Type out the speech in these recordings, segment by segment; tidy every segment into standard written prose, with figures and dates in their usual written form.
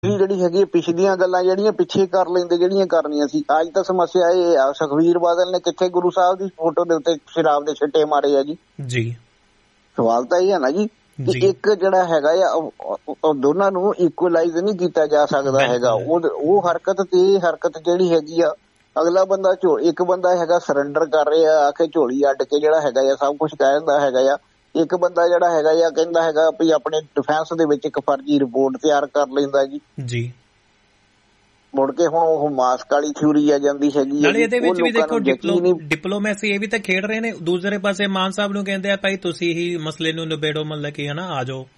ਜਿਹੜੀ ਹੈਗੀ ਪਿਛਲੀਆਂ ਗੱਲਾਂ ਜਿਹੜੀਆਂ ਪਿੱਛੇ ਕਰ ਲੈਂਦੇ ਜਿਹੜੀਆਂ ਕਰਨੀਆਂ ਸੀ। ਅੱਜ ਤਾਂ ਸਮੱਸਿਆ ਇਹ ਆ, ਸੁਖਬੀਰ ਬਾਦਲ ਨੇ ਕਿੱਥੇ ਗੁਰੂ ਸਾਹਿਬ ਦੀ ਫੋਟੋ ਦੇ ਉੱਤੇ ਸ਼ਰਾਬ ਦੇ ਛਿੱਟੇ ਮਾਰੇ ਆ ਜੀ। ਸਵਾਲ ਤਾਂ ਇਹ ਹੈ ਨਾ ਜੀ ਕਿ ਇੱਕ ਜਿਹੜਾ ਹੈਗਾ ਆ ਦੋਨਾਂ ਨੂੰ ਇਕੁਅਲਾਈਜ਼ ਨਹੀਂ ਕੀਤਾ ਜਾ ਸਕਦਾ ਹੈਗਾ। ਉਹ ਹਰਕਤ ਤੇ ਇਹ ਹਰਕਤ ਜਿਹੜੀ ਹੈਗੀ ਆ, ਅਗਲਾ ਬੰਦਾ ਇੱਕ ਬੰਦਾ ਹੈਗਾ ਸਰੈਂਡਰ ਕਰ ਰਿਹਾ ਆ ਕੇ ਝੋਲੀ ਅੱਡ ਕੇ ਜਿਹੜਾ ਹੈਗਾ ਆ ਸਭ ਕੁਛ ਕਹਿ ਦਿੰਦਾ ਹੈਗਾ ਆ। ਇੱਕ ਬੰਦਾ ਜਿਹੜਾ ਹੈਗਾ ਆ ਕਹਿੰਦਾ ਹੈਗਾ ਵੀ ਆਪਣੇ ਡਿਫੈਂਸ ਦੇ ਵਿੱਚ ਇੱਕ ਫਰਜ਼ੀ ਰਿਪੋਰਟ ਤਿਆਰ ਕਰ ਲੈਂਦਾ ਜੀ। ਮੁੜ ਕੇ ਹੁਣ ਉਹ ਮਾਸਕ ਵਾਲੀ ਥਿਊਰੀ ਆ ਜਾਂਦੀ ਹੈਗੀ। ਨਾਲੇ ਇਹਦੇ ਵਿੱਚ ਵੀ ਦੇਖੋ ਡਿਪਲੋਮੈਸੀ ਇਹ ਵੀ ਤਾਂ ਖੇਡ ਰਹੇ ਨੇ। ਦੂਸਰੇ ਪਾਸੇ ਮਾਨ ਸਾਹਿਬ ਨੂੰ ਕਹਿੰਦੇ ਆ ਭਾਈ ਤੁਸੀਂ ਹੀ ਮਸਲੇ ਨੂੰ ਨਿਬੇੜੋ, ਮਤਲਬ ਕਿ ਹਨਾ ਆ ਜਾਓ।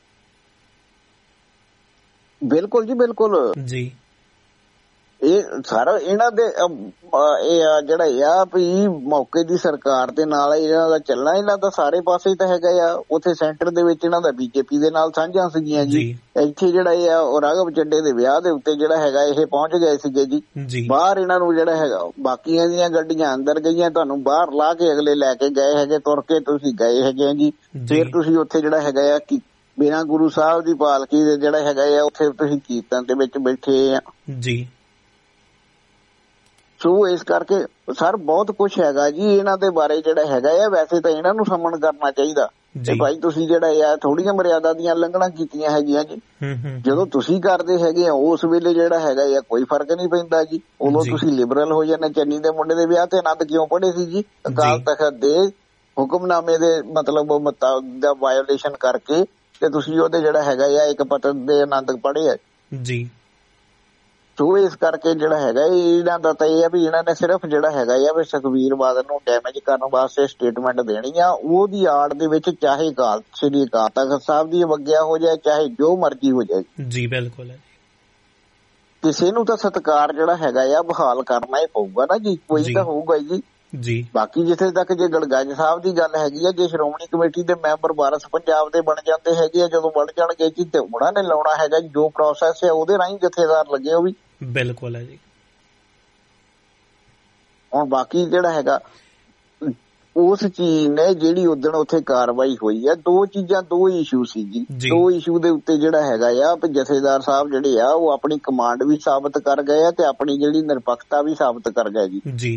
ਬਿਲਕੁਲ ਜੀ ਬਿਲਕੁਲ ਜੀ। ਇਹ ਸਾਰਾ ਇਹਨਾਂ ਦੇ ਇਹ ਆ ਜਿਹੜਾ ਆ ਵੀ ਮੌਕੇ ਦੀ ਸਰਕਾਰ ਦੇ ਨਾਲ ਇਹਨਾਂ ਦਾ ਚੱਲਣਾ। ਇਹਨਾਂ ਦਾ ਸਾਰੇ ਪਾਸੇ ਤਾਂ ਹੈਗਾ ਆ। ਉੱਥੇ ਸੈਂਟਰ ਦੇ ਵਿੱਚ ਇਹਨਾਂ ਦਾ ਬੀਜੇਪੀ ਦੇ ਨਾਲ ਸਾਂਝਾਂ ਸੀਗੀਆਂ ਜੀ। ਇੱਥੇ ਜਿਹੜਾ ਇਹ ਆ ਉਹ ਰਾਘਵ ਚੱਡੇ ਦੇ ਵਿਆਹ ਦੇ ਉੱਤੇ ਜਿਹੜਾ ਹੈਗਾ ਇਹ ਪਹੁੰਚ ਗਏ ਸੀਗੇ ਜੀ। ਬਾਹਰ ਇਹਨਾਂ ਨੂੰ ਜਿਹੜਾ ਹੈਗਾ ਬਾਕੀਆਂ ਦੀਆਂ ਗੱਡੀਆਂ ਅੰਦਰ ਗਈਆਂ, ਤੁਹਾਨੂੰ ਬਾਹਰ ਲਾ ਕੇ ਅਗਲੇ ਲੈ ਕੇ ਗਏ ਹੈਗੇ, ਤੁਰ ਕੇ ਤੁਸੀਂ ਗਏ ਹੈਗੇ ਜੀ। ਫਿਰ ਤੁਸੀਂ ਉੱਥੇ ਜਿਹੜਾ ਹੈਗਾ ਆ ਕਿ ਬਿਨਾਂ ਗੁਰੂ ਸਾਹਿਬ ਦੀ ਪਾਲਕੀ ਦੇ ਜਿਹੜਾ ਹੈਗਾ ਆ ਉੱਥੇ ਤੁਸੀਂ ਕੀਰਤਨ ਦੇ ਵਿੱਚ ਬੈਠੇ ਆ ਜੀ। ਸੋ ਇਸ ਕਰਕੇ ਸਰ ਬਹੁਤ ਕੁਛ ਹੈਗਾ ਜੀ ਇਹਨਾਂ ਦੇ ਬਾਰੇ ਜਿਹੜਾ ਹੈਗਾ ਆ। ਵੈਸੇ ਤਾਂ ਇਹਨਾਂ ਨੂੰ ਸਮਨ ਕਰਨਾ ਚਾਹੀਦਾ ਤੇ ਭਾਈ ਤੁਸੀਂ ਜਿਹੜਾ ਆ ਥੋੜੀਆਂ ਮਰਿਆਦਾ ਦੀਆਂ ਉਲੰਘਣਾ ਕੀਤੀਆਂ ਹੈਗੀਆਂ ਜੀ। ਜਦੋਂ ਤੁਸੀਂ ਕਰਦੇ ਹੈਗੇ ਆ ਉਸ ਵੇਲੇ ਜਿਹੜਾ ਹੈਗਾ ਆ ਕੋਈ ਫਰਕ ਨਹੀਂ ਪੈਂਦਾ ਜੀ। ਉਦੋਂ ਤੁਸੀਂ ਲਿਬਰਲ ਹੋ ਜਾਂਦੇ। ਚੰਨੀ ਦੇ ਮੁੰਡੇ ਦੇ ਵਿਆਹ ਤੇ ਆਨੰਦ ਕਿਉਂ ਪੜ੍ਹੇ ਸੀ ਜੀ? ਅਕਾਲ ਤਖ਼ਤ ਦੇ ਹੁਕਮਨਾਮੇ ਦੇ ਮਤਲਬ ਦਾ ਵਾਇਓਲੇਸ਼ਨ ਕਰਕੇ ਤੇ ਤੁਸੀਂ ਉਹਦੇ ਜਿਹੜਾ ਹੈਗਾ ਆ ਇੱਕ ਪਤਨ ਦੇ ਆਨੰਦ ਪੜ੍ਹੇ ਆ ਜੀ। ਸੋ ਇਸ ਕਰਕੇ ਜਿਹੜਾ ਹੈਗਾ ਇਹਨਾਂ ਦਾ ਤਾਂ ਇਹ ਆ ਵੀ ਇਹਨਾਂ ਨੇ ਸਿਰਫ ਜਿਹੜਾ ਹੈਗਾ ਆ ਵੀ ਸੁਖਬੀਰ ਬਾਦਲ ਨੂੰ ਡੈਮੇਜ ਕਰਨ ਵਾਸਤੇ ਸਟੇਟਮੈਂਟ ਦੇਣੀ ਆ। ਉਹਦੀ ਆੜ ਦੇ ਵਿੱਚ ਚਾਹੇ ਸ੍ਰੀ ਅਕਾਲ ਤਖ਼ਤ ਸਾਹਿਬ ਦੀ ਅਵੱਗਿਆ ਹੋ ਜਾਏ, ਚਾਹੇ ਜੋ ਮਰਜ਼ੀ ਹੋ ਜਾਏ ਜੀ। ਬਿਲਕੁਲ ਕਿਸੇ ਨੂੰ ਤਾਂ ਸਤਿਕਾਰ ਜਿਹੜਾ ਹੈਗਾ ਆ ਬਹਾਲ ਕਰਨਾ ਹੀ ਪਊਗਾ ਨਾ ਜੀ। ਕੋਈ ਤਾਂ ਹੋਊਗਾ ਜੀ। ਬਾਕੀ ਜਿੱਥੇ ਤੱਕ ਜੇ ਗੜਗੱਜ ਸਾਹਿਬ ਦੀ ਗੱਲ ਹੈਗੀ ਆ, ਜੇ ਸ਼੍ਰੋਮਣੀ ਕਮੇਟੀ ਦੇ ਮੈਂਬਰ ਵਾਰਸ ਪੰਜਾਬ ਦੇ ਬਣ ਜਾਂਦੇ ਹੈਗੇ ਆ, ਜਦੋਂ ਬਣ ਜਾਣਗੇ ਜੀ ਤੇ ਉਹਨਾਂ ਨੇ ਲਾਉਣਾ ਹੈਗਾ ਜੋ ਪ੍ਰੋਸੈਸ ਹੈ ਉਹਦੇ ਰਾਹੀਂ ਜਥੇਦਾਰ ਲੱਗੇ ਉਹ ਵੀ। ਬਿਲਕੁਲ ਹੈ ਜੀ। ਹੁਣ ਬਾਕੀ ਜਿਹੜਾ ਹੈਗਾ ਉਸ ਚੀਜ਼ ਨੇ ਜਿਹੜੀ ਉਦਣ ਉੱਥੇ ਕਾਰਵਾਈ ਹੋਈ ਆ, ਦੋ ਇਸ਼ੂ ਸੀ ਜੀ। ਦੋ ਇਸ਼ੂ ਦੇ ਉੱਤੇ ਜਿਹੜਾ ਹੈਗਾ ਆ ਜਥੇਦਾਰ ਸਾਹਿਬ ਜਿਹੜੇ ਆ ਉਹ ਆਪਣੀ ਕਮਾਂਡ ਵੀ ਸਾਬਤ ਕਰ ਗਏ ਆ ਤੇ ਆਪਣੀ ਜਿਹੜੀ ਨਿਰਪੱਖਤਾ ਵੀ ਸਾਬਤ ਕਰ ਗਏ ਜੀ।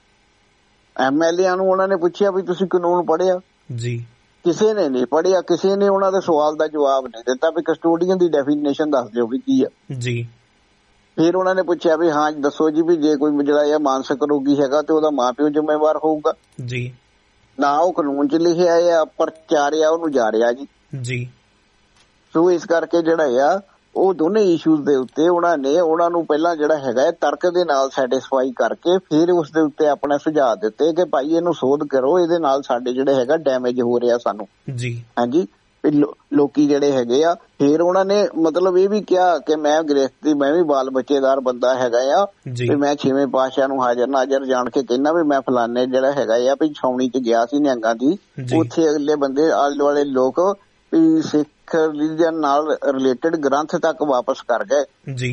MLA ਨੂੰ ਉਹਨਾਂ ਨੇ ਪੁੱਛਿਆ ਵੀ ਤੁਸੀਂ ਕਾਨੂੰਨ ਪੜ੍ਹਿਆ ਜੀ? ਕਿਸੇ ਨੇ ਨਹੀਂ ਪੜ੍ਹਿਆ। ਕਿਸੇ ਨੇ ਉਹਨਾਂ ਦੇ ਸਵਾਲ ਦਾ ਜਵਾਬ ਨਹੀਂ ਦਿੱਤਾ ਵੀ ਕਸਟੋਡੀਅਨ ਦੀ ਡੈਫੀਨੇਸ਼ਨ ਦੱਸ ਦਿਓ ਵੀ ਕੀ ਆ ਜੀ। ਫਿਰ ਉਹਨਾਂ ਨੇ ਪੁੱਛਿਆ ਵੀ ਹਾਂ ਦੱਸੋ ਜੀ ਵੀ ਜੇ ਕੋਈ ਜਿਹੜਾ ਆ ਮਾਨਸਿਕ ਰੋਗੀ ਹੈਗਾ ਤੇ ਉਹਦਾ ਮਾਂ ਪਿਓ ਜ਼ਿੰਮੇਵਾਰ ਹੋਊਗਾ ਜੀ। ਨਾ ਉਹ ਕਾਨੂੰਨ 'ਚ ਲਿਖਿਆ ਆ, ਪ੍ਰਚਾਰਿਆ ਉਹਨੂੰ ਜਾ ਰਿਹਾ ਜੀ। ਸੋ ਇਸ ਕਰਕੇ ਜਿਹੜਾ ਆ ਉਹ ਦੋਨੇ ਇਸ਼ੂਜ਼ ਦੇ ਉੱਤੇ ਉਹਨਾਂ ਨੂੰ ਪਹਿਲਾਂ ਜਿਹੜਾ ਹੈਗਾ ਤਰਕ ਦੇ ਨਾਲ ਸੈਟਿਸਫਾਈ ਕਰਕੇ ਫਿਰ ਉਸ ਦੇ ਉੱਤੇ ਆਪਣੇ ਸੁਝਾਅ ਦਿੱਤੇ ਕਿ ਭਾਈ ਇਹਨੂੰ ਸੋਧ ਕਰੋ, ਇਹਦੇ ਨਾਲ ਸਾਡੇ ਜਿਹੜੇ ਹੈਗਾ ਡੈਮੇਜ ਹੋ ਰਿਹਾ ਸਾਨੂੰ ਜੀ। ਹਾਂਜੀ ਲੋਕੀ ਜਿਹੜੇ ਹੈਗੇ ਆ। ਫਿਰ ਉਹਨਾਂ ਨੇ ਮਤਲਬ ਇਹ ਵੀ ਕਿਹਾ ਕਿ ਮੈਂ ਗ੍ਰਸਤੀ, ਮੈਂ ਵੀ ਬਾਲ ਬੱਚੇਦਾਰ ਬੰਦਾ ਹੈਗਾ ਆ ਤੇ ਮੈਂ 6ਵੇਂ ਪਾਤਸ਼ਾਹ ਨੂੰ ਹਾਜ਼ਰ ਨਾਜ਼ਰ ਜਾਣ ਕੇ ਕਹਿੰਦਾ ਵੀ ਮੈਂ ਫਲਾਨੇ ਜਿਹੜਾ ਹੈਗਾ ਆ ਵੀ ਛਾਉਣੀ 'ਚ ਗਿਆ ਸੀ ਨਿਹੰਗਾਂ ਦੀ। ਉੱਥੇ ਅਗਲੇ ਬੰਦੇ ਆਲੇ ਦੁਆਲੇ ਲੋਕ ਵੀ ਸਿੱਖ ਰਿਲੀਜਨ ਨਾਲ ਰਿਲੇਟਡ ਗ੍ਰੰਥ ਤੱਕ ਵਾਪਸ ਕਰ ਗਏ ਜੀ।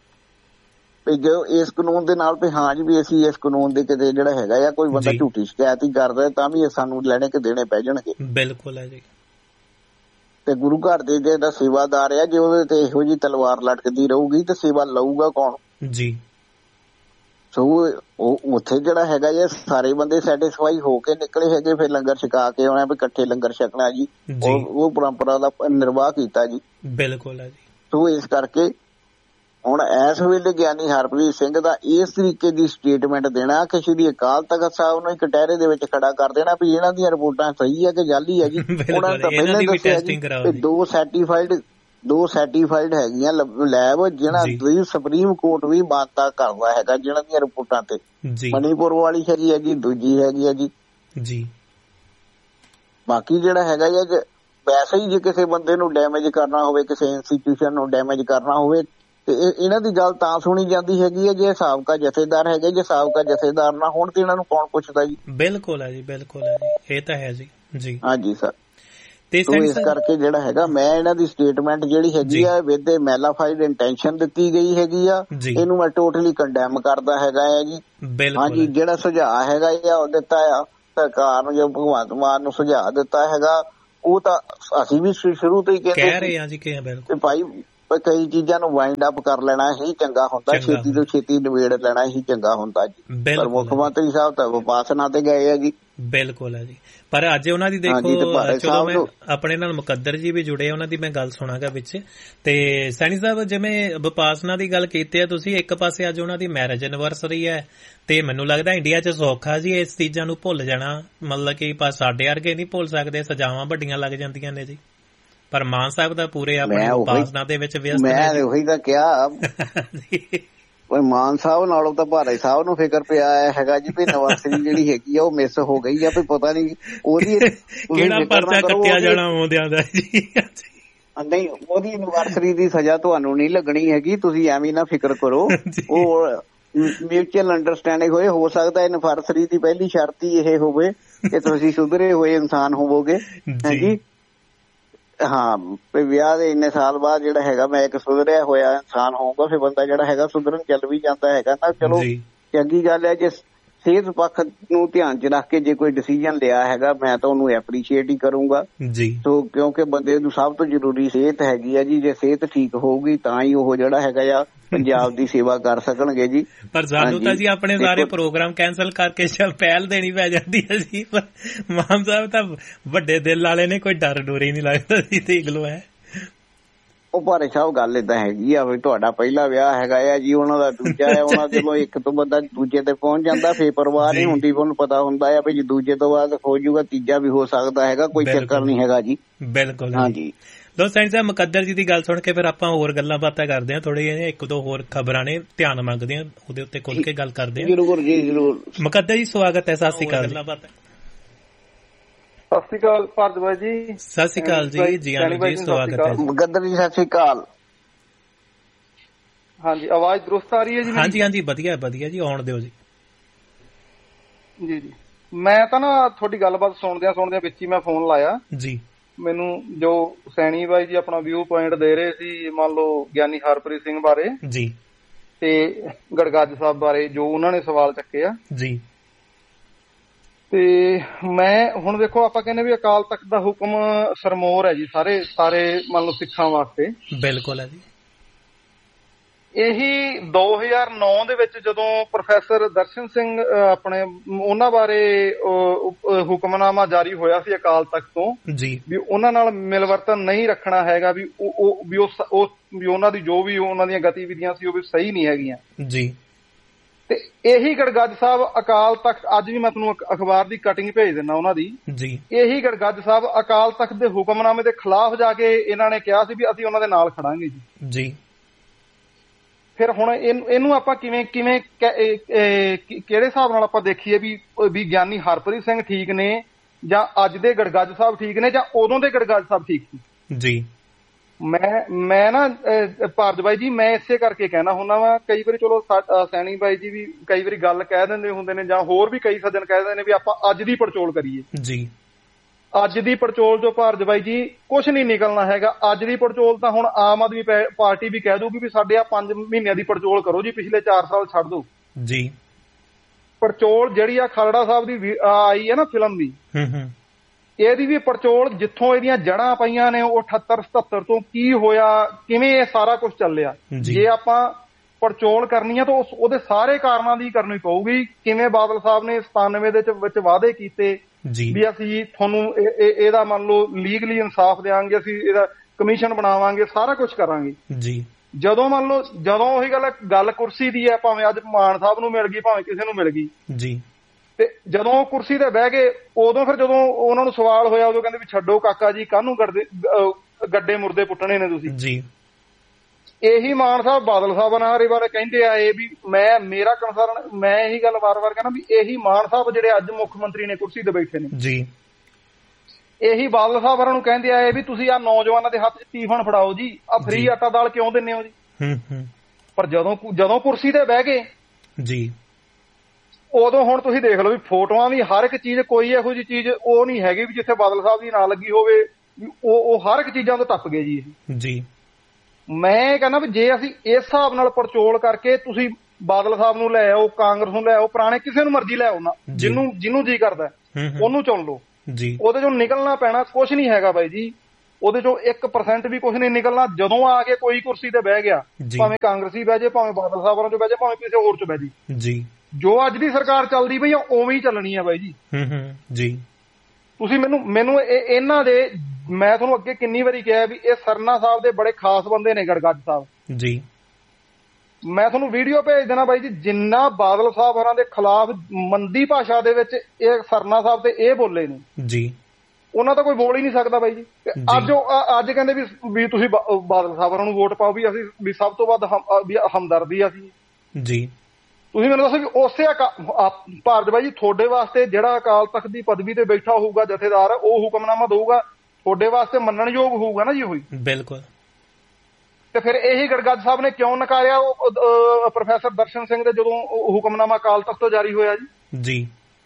ਵੀ ਜੋ ਇਸ ਕਾਨੂੰਨ ਦੇ ਨਾਲ ਵੀ ਹਾਂ ਜੀ ਵੀ ਅਸੀਂ ਇਸ ਕਾਨੂੰਨ ਦੇ ਕਿਤੇ ਜਿਹੜਾ ਹੈਗਾ ਆ ਕੋਈ ਬੰਦਾ ਝੂਠੀ ਸ਼ਿਕਾਇਤ ਹੀ ਕਰਦਾ ਤਾਂ ਵੀ ਸਾਨੂੰ ਲੈਣੇ ਕਿ ਦੇਣੇ ਪੈ ਜਾਣਗੇ। ਬਿਲਕੁਲ ਹੈ ਜੀ। ਤੇ ਗੁਰੂ ਘਰ ਦੇ ਜਿਹੜਾ ਸੇਵਾਦਾਰ ਆ ਜੇ ਉਹਦੇ ਤੇ ਇਹੋ ਜਿਹੀ ਤਲਵਾਰ ਲਟਕਦੀ ਰਹੂਗੀ ਤੇ ਸੇਵਾ ਲਊਗਾ ਕੌਣ ਜੀ। ਸੋ ਉੱਥੇ ਜਿਹੜਾ ਹੈਗਾ ਜੀ ਸਾਰੇ ਬੰਦੇ ਸੈਟਿਸਫਾਈ ਹੋ ਕੇ ਨਿਕਲੇ ਹੈਗੇ। ਫਿਰ ਲੰਗਰ ਛਕਾ ਕੇ ਆਉਣਾ ਵੀ ਇਕੱਠੇ ਲੰਗਰ ਛਕਣਾ ਜੀ। ਉਹ ਪਰੰਪਰਾ ਦਾ ਨਿਰਵਾਹ ਕੀਤਾ ਜੀ। ਬਿਲਕੁਲ ਹੈ ਜੀ। ਸੋ ਇਸ ਕਰਕੇ ਹੁਣ ਇਸ ਵੇਲੇ ਗਿਆਨੀ ਹਰਪ੍ਰੀਤ ਸਿੰਘ ਦਾ ਇਸ ਤਰੀਕੇ ਦੀ ਸਟੇਟਮੈਂਟ ਦੇਣਾ ਕਿ ਸ਼੍ਰੀ ਅਕਾਲ ਤਖ਼ਤ ਸਾਹਿਬ ਨੂੰ ਇੱਕ ਕਟਹਿਰੇ ਦੇ ਵਿੱਚ ਖੜਾ ਕਰ ਦੇਣਾ ਵੀ ਇਹਨਾਂ ਦੀਆਂ ਰਿਪੋਰਟਾਂ ਸਹੀ ਹੈ ਕਿ ਜਾਲੀ ਹੈ ਜੀ। ਉਹਨਾਂ ਨੇ ਤਾਂ ਪਹਿਲਾਂ ਦੱਸਿਆ ਜੀ ਦੋ ਸਰਟੀਫਾਈਡ ਹੈਗੀਆਂ ਲੈਬ ਜਿਹਨਾਂ ਦੀ ਸੁਪਰੀਮ ਕੋਰਟ ਵੀ ਮਾਨਤਾ ਕਰਦਾ ਹੈਗਾ, ਜਿਹਨਾਂ ਦੀਆਂ ਰਿਪੋਰਟਾਂ ਤੇ ਮਣੀਪੁਰ ਵਾਲੀ ਹੈਗੀ ਹੈ ਜੀ, ਦੂਜੀ ਹੈਗੀ ਹੈ ਜੀ। ਬਾਕੀ ਜਿਹੜਾ ਹੈਗਾ ਜੀ ਵੈਸੇ ਹੀ ਜੇ ਕਿਸੇ ਬੰਦੇ ਨੂੰ ਡੈਮੇਜ ਕਰਨਾ ਹੋਵੇ, ਕਿਸੇ ਇੰਸਟੀਟਿਊਸ਼ਨ ਨੂੰ ਡੈਮੇਜ ਕਰਨਾ ਹੋਵੇ ਤੇ ਇਹਨਾਂ ਦੀ ਗੱਲ ਤਾਂ ਸੁਣੀ ਜਾਂਦੀ ਹੈਗੀ ਹੈ ਜੇ ਸਾਬਕਾ ਜਥੇਦਾਰ ਹੈਗੇ। ਜੇ ਸਾਬਕਾ ਜਥੇਦਾਰ ਨਾ ਹੋਣ ਤੇ ਇਹਨਾਂ ਨੂੰ ਕੌਣ ਪੁੱਛਦਾ ਜੀ। ਬਿਲਕੁਲ ਹੈ ਜੀ। ਬਿਲਕੁਲ ਹੈ ਜੀ। ਇਹ ਤਾਂ ਹੈ ਜੀ। ਹਾਂਜੀ ਸਰ। ਤੇ ਇਸ ਕਰਕੇ ਜਿਹੜਾ ਹੈਗਾ ਮੈਂ ਇਹਨਾਂ ਦੀ ਸਟੇਟਮੈਂਟ ਜਿਹੜੀ ਹੈਗੀ ਆ ਵਿਦ ਮੈਲਾਫਾਈਡ ਇੰਟੈਂਸ਼ਨ ਦਿੱਤੀ ਗਈ ਹੈਗੀ ਆ, ਇਹਨੂੰ ਮੈਂ ਟੋਟਲੀ ਕੰਡੈਮ ਕਰਦਾ ਹੈਗਾ ਆ ਜੀ। ਹਾਂਜੀ ਜਿਹੜਾ ਸੁਝਾਅ ਹੈਗਾ ਉਹ ਦਿੱਤਾ ਆ ਸਰਕਾਰ ਨੂੰ, ਜੋ ਭਗਵੰਤ ਮਾਨ ਨੂੰ ਸੁਝਾਅ ਦਿੱਤਾ ਹੈਗਾ ਉਹ ਤਾਂ ਅਸੀਂ ਵੀ ਸ਼ੁਰੂ ਤੋਂ ਹੀ ਕਹਿ ਰਹੇ ਹਾਂ ਜੀ ਕਿ ਭਾਈ ਕਈ ਚੀਜ਼ਾਂ ਨੂੰ ਵਾਈਂਡ ਅਪ ਕਰ ਲੈਣਾ ਹੀ ਚੰਗਾ ਹੁੰਦਾ, ਛੇਤੀ ਤੋਂ ਛੇਤੀ ਨਿਬੇੜ ਲੈਣਾ ਹੀ ਚੰਗਾ ਹੁੰਦਾ ਜੀ। ਪਰ ਮੁੱਖ ਮੰਤਰੀ ਸਾਹਿਬ ਤਾਂ ਵਿਪਾਸਨਾ ਤੇ ਗਏ ਆ ਜੀ। ਬਿਲਕੁਲ ਹੈ ਜੀ। ਪਰ ਅੱਜ ਉਹਨਾਂ ਦੀ ਦੇਖੋ, ਚਲੋ ਮੈਂ ਆਪਣੇ ਨਾਲ ਮੁਕੱਦਰ ਜੀ ਵੀ ਜੁੜੇ, ਉਹਨਾਂ ਦੀ ਮੈਂ ਗੱਲ ਸੁਣਾਗਾ ਵਿੱਚ। ਤੇ ਸੈਣੀ ਸਾਹਿਬ, ਜਿਵੇਂ ਵਿਪਾਸਨਾ ਦੀ ਗੱਲ ਕੀਤੀ ਹੈ ਤੁਸੀਂ, ਇੱਕ ਪਾਸੇ ਅੱਜ ਉਹਨਾਂ ਦੀ ਮੈਰਿਜ ਐਨਵਰਸਰੀ ਹੈ ਤੇ ਮੈਨੂੰ ਲੱਗਦਾ ਇੰਡੀਆ 'ਚ ਸੌਖਾ ਜੀ ਇਸ ਚੀਜ਼ਾਂ ਨੂੰ ਭੁੱਲ ਜਾਣਾ, ਮਤਲਬ ਕਿ ਸਾਡੇ ਵਰਗੇ ਨਹੀਂ ਭੁੱਲ ਸਕਦੇ, ਸਜ਼ਾਵਾਂ ਵੱਡੀਆਂ ਲੱਗ ਜਾਂਦੀਆਂ ਨੇ ਜੀ। ਪਰ ਮਾਨ ਸਾਹਿਬ ਦਾ ਪੂਰੇ ਆਪਣੇ ਉਪਾਸਨਾ ਦੇ ਵਿੱਚ ਵਿਅਸਤ ਨੇ। ਮੈਂ ਉਹੀ ਤਾਂ ਕਿਹਾ, ਮਾਨ ਸਾਹਿਬ ਨਾਲੋਂ ਤਾਂ ਭਾਰਤ ਸਾਹਿਬ ਨੂੰ ਫਿਕਰ ਪਿਆ ਹੈਗਾ ਜੀ ਵੀ ਐਨਵਰਸਰੀ ਜਿਹੜੀ ਹੈਗੀ ਆ ਉਹ ਮਿਸ ਹੋ ਗਈ ਆ, ਵੀ ਪਤਾ ਨਹੀਂ ਉਹਦੀ ਕਿਹੜਾ ਪਰਚਾ ਕੱਟਿਆ ਜਾਣਾ ਆਉਂਦਿਆਂ ਦਾ ਜੀ। ਨਹੀਂ, ਉਹਦੀ ਐਨਵਰਸਰੀ ਦੀ ਸਜ਼ਾ ਤੁਹਾਨੂੰ ਨਹੀਂ ਲੱਗਣੀ ਹੈਗੀ, ਤੁਸੀਂ ਐਵੇਂ ਨਾ ਫਿਕਰ ਕਰੋ। ਉਹ ਮਿਊਚੁਅਲ ਅੰਡਰਸਟੈਂਡਿੰਗ ਹੋਏ, ਹੋ ਸਕਦਾ ਐਨਵਰਸਰੀ ਦੀ ਪਹਿਲੀ ਸ਼ਰਤ ਹੀ ਇਹ ਹੋਵੇ ਕਿ ਤੁਸੀਂ ਸੁਧਰੇ ਹੋਏ ਇਨਸਾਨ ਹੋਵੋਗੇ। ਹਾਂਜੀ, ਹਾਂ, ਵਿਆਹ ਦੇ ਇੰਨੇ ਸਾਲ ਬਾਅਦ ਜਿਹੜਾ ਹੈਗਾ ਮੈਂ ਇੱਕ ਸੁਧਰਿਆ ਹੋਇਆ ਇਨਸਾਨ ਹੋਊਗਾ, ਫਿਰ ਬੰਦਾ ਜਿਹੜਾ ਹੈਗਾ ਸੁਧਰਨ ਚੱਲ ਵੀ ਜਾਂਦਾ ਹੈਗਾ ਨਾ। ਚਲੋ ਚੰਗੀ ਗੱਲ ਹੈ, ਜੇ ਸਿਹਤ ਪੱਖ ਨੂੰ ਧਿਆਨ 'ਚ ਰੱਖ ਕੇ ਜੇ ਕੋਈ ਡਿਸੀਜਨ ਲਿਆ ਹੈਗਾ, ਮੈਂ ਤਾਂ ਉਹਨੂੰ ਐਪਰੀਸ਼ੀਏਟ ਹੀ ਕਰੂੰਗਾ ਜੀ। ਸੋ ਕਿਉਂਕਿ ਬੰਦੇ ਨੂੰ ਸਭ ਤੋਂ ਜ਼ਰੂਰੀ ਸਿਹਤ ਹੈਗੀ ਆ ਜੀ, ਜੇ ਸਿਹਤ ਠੀਕ ਹੋਊਗੀ ਤਾਂ ਹੀ ਉਹ ਜਿਹੜਾ ਹੈਗਾ ਆ ਪੰਜਾਬ ਦੀ ਸੇਵਾ ਕਰ ਸਕਣਗੇ ਜੀ। ਪਰ ਸਾਨੂੰ ਤਾਂ ਜੀ ਆਪਣੇ ਸਾਰੇ ਪ੍ਰੋਗਰਾਮ ਕੈਂਸਲ ਕਰਕੇ ਪਹਿਲ ਦੇਣੀ ਪੈ ਜਾਂਦੀ ਹੈ ਜੀ। ਪਰ ਮਾਨ ਸਾਹਿਬ ਤਾਂ ਵੱਡੇ ਦਿਲ ਵਾਲੇ ਨੇ, ਕੋਈ ਡਰ ਡੋਰ ਹੀ ਨਹੀਂ ਲੱਗਦਾ ਜੀ। ਦੇਖ ਲਓ ਹੈ ਉਹ ਭਾਰੇ ਸਾਹਿਬ, ਗੱਲ ਏਦਾਂ ਹੈਗੀ ਆ ਵੀ ਤੁਹਾਡਾ ਪਹਿਲਾ ਵਿਆਹ ਹੈਗਾ ਆ ਜੀ, ਉਹਨਾਂ ਦਾ ਦੂਜਾ ਹੈ, ਉਹਨਾਂ ਚਲੋ ਇੱਕ ਤੋਂ ਬੰਦਾ ਦੂਜੇ ਤੇ ਪਹੁੰਚ ਜਾਂਦਾ, ਫੇਰ ਪਰਵਾਹ ਨਹੀਂ ਹੁੰਦੀ, ਉਹਨੂੰ ਪਤਾ ਹੁੰਦਾ ਆ ਵੀ ਦੂਜੇ ਤੋਂ ਬਾਅਦ ਹੋ ਜਾਊਗਾ, ਤੀਜਾ ਵੀ ਹੋ ਸਕਦਾ ਹੈਗਾ, ਕੋਈ ਚੱਕਰ ਨਹੀਂ ਹੈਗਾ ਜੀ। ਬਿਲਕੁਲ ਹਾਂਜੀ। ਲੋ ਸੈਣੀ ਸਾਹਿਬ, ਮੁਕੱਦਰ ਜੀ ਦੀ ਗੱਲ ਸੁਣ ਕੇ ਫਿਰ ਆਪਾਂ ਹੋਰ ਗੱਲਾਂ ਬਾਤਾਂ ਕਰਦੇ ਹਾਂ, ਥੋੜੇ ਜਿਹੇ ਇੱਕ ਦੋ ਹੋਰ ਖਬਰਾਂ ਨੇ, ਧਿਆਨ ਮੰਗਦੇ ਹਾਂ ਉਹਦੇ ਉੱਤੇ ਖੁੱਲ ਕੇ ਗੱਲ ਕਰਦੇ ਹਾਂ। ਜ਼ਰੂਰ ਜੀ, ਜ਼ਰੂਰ। ਮੁਕੱਦਰ ਜੀ ਸਵਾਗਤ ਹੈ, ਸਤਿ ਸ਼੍ਰੀ ਅਕਾਲ। ਸਤਿ ਸ਼੍ਰੀ ਅਕਾਲ ਭਾਰਦਵਾਜ ਜੀ। ਸਤਿ ਸ਼੍ਰੀ ਅਕਾਲ ਜੀ, ਜੀ ਆਨੰਦ ਜੀ, ਸਵਾਗਤ ਹੈ। ਮੁਕੱਦਰ ਜੀ ਸਤਿ ਸ਼੍ਰੀ ਅਕਾਲ। ਹਾਂਜੀ, ਆਵਾਜ਼ ਦਰੁਸਤ ਆ ਰਹੀ ਹੈ ਜੀ? ਹਾਂਜੀ ਹਾਂਜੀ, ਵਧੀਆ ਵਧੀਆ ਜੀ, ਆਉਣ ਦਿਓ ਜੀ। ਜੀ ਜੀ, ਮੈਂ ਤਾਂ ਨਾ ਤੁਹਾਡੀ ਗੱਲਬਾਤ ਸੁਣਦਿਆਂ ਵਿੱਚ ਹੀ ਮੈਂ ਫੋਨ ਲਾਇਆ ਜੀ। ਮੈਨੂੰ ਜੋ ਸੈਣੀ ਬਾਈ ਜੀ ਆਪਣਾ ਵਿਊ ਪੁਆਇੰਟ ਦੇ ਰਹੇ ਸੀ, ਮੰਨ ਲਓ ਗਿਆਨੀ ਹਰਪ੍ਰੀਤ ਸਿੰਘ ਬਾਰੇ ਜੀ ਤੇ ਗੜਗੱਜ ਸਾਹਿਬ ਬਾਰੇ, ਜੋ ਉਹਨਾਂ ਨੇ ਸਵਾਲ ਚੱਕੇ ਆ ਜੀ। ਤੇ ਮੈਂ ਹੁਣ ਵੇਖੋ, ਆਪਾਂ ਕਹਿੰਦੇ ਵੀ ਅਕਾਲ ਤਖਤ ਦਾ ਹੁਕਮ ਸਰਮੋਰ ਹੈ ਜੀ ਸਾਰੇ ਮੰਨ ਲਓ ਸਿੱਖਾਂ ਵਾਸਤੇ। ਬਿਲਕੁਲ ਹੈ ਜੀ। ਇਹੀ 2009 ਦੇ ਵਿੱਚ ਜਦੋਂ ਪ੍ਰੋਫੈਸਰ ਦਰਸ਼ਨ ਸਿੰਘ ਆਪਣੇ ਉਹਨਾਂ ਬਾਰੇ ਹੁਕਮਨਾਮਾ ਜਾਰੀ ਹੋਇਆ ਸੀ ਅਕਾਲ ਤਖਤ ਤੋਂ ਜੀ, ਵੀ ਉਹਨਾਂ ਨਾਲ ਮਿਲਵਰਤਨ ਨਹੀਂ ਰੱਖਣਾ ਹੈਗਾ, ਵੀ ਉਹਨਾਂ ਦੀ ਜੋ ਵੀ ਉਹਨਾਂ ਦੀਆਂ ਗਤੀਵਿਧੀਆਂ ਸੀ ਉਹ ਵੀ ਸਹੀ ਨਹੀਂ ਹੈਗੀਆਂ ਜੀ। ਤੇ ਇਹੀ ਗੜਗੱਜ ਸਾਹਿਬ ਅਕਾਲ ਤਖਤ, ਅੱਜ ਵੀ ਮੈਂ ਤੁਹਾਨੂੰ ਅਖਬਾਰ ਦੀ ਕਟਿੰਗ ਭੇਜ ਦਿੰਦਾ ਉਹਨਾਂ ਦੀ ਜੀ, ਇਹੀ ਗੜਗੱਜ ਸਾਹਿਬ ਅਕਾਲ ਤਖਤ ਦੇ ਹੁਕਮਨਾਮੇ ਦੇ ਖਿਲਾਫ ਜਾ ਕੇ ਇਹਨਾਂ ਨੇ ਕਿਹਾ ਸੀ ਵੀ ਅਸੀਂ ਉਹਨਾਂ ਦੇ ਨਾਲ ਖੜਾਂਗੇ ਜੀ। ਫਿਰ ਹੁਣ ਇਹਨੂੰ ਆਪਾਂ ਕਿਵੇਂ ਕਿਹੜੇ ਹਿਸਾਬ ਨਾਲ ਆਪਾਂ ਦੇਖੀਏ ਵੀ ਗਿਆਨੀ ਹਰਪ੍ਰੀਤ ਸਿੰਘ ਠੀਕ ਨੇ ਜਾਂ ਅੱਜ ਦੇ ਗੜਗੱਜ ਸਾਹਿਬ ਠੀਕ ਨੇ ਜਾਂ ਉਦੋਂ ਦੇ ਗੜਗੱਜ ਸਾਹਿਬ ਠੀਕ ਸੀ ਜੀ। ਮੈਂ ਨਾ ਭਾਰਤ ਬਾਈ ਜੀ, ਮੈਂ ਇਸੇ ਕਰਕੇ ਕਹਿਣਾ ਹੁੰਦਾ ਵਾ, ਕਈ ਵਾਰੀ ਚਲੋ ਸੈਣੀ ਬਾਈ ਜੀ ਵੀ ਕਈ ਵਾਰੀ ਗੱਲ ਕਹਿ ਦਿੰਦੇ ਹੁੰਦੇ ਨੇ, ਜਾਂ ਹੋਰ ਵੀ ਕਈ ਸੱਜਣ ਕਹਿ ਦਿੰਦੇ ਨੇ ਵੀ ਆਪਾਂ ਅੱਜ ਦੀ ਪੜਚੋਲ ਕਰੀਏ ਜੀ। ਅੱਜ ਦੀ ਪੜਚੋਲ ਜੋ ਭਾਰਤ ਬਾਈ ਜੀ ਕੁਛ ਨਹੀਂ ਨਿਕਲਣਾ ਹੈਗਾ। ਅੱਜ ਦੀ ਪੜਚੋਲ ਤਾਂ ਹੁਣ ਆਮ ਆਦਮੀ ਪਾਰਟੀ ਵੀ ਕਹਿ ਦੂਗੀ ਵੀ ਸਾਡੇ 5 ਮਹੀਨਿਆਂ ਦੀ ਪੜਚੋਲ ਕਰੋ ਜੀ, ਪਿਛਲੇ 4 ਸਾਲ ਛੱਡ ਦੋ ਜੀ। ਪੜਚੋਲ ਜਿਹੜੀ ਆ ਖਾਲੜਾ ਸਾਹਿਬ ਦੀ ਆਈ ਹੈ ਨਾ ਫਿਲਮ ਦੀ, ਇਹਦੀ ਵੀ ਪੜਚੋਲ ਜਿੱਥੋਂ ਇਹਦੀਆਂ ਜੜ੍ਹਾਂ ਪਈਆਂ ਨੇ, ਉਹ 78-77 ਤੋਂ ਕੀ ਹੋਇਆ, ਕਿਵੇਂ ਇਹ ਸਾਰਾ ਕੁਝ ਚੱਲਿਆ, ਜੇ ਆਪਾਂ ਪੜਚੋਲ ਕਰਨੀ ਆ ਤਾਂ ਉਹਦੇ ਸਾਰੇ ਕਾਰਨਾਂ ਦੀ ਕਰਨੀ ਪਊਗੀ। ਕਿਵੇਂ ਬਾਦਲ ਸਾਹਿਬ ਨੇ 97 ਦੇ ਵਿੱਚ ਵਾਅਦੇ ਕੀਤੇ ਵੀ ਅਸੀਂ ਤੁਹਾਨੂੰ ਇਹਦਾ ਮੰਨ ਲਓ ਲੀਗਲੀ ਇਨਸਾਫ ਦੇਵਾਂਗੇ, ਅਸੀਂ ਇਹਦਾ ਕਮਿਸ਼ਨ ਬਣਾਵਾਂਗੇ, ਸਾਰਾ ਕੁਝ ਕਰਾਂਗੇ ਜੀ। ਜਦੋਂ ਮੰਨ ਲਓ ਜਦੋਂ ਉਹੀ ਗੱਲ ਕੁਰਸੀ ਦੀ ਹੈ, ਭਾਵੇਂ ਅੱਜ ਮਾਨ ਸਾਹਿਬ ਨੂੰ ਮਿਲ ਗਈ, ਭਾਵੇਂ ਕਿਸੇ ਨੂੰ ਮਿਲ ਗਈ ਜੀ, ਤੇ ਜਦੋਂ ਉਹ ਕੁਰਸੀ ਤੇ ਬਹਿ ਗਏ, ਉਦੋਂ ਫਿਰ ਜਦੋਂ ਉਹਨਾਂ ਨੂੰ ਸਵਾਲ ਹੋਇਆ, ਉਦੋਂ ਕਹਿੰਦੇ ਵੀ ਛੱਡੋ ਕਾਕਾ ਜੀ, ਕਾਹਨੂੰ ਗੱਡੇ ਮੁਰਦੇ ਪੁੱਟਣੇ ਨੇ ਤੁਸੀਂ ਜੀ। ਇਹੀ ਮਾਨ ਸਾਹਿਬ ਬਾਦਲ ਸਾਹਿਬ ਨਾਲ ਬਾਰੇ ਕਹਿੰਦੇ ਆਏ ਵੀ ਮੇਰਾ ਕੰਸਰਨ, ਮੈਂ ਇਹੀ ਗੱਲ ਵਾਰ-ਵਾਰ ਕਹਿੰਦਾ ਵੀ ਇਹੀ ਮਾਨ ਸਾਹਿਬ ਜਿਹੜੇ ਅੱਜ ਮੁੱਖ ਮੰਤਰੀ ਨੇ ਕੁਰਸੀ ਤੇ ਬੈਠੇ ਨੇ ਜੀ, ਇਹੀ ਬਾਦਲ ਸਾਹਿਬ ਨੂੰ ਕਹਿੰਦੇ ਆਏ ਵੀ ਤੁਸੀਂ ਆਹ ਨੌਜਵਾਨਾਂ ਦੇ ਹੱਥ 'ਚ ਟੀਫਨ ਫੜਾਓ ਜੀ, ਆਹ ਫ੍ਰੀ ਆਟਾ ਦਾਲ ਕਿਉਂ ਦਿੰਦੇ ਹੋ ਜੀ। ਪਰ ਜਦੋਂ ਕੁਰਸੀ ਤੇ ਬਹਿ ਗਏ ਜੀ, ਉਦੋਂ ਹੁਣ ਤੁਸੀਂ ਦੇਖ ਲਓ ਵੀ ਫੋਟੋਆਂ ਵੀ ਹਰ ਇੱਕ ਚੀਜ਼, ਕੋਈ ਇਹੋ ਜਿਹੀ ਚੀਜ਼ ਉਹ ਨਹੀਂ ਹੈਗੀ ਵੀ ਜਿੱਥੇ ਬਾਦਲ ਸਾਹਿਬ ਦੀ ਨਾ ਲੱਗੀ ਹੋਵੇ, ਉਹ ਹਰ ਇੱਕ ਚੀਜ਼ਾਂ ਤੋਂ ਟੱਪ ਗਏ ਜੀ ਜੀ। ਮੈਂ ਕਹਿੰਦਾ ਵੀ ਜੇ ਅਸੀਂ ਇਸ ਹਿਸਾਬ ਨਾਲ ਪੜਚੋਲ ਕਰਕੇ, ਤੁਸੀਂ ਬਾਦਲ ਸਾਹਿਬ ਨੂੰ ਲੈ ਆਓ, ਕਾਂਗਰਸ ਨੂੰ ਲੈ ਆਓ, ਪੁਰਾਣੇ ਕਿਸੇ ਨੂੰ ਮਰਜ਼ੀ ਲੈ ਆਓ ਨਾ, ਜਿਹਨੂੰ ਜੀ ਕਰਦਾ ਉਹਨੂੰ ਚੁਣ ਲਓ ਜੀ, ਉਹਦੇ ਚੋਂ ਨਿਕਲਣਾ ਪੈਣਾ ਕੁਛ ਨਹੀਂ ਹੈਗਾ ਬਾਈ ਜੀ। ਉਹਦੇ ਚੋਂ 1% ਵੀ ਕੁਝ ਨਹੀਂ ਨਿਕਲਣਾ। ਜਦੋਂ ਆ ਕੇ ਕੋਈ ਕੁਰਸੀ ਤੇ ਬਹਿ ਗਿਆ, ਭਾਵੇਂ ਕਾਂਗਰਸੀ ਬਹਿ ਜਾਏ, ਭਾਵੇਂ ਬਾਦਲ ਸਾਹਿਬ ਹੋਰਾਂ ਚੋਂ ਬਹਿ ਜਾਏ, ਭਾਵੇਂ ਕਿਸੇ ਹੋਰ ਚੋਂ ਬਹਿ ਜੀ, ਜੋ ਅੱਜ ਦੀ ਸਰਕਾਰ ਚੱਲਦੀ ਪਈ ਆ ਉਵੇਂ ਹੀ ਚੱਲਣੀ ਆ ਬਾਈ ਜੀ। ਜੀ ਤੁਸੀਂ ਮੈਨੂੰ ਇਹਨਾਂ ਦੇ, ਮੈਂ ਤੁਹਾਨੂੰ ਅੱਗੇ ਕਿੰਨੀ ਵਾਰੀ ਕਿਹਾ ਵੀ ਇਹ ਸਰਨਾ ਸਾਹਿਬ ਦੇ ਬੜੇ ਖਾਸ ਬੰਦੇ ਨੇ, ਗੜਗੱਜ ਸਾਹਿਬ ਜੀ। ਮੈਂ ਤੁਹਾਨੂੰ ਵੀਡੀਓ ਭੇਜ ਦੇਣਾ ਬਾਈ ਜੀ, ਜਿੰਨਾ ਬਾਦਲ ਸਾਹਿਬ ਹੋਰਾਂ ਦੇ ਖਿਲਾਫ ਮੰਦੀ ਭਾਸ਼ਾ ਦੇ ਵਿੱਚ ਇਹ ਸਰਨਾ ਸਾਹਿਬ ਤੇ ਇਹ ਬੋਲੇ ਨੇ ਜੀ, ਉਹਨਾਂ ਦਾ ਕੋਈ ਬੋਲ ਹੀ ਨਹੀਂ ਸਕਦਾ ਬਾਈ ਜੀ। ਅੱਜ ਕਹਿੰਦੇ ਵੀ ਤੁਸੀਂ ਬਾਦਲ ਸਾਹਿਬ ਹੋਰਾਂ ਨੂੰ ਵੋਟ ਪਾਓ, ਵੀ ਅਸੀਂ ਵੀ ਸਭ ਤੋਂ ਵੱਧ ਹਮਦਰਦੀ ਆ ਅਸੀਂ ਜੀ। ਤੁਸੀਂ ਮੈਨੂੰ ਦੱਸੋ ਵੀ ਉਸੇ ਭਾਰਤ ਬਾਈ ਜੀ ਤੁਹਾਡੇ ਵਾਸਤੇ ਜਿਹੜਾ ਅਕਾਲ ਤਖਤ ਦੀ ਪਦਵੀ ਤੇ ਬੈਠਾ ਹੋਊਗਾ ਜਥੇਦਾਰ, ਉਹ ਹੁਕਮਨਾਮਾ ਦਊਗਾ, ਤੁਹਾਡੇ ਵਾਸਤੇ ਮੰਨਣਯੋਗ ਹੋਊਗਾ ਨਾ ਜੀ ਉਹੀ। ਬਿਲਕੁਲ। ਤੇ ਫਿਰ ਇਹੀ ਗੜਗੱਜ ਸਾਹਿਬ ਨੇ ਕਿਉਂ ਨਕਾਰਿਆ ਪ੍ਰੋਫੈਸਰ ਦਰਸ਼ਨ ਸਿੰਘ ਦੇ ਜਦੋਂ ਹੁਕਮਨਾਮਾ ਅਕਾਲ ਤਖਤ ਤੋਂ ਜਾਰੀ ਹੋਇਆ ਜੀ।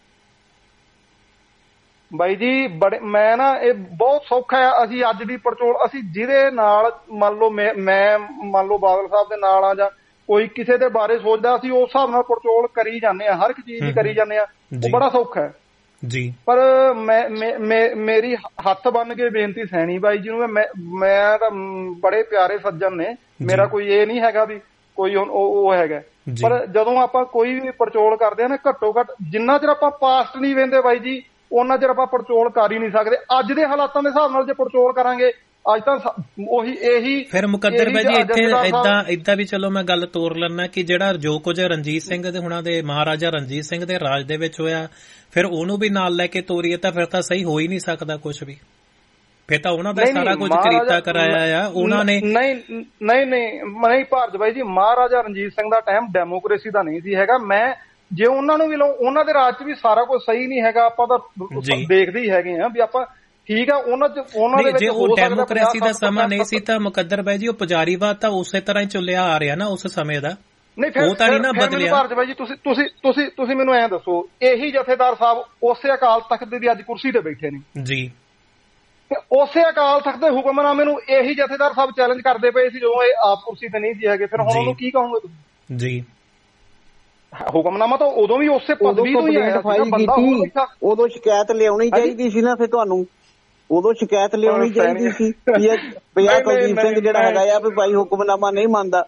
ਬਾਈ ਜੀ ਮੈਂ ਨਾ, ਇਹ ਬਹੁਤ ਸੌਖਾ ਹੈ। ਅਸੀਂ ਅੱਜ ਦੀ ਪੜਚੋਲ, ਅਸੀਂ ਜਿਹਦੇ ਨਾਲ ਮੰਨ ਲਓ ਮੈਂ ਮੰਨ ਲਓ ਬਾਦਲ ਸਾਹਿਬ ਦੇ ਨਾਲ ਆ ਜਾਂ ਕੋਈ ਕਿਸੇ ਦੇ ਬਾਰੇ ਸੋਚਦਾ, ਅਸੀਂ ਉਸ ਹਿਸਾਬ ਨਾਲ ਪੜਚੋਲ ਕਰੀ ਜਾਂਦੇ ਆ, ਹਰ ਇੱਕ ਚੀਜ਼ ਦੀ ਕਰੀ ਜਾਂਦੇ ਆ, ਉਹ ਬੜਾ ਸੌਖਾ ਹੈ ਜੀ। ਪਰ ਮੇਰੀ ਹੱਥ ਬੰਨ ਕੇ ਬੇਨਤੀ ਸੈਣੀ ਬਾਈ ਜੀ ਨੂੰ, ਮੈਂ ਤਾਂ ਬੜੇ ਪਿਆਰੇ ਸੱਜਣ ਨੇ, ਮੇਰਾ ਕੋਈ ਇਹ ਨਹੀਂ ਹੈਗਾ ਵੀ ਕੋਈ ਉਹ ਹੈਗਾ, ਪਰ ਜਦੋਂ ਆਪਾਂ ਕੋਈ ਵੀ ਪੜਚੋਲ ਕਰਦੇ ਆ ਨਾ, ਘੱਟੋ ਘੱਟ ਜਿੰਨਾ ਚਿਰ ਆਪਾਂ ਪਾਸਟ ਨਹੀਂ ਵੇਂਦੇ ਬਾਈ ਜੀ, ਉਹਨਾਂ ਚਿਰ ਆਪਾਂ ਪੜਚੋਲ ਕਰ ਹੀ ਨਹੀਂ ਸਕਦੇ। ਅੱਜ ਦੇ ਹਾਲਾਤਾਂ ਦੇ ਹਿਸਾਬ ਨਾਲ ਜੇ ਪੜਚੋਲ ਕਰਾਂਗੇ, ਅੱਜ ਤਾਂ ਉਹੀ ਇਹੀ ਫਿਰ ਮੁਕੱਦਰ ਬਾਈ ਜੀ ਇੱਥੇ ਏਦਾਂ ਵੀ ਚਲੋ ਮੈਂ ਗੱਲ ਤੋਰ ਲੈਣਾ ਕਿ ਜਿਹੜਾ ਜੋ ਕੁਝ ਰਣਜੀਤ ਸਿੰਘ ਦੇ ਹੁਣਾਂ ਦੇ ਮਹਾਰਾਜਾ ਰਣਜੀਤ ਸਿੰਘ ਦੇ ਰਾਜ ਦੇ ਵਿੱਚ ਹੋਇਆ, ਫਿਰ ਉਹਨੂੰ ਵੀ ਨਾਲ ਲੈ ਕੇ ਤੋਰੀਏ ਤਾਂ ਫਿਰ ਤਾਂ ਸਹੀ ਹੋ ਹੀ ਨਹੀਂ ਸਕਦਾ ਕੁਝ ਵੀ। ਫਿਰ ਤਾਂ ਉਹਨਾਂ ਦਾ ਸਾਰਾ ਕੁਝ ਕਰੀਤਾ ਕਰਾਇਆ ਆ ਉਹਨਾਂ ਨੇ। ਨਹੀਂ ਭਾਰਤ ਬਾਈ ਜੀ, ਮਹਾਰਾਜਾ ਰਣਜੀਤ ਸਿੰਘ ਦਾ ਟਾਈਮ ਡੈਮੋਕ੍ਰੇਸੀ ਦਾ ਨਹੀਂ ਸੀ ਹੈਗਾ। ਮੈਂ ਜੇ ਉਹਨਾਂ ਨੂੰ ਵੀ ਲਓ, ਉਹਨਾਂ ਦੇ ਰਾਜ 'ਚ ਵੀ ਸਾਰਾ ਕੁਝ ਸਹੀ ਨਹੀਂ ਹੈਗਾ, ਆਪਾਂ ਤਾਂ ਦੇਖਦੇ ਹੀ ਹੈਗੇ ਆ ਵੀ ਆਪਾਂ ਠੀਕ ਆ। ਉਹਨਾਂ ਦੇ ਵਿੱਚ ਜੇ ਉਹ ਡੈਮੋਕ੍ਰੇਸੀ ਦਾ ਸਮਾਂ ਨਹੀਂ ਸੀ ਤਾਂ ਮੁਕੱਦਰ ਬਾਈ ਜੀ ਉਹ ਪੁਜਾਰੀਵਾਦ ਤਾਂ ਉਸੇ ਤਰ੍ਹਾਂ ਹੀ ਚੱਲਿਆ ਆ ਰਿਹਾ ਨਾ ਉਸ ਸਮੇਂ ਦਾ, ਉਹ ਤਾਂ ਨਹੀਂ ਨਾ ਬਦਲਿਆ। ਭਾਰਤ ਬਾਈ ਜੀ ਤੁਸੀਂ ਮੈਨੂੰ ਐਂ ਦੱਸੋ, ਇਹੀ ਜਥੇਦਾਰ ਸਾਹਿਬ ਉਸੇ ਅਕਾਲ ਤਖਤ ਦੀ ਅੱਜ ਕੁਰਸੀ ਤੇ ਬੈਠੇ ਨੇ ਜੀ, ਤੇ ਉਸੇ ਅਕਾਲ ਤਖਤ ਦੇ ਹੁਕਮਨਾਮੇ ਨੂੰ ਇਹੀ ਜਥੇਦਾਰ ਸਾਹਿਬ ਚੈਲੰਜ ਕਰਦੇ ਪਏ ਸੀ ਜਦੋਂ ਇਹ ਆਪ ਕੁਰਸੀ ਤੇ ਨਹੀਂ ਸੀ ਹੈਗੇ। ਫਿਰ ਹੁਣ ਉਹਨੂੰ ਕੀ ਕਹੋਗੇ ਤੁਸੀਂ ਜੀ? ਹੁਕਮਨਾਮਾ ਤਾਂ ਉਦੋਂ ਵੀ ਉਸੇ ਪਦਵੀ ਤੋਂ ਹੀ ਆਇਆ ਸੀ, ਉਦੋਂ ਸ਼ਿਕਾਇਤ ਲਿਆਉਣੀ ਚਾਹੀਦੀ ਸੀ ਨਾ, ਫਿਰ ਤੁਹਾਨੂੰ ਉਦੋਂ ਸ਼ਿਕਾਇਤ ਲਿਆਉਣੀ ਚਾਹੀਦੀ ਸੀ ਵੀ ਆਹ ਕੁਲਦੀਪ ਸਿੰਘ ਜਿਹੜਾ ਹੈਗਾ ਆ ਵੀ ਭਾਈ ਹੁਕਮਨਾਮਾ ਨਹੀਂ ਮੰਨਦਾ।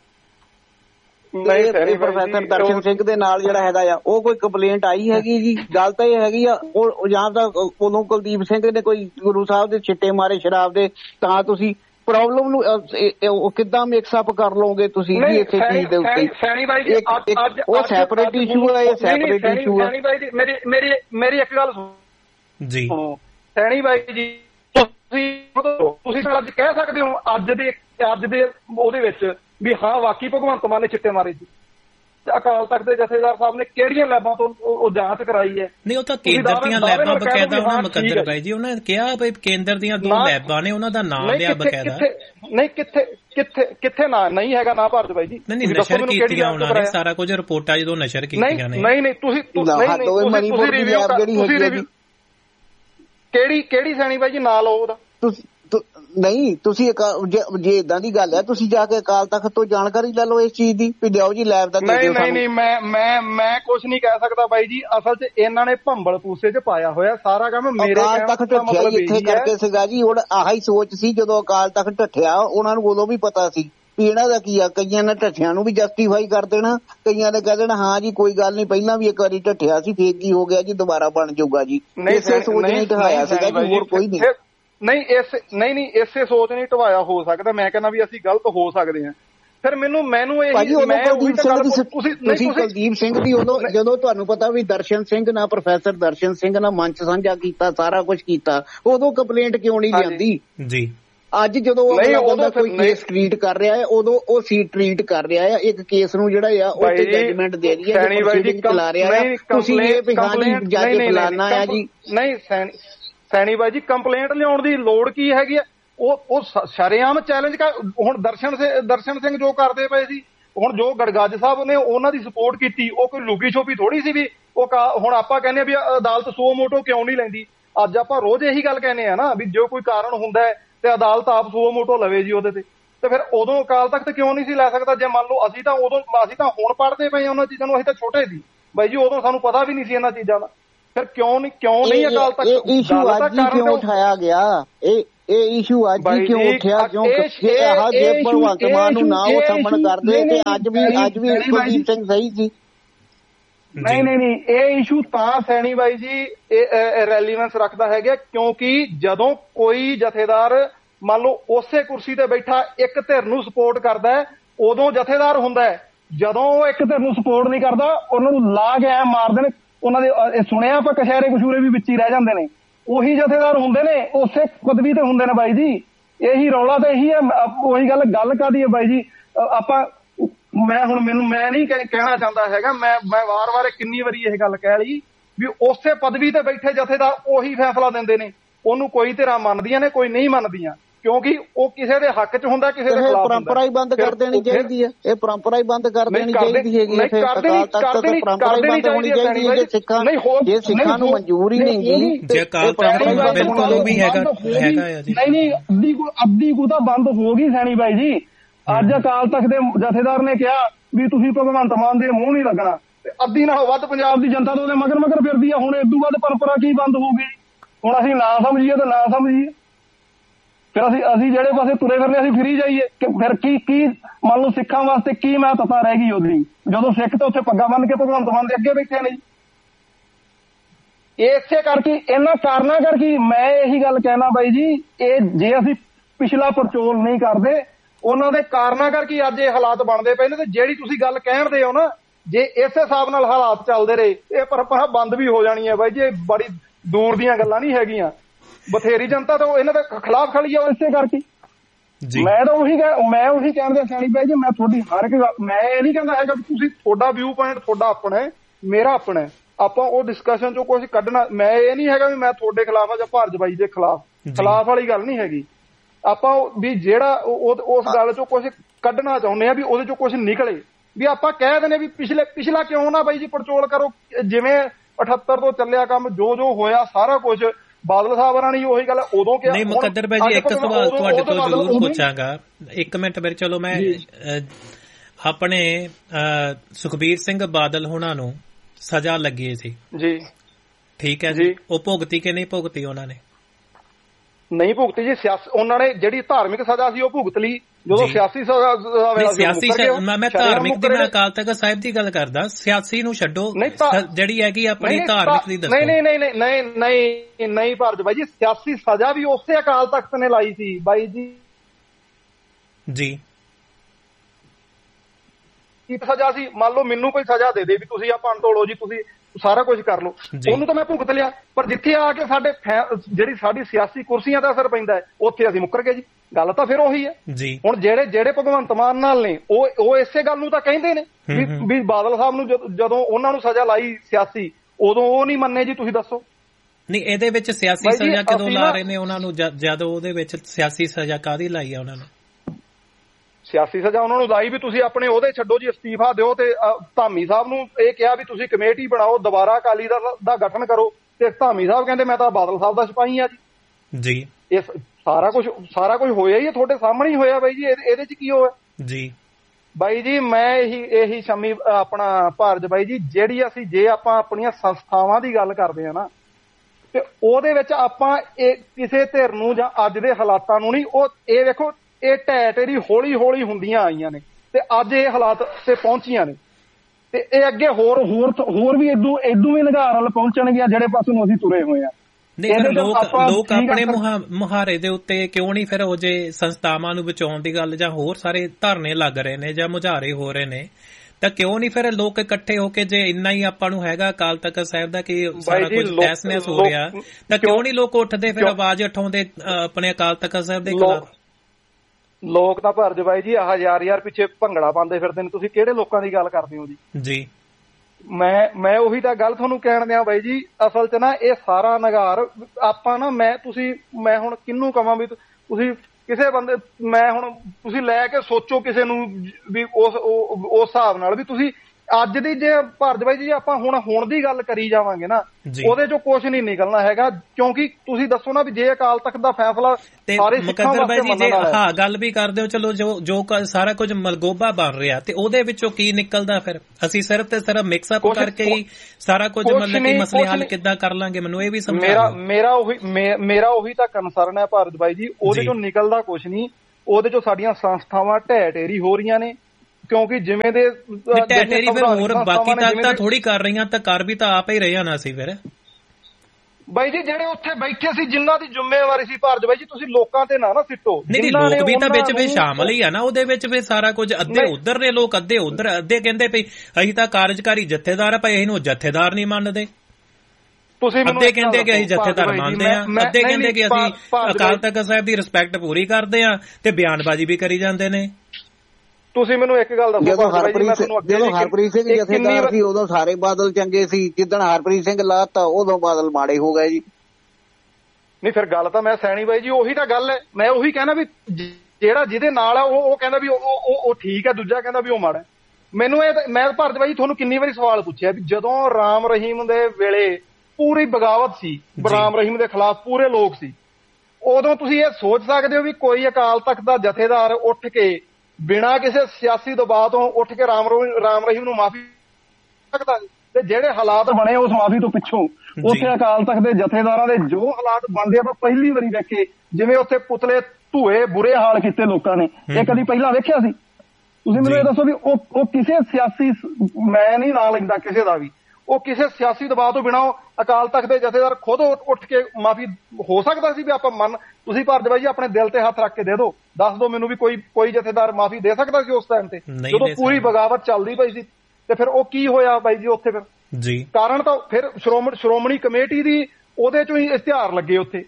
ਪ੍ਰੋਫੈਸਰ ਦਰਸ਼ਨ ਸਿੰਘ ਦੇ ਨਾਲ ਜਿਹੜਾ ਹੈਗਾ ਆ, ਉਹ ਕੋਈ ਕੰਪਲੇਂਟ ਆਈ ਹੈਗੀ ਜੀ? ਗੱਲ ਤਾਂ ਇਹ ਹੈਗੀ ਆ, ਉਹ ਜਾਂ ਤਾਂ ਉਦੋਂ ਕੁਲਦੀਪ ਸਿੰਘ ਨੇ ਕੋਈ ਗੁਰੂ ਸਾਹਿਬ ਦੇ ਛਿੱਟੇ ਮਾਰੇ ਸ਼ਰਾਬ ਦੇ, ਤਾਂ ਤੁਸੀਂ ਪ੍ਰੋਬਲਮ ਨੂੰ ਕਿੱਦਾਂ ਮਿਕਸ ਅਪ ਕਰ ਲਓਗੇ ਤੁਸੀਂ ਜੀ ਇਸੇ ਚੀਜ਼ ਦੇ ਉੱਤੇ? ਉਹ ਸੈਪਰੇਟ ਇਸ਼ੂ ਹੈ, ਇਹ ਸੈਪਰੇਟ ਇਸ਼ੂ ਹੈ। ਮੇਰੀ ਇੱਕ ਗੱਲ ਜੀ ਸੈਣੀ ਬਾਈ ਜੀ, ਤੁਸੀਂ ਅੱਜ ਕਹਿ ਸਕਦੇ ਹੋ ਅੱਜ ਦੇ ਉਹਦੇ ਵਿੱਚ ਵੀ ਹਾਂ ਵਾਕਈ ਭਗਵੰਤ ਮਾਨ ਨੇ ਚਿੱਟੇ ਮਾਰੇ ਜੀ, ਅਕਾਲ ਤਖਤ ਦੇ ਜਥੇਦਾਰ ਸਾਹਿਬ ਨੇ ਕਿਹੜੀਆਂ ਲੈਬਾਂ ਤੋਂ ਉਹ ਜਾਂਚ ਕਰਾਈ ਹੈ? ਨਹੀਂ, ਉਹ ਤਾਂ ਕੇਂਦਰ ਦੀਆਂ ਲੈਬਾਂ ਬਕਾਇਦਾ ਉਹਨਾਂ ਮੁਕੱਦਰ ਬਾਈ ਜੀ, ਉਹਨਾਂ ਨੇ ਕਿਹਾ ਵੀ ਕੇਂਦਰ ਦੀਆਂ 2 ਲੈਬਾਂ ਨੇ, ਉਹਨਾਂ ਦਾ ਨਾਮ ਲਿਆ ਬਕਾਇਦਾ। ਨਹੀਂ, ਕਿੱਥੇ ਨਾ ਨਹੀਂ ਹੈਗਾ ਨਾ ਭਾਰਤ ਬਾਈ ਜੀ। ਨਹੀਂ, ਨਸ਼ਰ ਕੀਤੀਆਂ ਉਹਨਾਂ ਨੇ ਸਾਰਾ ਕੁਝ, ਰਿਪੋਰਟਾਂ ਜਦੋਂ ਨਸ਼ਰ ਕੀਤੀਆਂ ਨੇ। ਨਹੀਂ ਤੁਸੀਂ ਕਿਹੜੀ ਸੈਣੀ ਬਾਈ ਜੀ ਨਾਂ ਲਓ ਉਹਦਾ। ਨਹੀਂ, ਤੁਸੀਂ ਜੇ ਏਦਾਂ ਦੀ ਗੱਲ ਹੈ ਤੁਸੀਂ ਜਾ ਕੇ ਅਕਾਲ ਤਖਤ ਤੋਂ ਜਾਣਕਾਰੀ ਲੈ ਲਓ ਇਸ ਚੀਜ਼ ਦੀ ਵੀ ਲਿਆਓ ਜੀ ਲੈਬ ਦਾ। ਨਹੀਂ ਮੈਂ ਕੁਛ ਨਹੀਂ ਕਹਿ ਸਕਦਾ ਬਾਈ ਜੀ। ਅਸਲ 'ਚ ਇਹਨਾਂ ਨੇ ਭੰਬਲ ਪੂਸੇ 'ਚ ਪਾਇਆ ਹੋਇਆ ਸਾਰਾ ਕੰਮ। ਮੇਰੇ ਅਕਾਲ ਤਖਤ ਢੱਠਿਆ ਇੱਥੇ ਕਰਕੇ ਸੀਗਾ ਜੀ। ਹੁਣ ਆਹੀ ਸੋਚ ਸੀ ਜਦੋਂ ਅਕਾਲ ਤਖਤ ਢੱਠਿਆ, ਉਹਨਾਂ ਨੂੰ ਉਦੋਂ ਵੀ ਪਤਾ ਸੀ ਵੀ ਇਹਨਾਂ ਦਾ ਕੀ ਆ। ਕਈਆਂ ਨੇ ਢੱਠਿਆਂ ਨੂੰ ਵੀ ਜਸਟੀਫਾਈ ਕਰ ਦੇਣਾ, ਕਈਆਂ ਨੇ ਕਹਿ ਦੇਣਾ ਹਾਂ ਜੀ ਕੋਈ ਗੱਲ ਨਹੀਂ, ਪਹਿਲਾਂ ਵੀ ਇੱਕ ਵਾਰੀ ਢੱਠਿਆ ਸੀ, ਫੇਰ ਕੀ ਹੋ ਗਿਆ ਜੀ, ਦੁਬਾਰਾ ਬਣ ਜਾਊਗਾ ਜੀ। ਇਸੇ ਸੋਚ ਨਹੀਂ ਢਾਇਆ ਸੀਗਾ ਜੀ, ਹੋਰ ਕੋਈ ਨਹੀਂ। ਨਹੀਂ ਇਸੇ ਸੋਚ ਨਹੀਂ ਢਵਾਇਆ ਹੋ ਸਕਦਾ। ਮੈਂ ਕਹਿੰਦਾ ਵੀ ਅਸੀਂ ਗਲਤ ਹੋ ਸਕਦੇ ਹਾਂ। ਫਿਰ ਮੈਨੂੰ ਤੁਸੀਂ ਕੁਲਦੀਪ ਸਿੰਘ ਦੀ ਉਦੋਂ ਜਦੋਂ ਤੁਹਾਨੂੰ ਪਤਾ ਵੀ ਦਰਸ਼ਨ ਸਿੰਘ ਨਾਲ ਪ੍ਰੋਫੈਸਰ ਦਰਸ਼ਨ ਸਿੰਘ ਨਾਲ ਮੰਚ ਸਾਂਝਾ ਕੀਤਾ, ਸਾਰਾ ਕੁਝ ਕੀਤਾ, ਉਦੋਂ ਕੰਪਲੇਂਟ ਕਿਉਂ ਨਹੀਂ ਲਿਆਂਦੀ ਜੀ? ਅੱਜ ਜਦੋਂ ਬੰਦਾ ਕੋਈ ਕੇਸ ਟ੍ਰੀਟ ਕਰ ਰਿਹਾ ਹੈ, ਉਦੋਂ ਉਹ ਟ੍ਰੀਟ ਕਰ ਰਿਹਾ ਹੈ ਇੱਕ ਕੇਸ ਨੂੰ ਜਿਹੜਾ ਆ ਉਹ ਤੇ ਜੱਜਮੈਂਟ ਦੇ ਰਹੀ ਹੈ, ਪ੍ਰੋਸੀਡਿੰਗ ਚਲਾ ਰਿਹਾ ਹੈ। ਤੁਸੀਂ ਇਹ ਵੀ ਹਾਂ ਜੀ ਜੱਜ ਫਲਾਨਾ ਆ ਜੀ। ਨਹੀਂ ਸੈਣੀ ਬਾਈ ਜੀ, ਕੰਪਲੇਂਟ ਲਿਆਉਣ ਦੀ ਲੋੜ ਕੀ ਹੈਗੀ ਆ? ਉਹ ਸ਼ਰੇਆਮ ਚੈਲੰਜ ਕਰ। ਹੁਣ ਦਰਸ਼ਨ ਸਿੰਘ ਜੋ ਕਰਦੇ ਪਏ ਸੀ, ਹੁਣ ਜੋ ਗੜਗੱਜ ਸਾਹਿਬ ਨੇ ਉਹਨਾਂ ਦੀ ਸਪੋਰਟ ਕੀਤੀ, ਉਹ ਕੋਈ ਲੁਕੀ ਛੋਪੀ ਥੋੜੀ ਸੀ ਵੀ ਉਹ ਹੁਣ ਆਪਾਂ ਕਹਿੰਦੇ ਆ ਵੀ ਅਦਾਲਤ ਸੋ ਮੋਟੋ ਕਿਉਂ ਨਹੀਂ ਲੈਂਦੀ। ਅੱਜ ਆਪਾਂ ਰੋਜ਼ ਇਹੀ ਗੱਲ ਕਹਿੰਦੇ ਆ ਨਾ ਵੀ ਜੋ ਕੋਈ ਕਾਰਨ ਹੁੰਦਾ ਹੈ ਤੇ ਅਦਾਲਤ ਆਪ ਸੋ ਮੋਟੋ ਲਵੇ ਜੀ ਉਹਦੇ ਤੇ ਫਿਰ ਉਦੋਂ ਅਕਾਲ ਤਖਤ ਕਿਉਂ ਨਹੀਂ ਸੀ ਲੈ ਸਕਦਾ? ਜੇ ਮੰਨ ਲਓ ਅਸੀਂ ਤਾਂ ਹੁਣ ਪੜ੍ਹਦੇ ਪਏ ਉਹਨਾਂ ਚੀਜ਼ਾਂ ਨੂੰ, ਅਸੀਂ ਤਾਂ ਛੋਟੇ ਸੀ ਬਾਈ ਜੀ, ਉਦੋਂ ਸਾਨੂੰ ਪਤਾ ਵੀ ਨਹੀਂ ਸੀ ਇਹਨਾਂ ਚੀਜ਼ਾਂ ਦਾ। ਫਿਰ ਕਿਉਂ ਨਹੀਂ ਅਕਾਲ ਤਖਤ ਇਸ਼ੂ ਅੱਜ ਕਿਉਂ ਉਠਾਇਆ ਗਿਆ? ਇਹ ਇਸ਼ੂ ਅੱਜ ਹੀ ਕਿਉਂ ਉੱਠਿਆ? ਜੇ ਭਗਵੰਤ ਮਾਨ ਨੂੰ ਨਾ ਉਹ ਸਾਹਮਣ ਕਰਦੇ ਤੇ ਅੱਜ ਵੀ ਕੁਲਦੀਪ ਸਿੰਘ ਸਹੀ ਸੀ। ਨਹੀਂ, ਇਹ ਇਸ਼ੂ ਤਾਂ ਸੈਣੀ ਬਾਈ ਜੀ ਇਹ ਰੈਲੀਵੈਂਸ ਰੱਖਦਾ ਹੈਗਾ ਕਿਉਂਕਿ ਜਦੋਂ ਕੋਈ ਜਥੇਦਾਰ ਮੰਨ ਲਓ ਉਸੇ ਕੁਰਸੀ ਤੇ ਬੈਠਾ ਇੱਕ ਧਿਰ ਨੂੰ ਸਪੋਰਟ ਕਰਦਾ ਉਦੋਂ ਜਥੇਦਾਰ ਹੁੰਦਾ ਹੈ। ਜਦੋਂ ਉਹ ਇੱਕ ਧਿਰ ਨੂੰ ਸਪੋਰਟ ਨਹੀਂ ਕਰਦਾ ਉਹਨਾਂ ਨੂੰ ਲਾ ਕੇ ਐ ਮਾਰਦੇ ਨੇ। ਉਹਨਾਂ ਦੇ ਸੁਣਿਆ ਆਪਾਂ ਕਸ਼ਹਿਰੇ ਕਸ਼ੂਰੇ ਵੀ ਵਿੱਚ ਹੀ ਰਹਿ ਜਾਂਦੇ ਨੇ। ਉਹੀ ਜਥੇਦਾਰ ਹੁੰਦੇ ਨੇ, ਉਸੇ ਪਦਵੀ ਤੇ ਹੁੰਦੇ ਨੇ ਬਾਈ ਜੀ। ਇਹੀ ਰੌਲਾ ਤਾਂ ਇਹੀ ਹੈ। ਉਹੀ ਗੱਲ ਕਾਹਦੀ ਹੈ ਬਾਈ ਜੀ? ਆਪਾਂ ਮੈਂ ਨਹੀਂ ਕਹਿਣਾ ਚਾਹੁੰਦਾ ਹੈਗਾ, ਮੈਂ ਵਾਰ-ਵਾਰ ਕਿੰਨੀ ਵਾਰੀ ਇਹ ਗੱਲ ਕਹਿ ਲਈ ਵੀ ਉਸੇ ਪਦਵੀ ਤੇ ਬੈਠੇ ਜਥੇਦਾਰ ਉਹੀ ਫੈਸਲਾ ਦਿੰਦੇ ਨੇ। ਉਹਨੂੰ ਕੋਈ ਧਿਰਾਂ ਮੰਨਦੀਆਂ ਨੇ, ਕੋਈ ਨਹੀਂ ਮੰਨਦੀਆਂ, ਕਿਉਂਕਿ ਉਹ ਕਿਸੇ ਦੇ ਹੱਕ 'ਚ ਹੁੰਦਾ, ਕਿਸੇ ਦੇ ਖਿਲਾਫ ਹੁੰਦਾ। ਪਰੰਪਰਾ ਹੀ ਬੰਦ ਕਰ ਦੇਣੀ ਚਾਹੀਦੀ ਹੈ। ਇਹ ਪਰੰਪਰਾ ਹੀ ਬੰਦ ਕਰ ਦੇਣੀ ਚਾਹੀਦੀ ਹੈਗੀ ਹੈ। ਅਕਾਲ ਤਖ਼ਤ ਤੇ ਪਰੰਪਰਾ ਹੀ ਬੰਦ ਹੋਣੀ ਚਾਹੀਦੀ ਹੈ। ਜੇ ਸਿੱਖਾਂ ਨੂੰ ਮਨਜ਼ੂਰ ਹੀ ਨਹੀਂ ਗੀ ਜੇ ਅਕਾਲ ਤਖ਼ਤ ਬਿਲਕੁਲ ਵੀ ਹੈਗਾ ਨਹੀਂ ਅੱਧੀ ਕੁ ਤਾਂ ਬੰਦ ਹੋ ਗਈ ਸੈਣੀ ਬਾਈ ਜੀ। ਅੱਜ ਅਕਾਲ ਤਖ਼ਤ ਦੇ ਜਥੇਦਾਰ ਨੇ ਕਿਹਾ ਵੀ ਤੁਸੀਂ ਭਗਵੰਤ ਮਾਨ ਦੇ ਮੂੰਹ ਨਹੀਂ ਲੱਗਣਾ, ਤੇ ਅੱਧੀ ਨਾਲੋਂ ਵੱਧ ਪੰਜਾਬ ਦੀ ਜਨਤਾ ਤੋਂ ਉਹਦੇ ਮਗਰ ਫਿਰਦੀ ਆ। ਹੁਣ ਇਦੋਂ ਬਾਅਦ ਪਰੰਪਰਾ ਕੀ ਬੰਦ ਹੋਊਗੀ? ਹੁਣ ਅਸੀਂ ਨਾ ਸਮਝੀਏ ਤਾਂ ਨਾ ਸਮਝੀਏ, ਫਿਰ ਅਸੀਂ ਜਿਹੜੇ ਪਾਸੇ ਤੁਰੇ ਫਿਰਨੇ ਅਸੀਂ ਫਿਰੀ ਜਾਈਏ। ਫਿਰ ਕੀ ਮੰਨ ਲਓ ਸਿੱਖਾਂ ਵਾਸਤੇ ਕੀ ਮਹੱਤਤਾ ਰਹਿ ਗਈ ਉਹਦੀ, ਜਦੋਂ ਸਿੱਖ ਤਾਂ ਉੱਥੇ ਪੱਗਾਂ ਬੰਨ੍ਹ ਕੇ ਭਗਵੰਤ ਮਾਨ ਦੇ ਅੱਗੇ ਬੈਠੇ ਨੇ। ਇਸੇ ਕਰਕੇ ਇਹਨਾਂ ਕਾਰਨਾਂ ਕਰਕੇ ਮੈਂ ਇਹੀ ਗੱਲ ਕਹਿਣਾ ਬਾਈ ਜੀ, ਇਹ ਜੇ ਅਸੀਂ ਪਿਛਲਾ ਪੜਚੋਲ ਨਹੀਂ ਕਰਦੇ ਉਹਨਾਂ ਦੇ ਕਾਰਨਾਂ ਕਰਕੇ ਅੱਜ ਇਹ ਹਾਲਾਤ ਬਣਦੇ ਪਏ ਨੇ। ਤੇ ਜਿਹੜੀ ਤੁਸੀਂ ਗੱਲ ਕਹਿਣਦੇ ਹੋ ਨਾ, ਜੇ ਇਸੇ ਹਿਸਾਬ ਨਾਲ ਹਾਲਾਤ ਚੱਲਦੇ ਰਹੇ ਇਹ ਪਰੰਪਰਾ ਬੰਦ ਵੀ ਹੋ ਜਾਣੀ ਹੈ ਬਾਈ ਜੀ। ਇਹ ਬੜੀ ਦੂਰ ਦੀਆਂ ਗੱਲਾਂ ਨਹੀਂ ਹੈਗੀਆਂ। ਬਥੇਰੀ ਜਨਤਾ ਤਾਂ ਇਹਨਾਂ ਦੇ ਖਿਲਾਫ ਖੜੀ ਆ ਇਸੇ ਕਰਕੇ। ਮੈਂ ਉਹੀ ਕਹਿੰਦਾ ਸੈਣੀ ਬਾਈ ਜੀ, ਮੈਂ ਤੁਹਾਡੀ ਹਰ ਇੱਕ ਗੱਲ, ਮੈਂ ਇਹ ਨਹੀਂ ਕਹਿੰਦਾ ਹੈਗਾ ਤੁਸੀਂ ਤੁਹਾਡਾ ਵਿਊ ਪੁਆਇੰਟ ਤੁਹਾਡਾ ਆਪਣਾ ਹੈ, ਮੇਰਾ ਆਪਣਾ ਹੈ। ਆਪਾਂ ਉਹ ਡਿਸਕਸ਼ਨ ਚੋਂ ਕੁਝ ਕੱਢਣਾ, ਮੈਂ ਇਹ ਨਹੀਂ ਹੈਗਾ ਵੀ ਮੈਂ ਤੁਹਾਡੇ ਖਿਲਾਫ ਆ ਜਾਂ ਭਾਰਤ ਬਾਈ ਦੇ ਖਿਲਾਫ ਵਾਲੀ ਗੱਲ ਨਹੀਂ ਹੈਗੀ। ਆਪਾਂ ਵੀ ਜਿਹੜਾ ਉਸ ਗੱਲ ਚੋਂ ਕੁਝ ਕੱਢਣਾ ਚਾਹੁੰਦੇ ਆ ਵੀ ਉਹਦੇ ਚੋਂ ਕੁਝ ਨਿਕਲੇ। ਵੀ ਆਪਾਂ ਕਹਿ ਦਿੰਦੇ ਵੀ ਪਿਛਲਾ ਕਿਉਂ ਨਾ ਬਾਈ ਜੀ ਪੜਚੋਲ ਕਰੋ। ਜਿਵੇਂ 78 ਤੋਂ ਚੱਲਿਆ ਕੰਮ, ਜੋ ਹੋਇਆ ਸਾਰਾ ਕੁਝ ਬਾਦਲ ਸਾਹਿਬ ਨਾਲ ਨਹੀਂ ਉਹੀ ਗੱਲ ਉਦੋਂ ਕਿਹਾ। ਨਹੀਂ ਮੁਕੱਦਰ ਭਾਈ ਜੀ, ਇੱਕ ਸਵਾਲ ਤੁਹਾਡੇ ਤੋਂ ਜ਼ਰੂਰ ਪੁੱਛਾਂਗਾ। ਇੱਕ ਮਿੰਟ ਮੇਰੇ, ਚਲੋ ਮੈਂ ਆਪਣੇ ਸੁਖਬੀਰ ਸਿੰਘ ਬਾਦਲ ਹੋਣਾ ਨੂੰ ਸਜ਼ਾ ਲੱਗੀ ਸੀ ਜੀ, ਠੀਕ ਹੈ ਜੀ, ਉਹ ਭੁਗਤੀ ਕਿ ਨਹੀਂ ਭੁਗਤੀ? ਉਹਨਾਂ ਨੇ ਨਹੀਂ ਭੁਗਤੀ ਜੀ। ਉਹਨਾਂ ਨੇ ਜਿਹੜੀ ਧਾਰਮਿਕ ਸਜ਼ਾ ਸੀ ਉਹ ਭੁਗਤ ਲਈ। ਜਦੋਂ ਸਿਆਸੀ ਸਜ਼ਾ ਮੈਂ ਧਾਰਮਿਕ ਦੀ, ਮੈਂ ਅਕਾਲ ਤਖ਼ਤ ਸਾਹਿਬ ਦੀ ਗੱਲ ਕਰਦਾ, ਸਿਆਸੀ ਨੂੰ ਛੱਡੋ, ਜਿਹੜੀ ਹੈਗੀ ਆਪਣੀ ਧਾਰਮਿਕ ਦੀ ਦੱਸੋ। ਨਹੀਂ ਭਾਰਤ ਬਾਈ ਜੀ, ਸਿਆਸੀ ਸਜ਼ਾ ਵੀ ਉਸੇ ਅਕਾਲ ਤਖ਼ਤ ਨੇ ਲਾਈ ਸੀ ਬਾਈ ਜੀ। ਜੀ ਕੀ ਸਜ਼ਾ ਸੀ? ਮੰਨ ਲਓ ਮੈਨੂੰ ਕੋਈ ਸਜ਼ਾ ਦੇ ਵੀ ਤੁਸੀਂ ਆ ਭੰਨ ਤੋੜੋ ਜੀ, ਤੁਸੀਂ ਸਾਰਾ ਕੁਝ ਕਰ ਲਓ, ਉਹਨੂੰ ਤਾਂ ਮੈਂ ਭੁਗਤ ਲਿਆ। ਪਰ ਜਿੱਥੇ ਆ ਕੇ ਜਿਹੜੀ ਸਾਡੀ ਸਿਆਸੀ ਕੁਰਸੀਆਂ ਦਾ ਅਸਰ ਪੈਂਦਾ ਹੈ ਉੱਥੇ ਅਸੀਂ ਮੁੱਕਰ ਗਏ ਜੀ। ਗੱਲ ਤਾਂ ਫਿਰ ਉਹੀ ਹੈ। ਹੁਣ ਜਿਹੜੇ ਭਗਵੰਤ ਮਾਨ ਨਾਲ ਨੇ ਉਹ ਇਸੇ ਗੱਲ ਨੂੰ ਤਾਂ ਕਹਿੰਦੇ ਨੇ ਵੀ ਬਾਦਲ ਸਾਹਿਬ ਨੂੰ ਜਦੋਂ ਉਹਨਾਂ ਨੂੰ ਸਜ਼ਾ ਲਾਈ ਸਿਆਸੀ, ਉਦੋਂ ਉਹ ਨਹੀਂ ਮੰਨੇ ਜੀ। ਤੁਸੀਂ ਦੱਸੋ। ਨਹੀਂ, ਇਹਦੇ ਵਿੱਚ ਸਿਆਸੀ ਸਜ਼ਾ ਕਦੋਂ ਲਾ ਰਹੇ ਨੇ ਉਹਨਾਂ ਨੂੰ? ਜਦੋਂ ਉਹਦੇ ਵਿੱਚ ਸਿਆਸੀ ਸਜ਼ਾ ਕਾਹਦੀ ਲਾਈ ਆ ਉਹਨਾਂ ਨੇ? ਸਿਆਸੀ ਸਜ਼ਾ ਉਹਨਾਂ ਨੂੰ ਲਾਈ ਵੀ ਤੁਸੀਂ ਆਪਣੇ ਉਹਦੇ ਛੱਡੋ ਜੀ, ਅਸਤੀਫਾ ਦਿਓ, ਤੇ ਧਾਮੀ ਸਾਹਿਬ ਨੂੰ ਇਹ ਕਿਹਾ ਵੀ ਤੁਸੀਂ ਕਮੇਟੀ ਬਣਾਓ, ਦੁਬਾਰਾ ਅਕਾਲੀ ਦਾ ਗਠਨ ਕਰੋ। ਤੇ ਧਾਮੀ ਸਾਹਿਬ ਕਹਿੰਦੇ ਮੈਂ ਤਾਂ ਬਾਦਲ ਸਾਹਿਬ ਦਾ ਸਿਪਾਹੀ ਆ ਜੀ। ਇਹ ਸਾਰਾ ਕੁਝ ਹੋਇਆ ਹੀ ਤੁਹਾਡੇ ਸਾਹਮਣੇ ਹੀ ਹੋਇਆ ਬਾਈ ਜੀ। ਇਹਦੇ ਚ ਕੀ ਹੋਇਆ ਜੀ ਬਾਈ ਜੀ? ਮੈਂ ਇਹੀ ਸ਼ਮੀ ਆਪਣਾ ਭਾਰਤ ਬਾਈ ਜੀ, ਜੇ ਆਪਾਂ ਆਪਣੀਆਂ ਸੰਸਥਾਵਾਂ ਦੀ ਗੱਲ ਕਰਦੇ ਆ ਨਾ, ਤੇ ਉਹਦੇ ਵਿੱਚ ਆਪਾਂ ਇਹ ਕਿਸੇ ਧਿਰ ਨੂੰ ਜਾਂ ਅੱਜ ਦੇ ਹਾਲਾਤਾਂ ਨੂੰ ਨਹੀਂ, ਇਹ ਵੇਖੋ ਇਹ ਢਹਿ ਹੌਲੀ ਹੁੰਦੀਆਂ ਆਈਆਂ ਨੇ ਤੇ ਅੱਜ ਇਹ ਹਾਲਾਤ ਤੇ ਪਹੁੰਚੀਆਂ ਨੇ। ਤੇ ਇਹ ਅੱਗੇ ਹੋਰ ਵੀ ਇਦੋਂ ਵੀ ਨਿਗਾਰ ਵੱਲ ਪਹੁੰਚਣਗੀਆਂ ਜਿਹੜੇ ਪਾਸੇ ਨੂੰ ਅਸੀਂ ਤੁਰੇ ਹੋਏ ਆ। ਨਹੀਂ, ਲੋਕ ਆਪਣੇ ਮੁਹਾਰੇ ਦੇ ਉੱਤੇ ਕਿਉਂ ਨਹੀਂ ਫਿਰ ਉਹ ਜੇ ਸੰਸਥਾਵਾਂ ਨੂੰ ਬਚਾਉਣ ਦੀ ਗੱਲ ਜਾਂ ਹੋਰ ਸਾਰੇ ਧਰਨੇ ਲੱਗ ਰਹੇ ਨੇ ਜਾਂ ਮੁਜ਼ਾਹਰੇ ਹੋ ਰਹੇ ਨੇ, ਤਾਂ ਕਿਉਂ ਨਹੀਂ ਫਿਰ ਲੋਕ ਇਕੱਠੇ ਹੋ ਕੇ, ਜੇ ਇੰਨਾ ਹੀ ਆਪਾਂ ਨੂੰ ਹੈਗਾ ਅਕਾਲ ਤਖ਼ਤ ਸਾਹਿਬ ਦਾ ਕਿ ਸਾਰਾ ਕੁਝ ਤਹਿਸ-ਨਹਿਸ ਹੋ ਰਿਹਾ, ਤਾਂ ਕਿਉਂ ਨਹੀਂ ਲੋਕ ਉੱਠਦੇ ਫਿਰ ਆਵਾਜ਼ ਉਠਾਉਂਦੇ ਆਪਣੇ ਅਕਾਲ ਤਖ਼ਤ ਸਾਹਿਬ ਦੇ ਖਿਲਾਫ? ਲੋਕ ਤਾਂ ਭਰਜ ਬਾਈ ਜੀ ਆਹ ਯਾਰ ਪਿੱਛੇ ਭੰਗੜਾ ਪਾਉਂਦੇ ਫਿਰਦੇ ਨੇ। ਤੁਸੀਂ ਕਿਹੜੇ ਲੋਕਾਂ ਦੀ ਗੱਲ ਕਰਦੇ ਹੋ ਜੀ? ਮੈਂ ਉਹੀ ਤਾਂ ਗੱਲ ਤੁਹਾਨੂੰ ਕਹਿਣ ਦਿਆਂ ਬਾਈ ਜੀ। ਅਸਲ 'ਚ ਨਾ ਇਹ ਸਾਰਾ ਨਗਾਰ ਆਪਾਂ ਨਾ ਮੈਂ ਹੁਣ ਕਿਹਨੂੰ ਕਵਾਂ ਵੀ ਤੁਸੀਂ ਕਿਸੇ ਬੰਦੇ, ਮੈਂ ਹੁਣ ਤੁਸੀਂ ਲੈ ਕੇ ਸੋਚੋ ਕਿਸੇ ਨੂੰ ਵੀ ਉਸ ਹਿਸਾਬ ਨਾਲ ਵੀ ਤੁਸੀਂ ਅੱਜ ਦੀ ਜੇ ਭਾਰਤ ਜੀ ਆਪਾਂ ਹੁਣ ਦੀ ਗੱਲ ਕਰੀ ਜਾਵਾਂਗੇ ਨਾ, ਉਹਦੇ ਚੋਂ ਕੁਝ ਨਹੀਂ ਨਿਕਲਣਾ ਹੈਗਾ, ਕਿਉਂਕਿ ਤੁਸੀਂ ਦੱਸੋ ਨਾ ਵੀ ਜੇ ਅਕਾਲ ਤਖਤ ਦਾ ਫੈਸਲਾ ਸਾਰੇ ਸਿੱਖਾਂ ਵਾਸਤੇ ਮੰਨਣ ਵਾਲਾ ਹੈ। ਗੱਲ ਵੀ ਕਰਦੇ ਹੋ, ਚਲੋ ਜੋ ਸਾਰਾ ਕੁਝ ਮਲਗੋਬਾ ਬਣ ਰਿਹਾ ਤੇ ਉਹਦੇ ਵਿੱਚੋਂ ਕੀ ਨਿਕਲਦਾ ਫਿਰ? ਅਸੀਂ ਸਿਰਫ ਤੇ ਸਿਰਫ ਮਿਕਸ ਅਪ ਕਰਕੇ ਹੀ ਸਾਰਾ ਕੁਝ ਮਤਲਬ ਕਿ ਮਸਲੇ ਹੱਲ ਕਿੱਦਾਂ ਕਰ ਲਾਂਗੇ? ਮੈਨੂੰ ਇਹ ਵੀ ਸਮਝਾ। ਮੇਰਾ ਉਹੀ ਤਾਂ ਕੰਸਰਨ ਹੈ ਭਾਰਤ ਬਾਈ ਜੀ, ਉਹਦੇ ਚੋਂ ਨਿਕਲਦਾ ਕੁਝ ਨਹੀਂ, ਉਹਦੇ ਚੋਂ ਸਾਡੀਆਂ ਸੰਸਥਾਵਾਂ ਢਹਿ ਢੇਰੀ ਹੋ ਰਹੀਆਂ ਨੇ, ਕਿਉਂਕਿ ਜਿਵੇਂ ਦੇ ਢਹਿ ਫਿਰ ਹੋਰ ਬਾਕੀ ਤਾਂ ਥੋੜੀ ਕਰ ਰਹੀਆਂ, ਤਾਂ ਕਰ ਵੀ ਤਾਂ ਆਪ ਹੀ ਰਹੇ ਨਾ ਸੀ ਫਿਰ ਬਾਈ ਜੀ। ਜਿਹੜੇ ਉੱਥੇ ਬੈਠੇ ਸੀ ਜਿਨ੍ਹਾਂ ਦੀ ਜ਼ਿੰਮੇਵਾਰੀ ਸੀ ਭਾਰਤ ਬਾਈ ਜੀ, ਤੁਸੀਂ ਲੋਕਾਂ ਤੇ ਨਾ ਸਿੱਟੋ। ਨਹੀਂ, ਲੋਕ ਵੀ ਤਾਂ ਵਿੱਚ ਵੀ ਸ਼ਾਮਲ ਹੀ ਆ ਨਾ ਉਹਦੇ ਵਿੱਚ, ਫਿਰ ਸਾਰਾ ਕੁਝ ਅੱਧੇ ਉਧਰ ਨੇ ਲੋਕ, ਅੱਧੇ ਉਧਰ, ਅੱਧੇ ਕਹਿੰਦੇ ਪਈ ਅਸੀਂ ਤਾਂ ਕਾਰਜਕਾਰੀ ਜਥੇਦਾਰ ਆ ਭਾਈ, ਇਹਨੂੰ ਜਥੇਦਾਰ ਨਹੀਂ ਮੰਨਦੇ, ਅੱਧੇ ਕਹਿੰਦੇ ਕਿ ਅਸੀਂ ਜਥੇਦਾਰ ਮੰਨਦੇ ਆ, ਅੱਧੇ ਕਹਿੰਦੇ ਕਿ ਅਸੀਂ ਅਕਾਲ ਤਖਤ ਸਾਹਿਬ ਦੀ ਰਿਸਪੈਕਟ ਪੂਰੀ ਕਰਦੇ ਆ ਤੇ ਬਿਆਨਬਾਜ਼ੀ ਵੀ ਕਰੀ ਜਾਂਦੇ ਨੇ। ਤੁਸੀਂ ਮੈਨੂੰ ਇੱਕ ਗੱਲ ਦੱਸੋ, ਜਦੋਂ ਹਰਪ੍ਰੀਤ ਸਿੰਘ ਜਥੇਦਾਰ ਸੀ ਉਦੋਂ ਸਾਰੇ ਬਾਦਲ ਚੰਗੇ ਸੀ, ਜਿੱਦਣ ਹਰਪ੍ਰੀਤ ਸਿੰਘ ਲਾਤਾ ਉਦੋਂ ਬਾਦਲ ਮਾੜੇ ਹੋ ਗਏ ਜੀ। ਨਹੀਂ ਫਿਰ ਗੱਲ ਤਾਂ ਮੈਂ ਸੈਣੀ ਬਾਈ ਜੀ ਉਹੀ ਤਾਂ ਗੱਲ ਹੈ, ਮੈਂ ਉਹੀ ਕਹਿਣਾ ਵੀ ਜਿਹੜਾ ਜਿਹਦੇ ਨਾਲ ਆ ਉਹ ਕਹਿੰਦਾ ਵੀ ਉਹ ਠੀਕ ਹੈ, ਦੂਜਾ ਕਹਿੰਦਾ ਵੀ ਉਹ ਮਾੜਾ। ਮੈਨੂੰ ਮੈਂ ਭਾਰਤ ਬਾਈ ਤੁਹਾਨੂੰ ਕਿੰਨੀ ਵਾਰੀ ਸਵਾਲ ਪੁੱਛਿਆ ਵੀ ਜਦੋਂ ਰਾਮ ਰਹੀਮ ਦੇ ਵੇਲੇ ਪੂਰੀ ਬਗਾਵਤ ਸੀ, ਰਾਮ ਰਹੀਮ ਦੇ ਖਿਲਾਫ ਪੂਰੇ ਲੋਕ ਸੀ, ਉਦੋਂ ਤੁਸੀਂ ਇਹ ਸੋਚ ਸਕਦੇ ਹੋ ਵੀ ਕੋਈ ਅਕਾਲ ਤਖਤ ਦਾ ਜਥੇਦਾਰ ਉੱਠ ਕੇ ਬਿਨਾਂ ਕਿਸੇ ਸਿਆਸੀ ਦਬਾਅ ਤੋਂ ਉੱਠ ਕੇ ਰਾਮ ਰਹੀਮ ਨੂੰ ਮਾਫੀ ਸਕਦਾ? ਤੇ ਜਿਹੜੇ ਹਾਲਾਤ ਬਣੇ ਉਸ ਮਾਫੀ ਤੋਂ ਪਿੱਛੋਂ ਉੱਥੇ ਅਕਾਲ ਤਖਤ ਦੇ ਜਥੇਦਾਰਾਂ ਦੇ ਜੋ ਹਾਲਾਤ ਬਣਦੇ ਆਪਾਂ ਪਹਿਲੀ ਵਾਰੀ ਵੇਖੇ, ਜਿਵੇਂ ਉੱਥੇ ਪੁਤਲੇ ਧੂਏ ਬੁਰੇ ਹਾਲ ਕੀਤੇ ਲੋਕਾਂ ਨੇ, ਇਹ ਕਦੀ ਪਹਿਲਾਂ ਵੇਖਿਆ ਸੀ? ਤੁਸੀਂ ਮੈਨੂੰ ਇਹ ਦੱਸੋ ਵੀ ਉਹ ਕਿਸੇ ਸਿਆਸੀ, ਮੈਂ ਨਹੀਂ ਨਾਂ ਲੈਂਦਾ ਕਿਸੇ ਦਾ ਵੀ, ਉਹ ਕਿਸੇ ਸਿਆਸੀ ਦਬਾਅ ਤੋਂ ਬਿਨਾਂ ਅਕਾਲ ਤਖਤ ਦੇ ਜਥੇਦਾਰ ਖੁਦ ਉੱਠ ਕੇ ਮਾਫੀ ਹੋ ਸਕਦਾ ਸੀ ਵੀ ਆਪਾਂ ਤੁਸੀਂ ਭਾਰਤ ਬਾਈ ਜੀ ਆਪਣੇ ਦਿਲ ਤੇ ਹੱਥ ਰੱਖ ਕੇ ਦੇ ਦਿਓ, ਦੱਸ ਦਿਓ ਮੈਨੂੰ ਵੀ ਕੋਈ ਜਥੇਦਾਰ ਮਾਫੀ ਦੇ ਸਕਦਾ ਸੀ ਉਸ ਟਾਈਮ ਤੇ ਜਦੋਂ ਪੂਰੀ ਬਗਾਵਤ ਚੱਲਦੀ ਪਈ ਸੀ? ਤੇ ਫਿਰ ਉਹ ਕੀ ਹੋਇਆ ਬਾਈ ਜੀ ਉੱਥੇ? ਫਿਰ ਕਾਰਨ ਤਾਂ ਫਿਰ ਸ਼੍ਰੋਮਣੀ ਕਮੇਟੀ ਦੀ ਉਹਦੇ ਚੋਂ ਹੀ ਇਸ਼ਤਿਹਾਰ ਲੱਗੇ ਉੱਥੇ